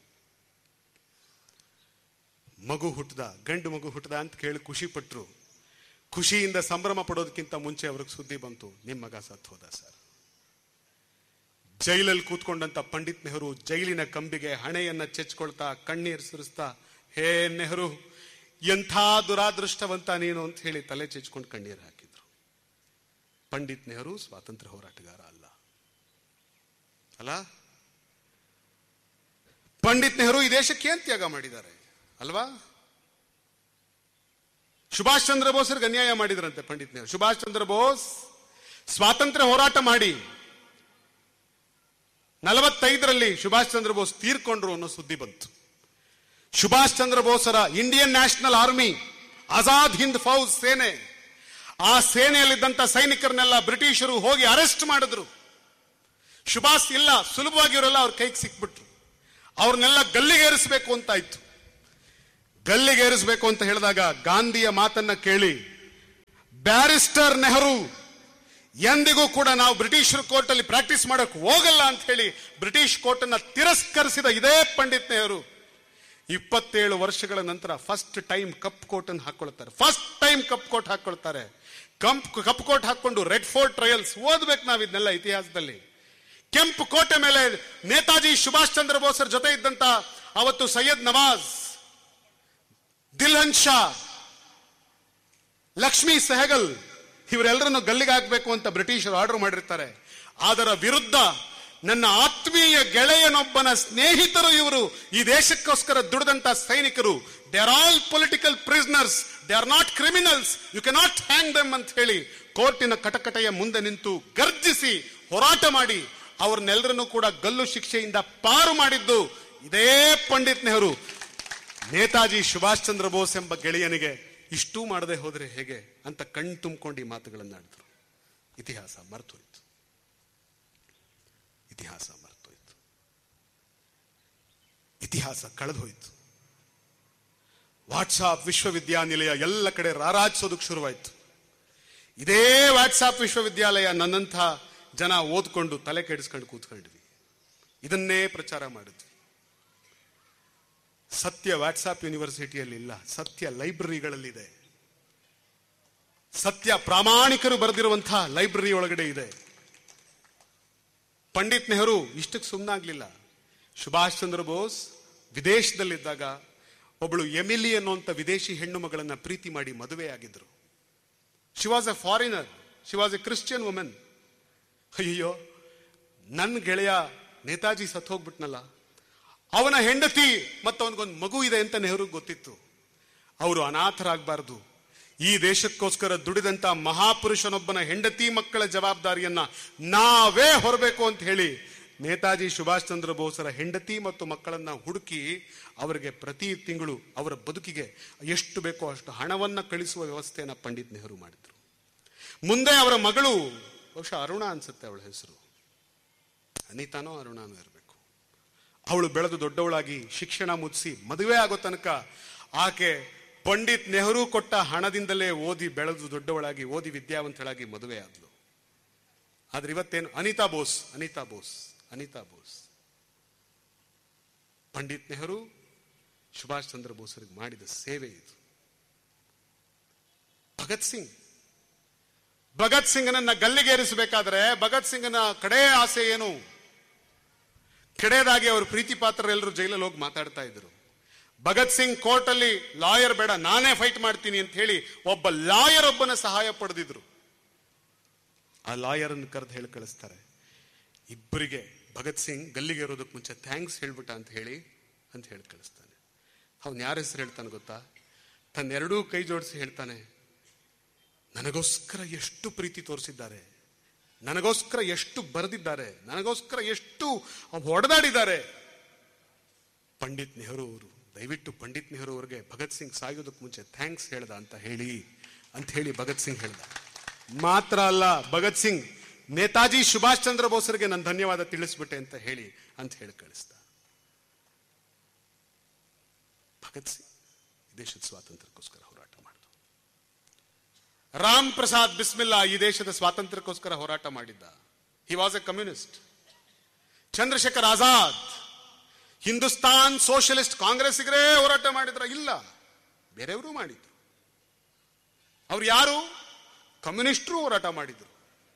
Speaker 1: ಮಗು ಹುಟ್ಟದ, ಗಂಡು ಮಗು ಹುಟ್ಟದ ಅಂತ ಕೇಳಿ ಖುಷಿ ಪಟ್ರು. ಖುಷಿಯಿಂದ ಸಂಭ್ರಮ ಪಡೋದಕ್ಕಿಂತ ಮುಂಚೆ ಅವ್ರಿಗೆ ಸುದ್ದಿ ಬಂತು, ನಿಮ್ ಮಗ ಸತ್ತು ಹೋದ ಸರ್. ಜೈಲಲ್ಲಿ ಕೂತ್ಕೊಂಡಂತ ಪಂಡಿತ್ ನೆಹರು ಜೈಲಿನ ಕಂಬಿಗೆ ಹಣೆಯನ್ನ ಚೆಚ್ಕೊಳ್ತಾ ಕಣ್ಣೀರು ಸುರಿಸ್ತಾ, ಹೇ ನೆಹರು, ಎಂಥ ದುರಾದೃಷ್ಟವಂತ ನೀನು ಅಂತ ಹೇಳಿ ತಲೆ ಚೆಚ್ಕೊಂಡು ಕಣ್ಣೀರು ಹಾಕಿದ್ರು. ಪಂಡಿತ್ ನೆಹರು ಸ್ವಾತಂತ್ರ್ಯ ಹೋರಾಟಗಾರ ಅಲ್ಲ ಅಲ್ಲ ಪಂಡಿತ್ ನೆಹರು ಈ ದೇಶಕ್ಕೆ ಏನ್ ತ್ಯಾಗ ಮಾಡಿದ್ದಾರೆ ಅಲ್ವಾ? ಸುಭಾಷ್ ಚಂದ್ರ ಬೋಸ್ರಿಗೆ ಅನ್ಯಾಯ ಮಾಡಿದ್ರಂತೆ ಪಂಡಿತ್ ನೆಹರು. ಸುಭಾಷ್ ಚಂದ್ರ ಬೋಸ್ ಸ್ವಾತಂತ್ರ್ಯ ಹೋರಾಟ ಮಾಡಿ ನಲವತ್ತೈದರಲ್ಲಿ ಸುಭಾಷ್ ಚಂದ್ರ ಬೋಸ್ ತೀರ್ಕೊಂಡ್ರು ಅನ್ನೋ ಸುದ್ದಿ ಬಂತು. Subhash Chandra ಬೋಸರ Indian national army, Azad Hind fauj ಸೇನೆ, ಆ ಸೇನೆಯಲ್ಲಿದ್ದಂತ ಸೈನಿಕರನ್ನೆಲ್ಲ ಬ್ರಿಟಿಷರು ಹೋಗಿ ಅರೆಸ್ಟ್ ಮಾಡಿದ್ರು. ಸುಭಾಷ್ ಇಲ್ಲ, ಸುಲಭವಾಗಿರಲ್ಲ, ಅವ್ರ ಕೈಗೆ ಸಿಕ್ಬಿಟ್ರು. ಅವ್ರನ್ನೆಲ್ಲ ಗಲ್ಲಿಗೇರಿಸಬೇಕು ಅಂತ ಆಯ್ತು. ಗಲ್ಲಿಗೇರಿಸಬೇಕು ಅಂತ ಹೇಳಿದಾಗ ಗಾಂಧಿಯ ಮಾತನ್ನ ಕೇಳಿ ಬ್ಯಾರಿಸ್ಟರ್ ನೆಹರು ಎಂದಿಗೂ ಕೂಡ ನಾವು ಬ್ರಿಟಿಷರ ಕೋರ್ಟ್ ಅಲ್ಲಿ ಪ್ರಾಕ್ಟೀಸ್ ಮಾಡಕ್ ಹೋಗಲ್ಲ ಅಂತ ಹೇಳಿ ಬ್ರಿಟಿಷ್ ಕೋರ್ಟ್ ಅನ್ನ ತಿರಸ್ಕರಿಸಿದ ಇದೇ ಪಂಡಿತ್ ನೆಹರು ಇಪ್ಪತ್ತೇಳು ವರ್ಷಗಳ ನಂತರ ಫಸ್ಟ್ ಟೈಮ್ ಕಪ್ ಕೋಟ್ ಅನ್ನು ಹಾಕೊಳ್ತಾರೆ. First time cup coat ಹಾಕೊಳ್ತಾರೆ. ಕಂಪ್ cup coat ಹಾಕೊಂಡು ರೆಡ್ ಫೋರ್ಟ್ ಟ್ರಯಲ್ಸ್ ಓದ್ಬೇಕು ನಾವು ಇದನ್ನೆಲ್ಲ ಇತಿಹಾಸದಲ್ಲಿ. ಕೆಂಪು ಕೋಟೆ ಮೇಲೆ ನೇತಾಜಿ ಸುಭಾಷ್ ಚಂದ್ರ ಬೋಸರ ಜೊತೆ ಇದ್ದಂತ ಅವತ್ತು ಸೈಯದ್ ನವಾಜ್, ದಿಲ್ಹನ್ ಶಾ, ಲಕ್ಷ್ಮೀ ಸೆಹಗಲ್ ಇವರೆಲ್ಲರನ್ನು ಗಲ್ಲಿಗೆ ಹಾಕಬೇಕು ಅಂತ ಬ್ರಿಟಿಷರು ಆರ್ಡರ್ ಮಾಡಿರ್ತಾರೆ. ಅದರ ವಿರುದ್ಧ ನನ್ನ ಆತ್ಮೀಯ ಗೆಳೆಯನೊಬ್ಬನ ಸ್ನೇಹಿತರು ಇವರು, ಈ ದೇಶಕ್ಕೋಸ್ಕರ ದುಡಿದಂತ ಸೈನಿಕರು. They are all political prisoners, they are not criminals, you can not hang them ಅಂತ ಹೇಳಿ ಕೋರ್ಟಿನ ಕಟಕಟೆಯ ಮುಂದೆ ನಿಂತು ಗರ್ಜಿಸಿ ಹೋರಾಟ ಮಾಡಿ ಅವ್ರನ್ನೆಲ್ಲರನ್ನು ಕೂಡ ಗಲ್ಲು ಶಿಕ್ಷೆಯಿಂದ ಪಾರು ಮಾಡಿದ್ದು ಇದೇ ಪಂಡಿತ್ ನೆಹರು. ನೇತಾಜಿ ಸುಭಾಷ್ ಚಂದ್ರ ಬೋಸ್ ಎಂಬ ಗೆಳೆಯನಿಗೆ ಇಷ್ಟೂ ಮಾಡದೆ ಹೋದ್ರೆ ಹೇಗೆ ಅಂತ ಕಣ್ ತುಂಬಿಕೊಂಡು ಈ ಮಾತುಗಳನ್ನಾಡಿದ್ರು. ಇತಿಹಾಸ ಮರ್ತೋಯ್ತು, ಇತಿಹಾಸ ಮರ್ತೋಯ್ತು, ಇತಿಹಾಸ ಕಳೆದೋಯ್ತು. ವಾಟ್ಸಾಪ್ ವಿಶ್ವವಿದ್ಯಾನಿಲಯ ಎಲ್ಲ ಕಡೆ ರಾರಾಜಿಸೋದಕ್ಕೆ ಶುರುವಾಯ್ತು. ಇದೇ ವಾಟ್ಸಾಪ್ ವಿಶ್ವವಿದ್ಯಾಲಯ ನನ್ನಂಥ ಜನ ಓದ್ಕೊಂಡು ತಲೆ ಕೆಡಿಸ್ಕೊಂಡು ಕೂತ್ಕೊಂಡ್ವಿ. ಇದನ್ನೇ ಪ್ರಚಾರ ಮಾಡಿದ್ವಿ. ಸತ್ಯ ವಾಟ್ಸಾಪ್ ಯೂನಿವರ್ಸಿಟಿಯಲ್ಲಿ ಇಲ್ಲ, ಸತ್ಯ ಲೈಬ್ರರಿಗಳಲ್ಲಿದೆ. ಸತ್ಯ ಪ್ರಾಮಾಣಿಕರು ಬರೆದಿರುವಂತಹ ಲೈಬ್ರರಿ ಒಳಗಡೆ ಇದೆ. ಪಂಡಿತ್ ನೆಹರು ಇಷ್ಟಕ್ಕೆ ಸುಮ್ಮನಾಗ್ಲಿಲ್ಲ. ಸುಭಾಷ್ ಚಂದ್ರ ಬೋಸ್ ವಿದೇಶದಲ್ಲಿದ್ದಾಗ ಒಬ್ಬಳು ಎಮಿಲಿ ಅನ್ನುವಂಥ ವಿದೇಶಿ ಹೆಣ್ಣು ಮಗಳನ್ನ ಪ್ರೀತಿ ಮಾಡಿ ಮದುವೆ ಆಗಿದ್ರು. She was A foreigner, she was A Christian women. ಅಯ್ಯೋ, ನನ್ನ ಗೆಳೆಯ ನೇತಾಜಿ ಸತ್ತು ಹೋಗ್ಬಿಟ್ನಲ್ಲ, ಅವನ ಹೆಂಡತಿ ಮತ್ತು ಅವನಿಗೊಂದು ಮಗು ಇದೆ ಅಂತ ನೆಹರು ಗೊತ್ತಿತ್ತು. ಅವರು ಅನಾಥರಾಗಬಾರದು, ಈ ದೇಶಕ್ಕೋಸ್ಕರ ದುಡಿದಂತ ಮಹಾಪುರುಷನೊಬ್ಬನ ಹೆಂಡತಿ ಮಕ್ಕಳ ಜವಾಬ್ದಾರಿಯನ್ನ ನಾವೇ ಹೊರಬೇಕು ಅಂತ ಹೇಳಿ ನೇತಾಜಿ ಸುಭಾಷ್ ಚಂದ್ರ ಬೋಸರ ಹೆಂಡತಿ ಮತ್ತು ಮಕ್ಕಳನ್ನ ಹುಡುಕಿ ಅವರಿಗೆ ಪ್ರತಿ ತಿಂಗಳು ಅವರ ಬದುಕಿಗೆ ಎಷ್ಟು ಬೇಕೋ ಅಷ್ಟು ಹಣವನ್ನ ಕಳಿಸುವ ವ್ಯವಸ್ಥೆಯನ್ನ ಪಂಡಿತ್ ನೆಹರು ಮಾಡಿದ್ರು. ಮುಂದೆ ಅವರ ಮಗಳು, ಬಹುಶಃ ಅರುಣ ಅನ್ಸುತ್ತೆ ಅವಳ ಹೆಸರು, ಅನಿತಾನೋ ಅರುಣಾನೋ ಇರಬೇಕು, ಅವಳು ಬೆಳೆದು ದೊಡ್ಡವಳಾಗಿ ಶಿಕ್ಷಣ ಮುಗಿಸಿ ಮದುವೆ ಆಗೋ ತನಕ ಆಕೆ ಪಂಡಿತ್ ನೆಹರು ಕೊಟ್ಟ ಹಣದಿಂದಲೇ ಓದಿ ಬೆಳೆದು ದೊಡ್ಡವಳಾಗಿ ಓದಿ ವಿದ್ಯಾವಂತಳಾಗಿ ಮದುವೆ ಆದ್ಲು. ಆದ್ರೆ ಇವತ್ತೇನು, ಅನಿತಾ ಬೋಸ್ ಅನಿತಾ ಬೋಸ್ ಅನಿತಾ ಬೋಸ್ ಪಂಡಿತ್ ನೆಹರು ಸುಭಾಷ್ ಚಂದ್ರ ಬೋಸರಿಗೆ ಮಾಡಿದ ಸೇವೆ ಇದು. ಭಗತ್ ಸಿಂಗ್ ಭಗತ್ ಸಿಂಗ್ನನ್ನ ಗಲ್ಲಿಗೇರಿಸಬೇಕಾದ್ರೆ ಭಗತ್ ಸಿಂಗ್ನ ಕಡೆ ಆಸೆ ಏನು? ಕಡೆಯದಾಗಿ ಅವರು ಪ್ರೀತಿ ಪಾತ್ರರೆಲ್ಲರೂ ಜೈಲಲ್ಲಿ ಹೋಗಿ ಮಾತಾಡ್ತಾ ಇದ್ರು. ಭಗತ್ ಸಿಂಗ್ ಕೋರ್ಟ್ ಅಲ್ಲಿ ಲಾಯರ್ ಬೇಡ, ನಾನೇ ಫೈಟ್ ಮಾಡ್ತೀನಿ ಅಂತ ಹೇಳಿ ಒಬ್ಬ ಲಾಯರ್ ಒಬ್ಬನ ಸಹಾಯ ಪಡೆದಿದ್ರು. ಆ ಲಾಯರ್ ಅನ್ನು ಕರೆದು ಹೇಳಿ ಕಳಿಸ್ತಾರೆ, ಇಬ್ಬರಿಗೆ ಭಗತ್ ಸಿಂಗ್ ಗಲ್ಲಿಗೆ ಇರೋದಕ್ಕೆ ಮುಂಚೆ ಥ್ಯಾಂಕ್ಸ್ ಹೇಳ್ಬಿಟ್ಟ ಅಂತ ಹೇಳಿ ಅಂತ ಹೇಳಿ ಕಳಿಸ್ತಾನೆ. ಅವನ್ ಯಾರ ಹೆಸರು ಹೇಳ್ತಾನೆ ಗೊತ್ತಾ? ತನ್ನೆರಡೂ ಕೈ ಜೋಡಿಸಿ ಹೇಳ್ತಾನೆ, ನನಗೋಸ್ಕರ ಎಷ್ಟು ಪ್ರೀತಿ ತೋರಿಸಿದ್ದಾರೆ, ನನಗೋಸ್ಕರ ಎಷ್ಟು ಬರೆದಿದ್ದಾರೆ, ನನಗೋಸ್ಕರ ಎಷ್ಟು ಹೊಡೆದಾಡಿದ್ದಾರೆ. ಪಂಡಿತ್ ನೆಹರು ಅವರು, ದಯವಿಟ್ಟು ಪಂಡಿತ್ ನೆಹರು ಅವರಿಗೆ ಭಗತ್ ಸಿಂಗ್ ಸಾಯೋದಕ್ಕೆ ಮುಂಚೆ ಥ್ಯಾಂಕ್ಸ್ ಹೇಳ್ದ ಅಂತ ಹೇಳಿ ಅಂತ ಹೇಳಿ ಭಗತ್ ಸಿಂಗ್ ಹೇಳ್ದ. ಮಾತ್ರ ಅಲ್ಲ, ಭಗತ್ ಸಿಂಗ್ ನೇತಾಜಿ ಸುಭಾಷ್ ಚಂದ್ರ ಬೋಸರಿಗೆ ನಾನು ಧನ್ಯವಾದ ತಿಳಿಸ್ಬಿಟ್ಟೆ ಅಂತ ಹೇಳಿ ಅಂತ ಹೇಳಿ ಕಳಿಸ್ದ. ಭಗತ್ ಸಿಂಗ್ ದೇಶದ ಸ್ವಾತಂತ್ರ್ಯಕ್ಕೋಸ್ಕರ ಹೋರಾಟ ಮಾಡಿದ. ರಾಮ್ ಪ್ರಸಾದ್ ಬಿಸ್ಮಿಲ್ಲಾ ಈ ದೇಶದ ಸ್ವಾತಂತ್ರ್ಯಕ್ಕೋಸ್ಕರ ಹೋರಾಟ ಮಾಡಿದ್ದ. He was A communist. Chandrashekhar Azad Hindustan socialist ಕಾಂಗ್ರೆಸ್ಸಿಗರೇ ಹೋರಾಟ ಮಾಡಿದ್ರ? ಇಲ್ಲ, ಬೇರೆಯವರು ಮಾಡಿದ್ರು. ಅವ್ರು ಯಾರು? ಕಮ್ಯುನಿಸ್ಟರು ಹೋರಾಟ ಮಾಡಿದ್ರು.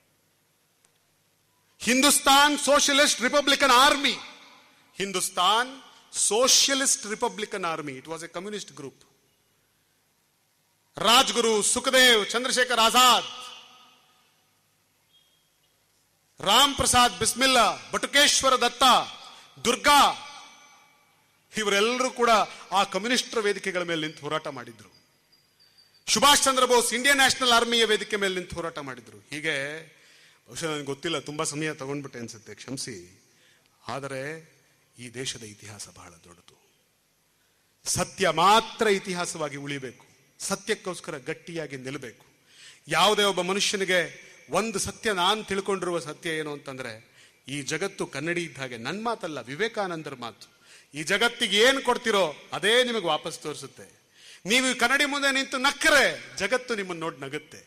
Speaker 1: Hindustan socialist Republican army, Hindustan socialist Republican army, it was A communist group. Rajguru, Sukhdev, Chandrashekhar Azad, Ram Prasad Bismillah, ಬಟುಕೇಶ್ವರ ದತ್ತ, ದುರ್ಗಾ, ಇವರೆಲ್ಲರೂ ಕೂಡ ಆ ಕಮ್ಯುನಿಸ್ಟರ ವೇದಿಕೆಗಳ ಮೇಲೆ ನಿಂತು ಹೋರಾಟ ಮಾಡಿದ್ರು. ಸುಭಾಷ್ ಚಂದ್ರ ಬೋಸ್ ಇಂಡಿಯನ್ ನ್ಯಾಷನಲ್ ಆರ್ಮಿಯ ವೇದಿಕೆ ಮೇಲೆ ನಿಂತು ಹೋರಾಟ ಮಾಡಿದ್ರು. ಹೀಗೆ ಬಹುಶಃ ನನಗೆ ಗೊತ್ತಿಲ್ಲ, ತುಂಬಾ ಸಮಯ ತಗೊಂಡ್ಬಿಟ್ಟೆ ಅನ್ಸುತ್ತೆ, ಕ್ಷಮಿಸಿ. ಆದರೆ ಈ ದೇಶದ ಇತಿಹಾಸ ಬಹಳ ದೊಡ್ಡದು. ಸತ್ಯ ಮಾತ್ರ ಇತಿಹಾಸವಾಗಿ ಉಳಿಬೇಕು. ಸತ್ಯಕ್ಕೋಸ್ಕರ ಗಟ್ಟಿಯಾಗಿ ನಿಲ್ಲಬೇಕು. ಯಾವುದೇ ಒಬ್ಬ ಮನುಷ್ಯನಿಗೆ ಒಂದು ಸತ್ಯ ನಾನು ತಿಳ್ಕೊಂಡಿರುವ ಸತ್ಯ ಏನು ಅಂತಂದ್ರೆ, ಈ ಜಗತ್ತು ಕನ್ನಡಿ ಇದ್ದ ಹಾಗೆ. ನನ್ನ ಮಾತಲ್ಲ, ವಿವೇಕಾನಂದರ ಮಾತು. ಈ ಜಗತ್ತಿಗೆ ಏನು ಕೊಡ್ತಿರೋ ಅದೇ ನಿಮಗೆ ವಾಪಸ್ ತೋರಿಸುತ್ತೆ. ನೀವು ಕನ್ನಡಿ ಮುಂದೆ ನಿಂತು ನಕ್ಕರೆ ಜಗತ್ತು ನಿಮ್ಮನ್ನು ನೋಡಿ ನಗುತ್ತೆ.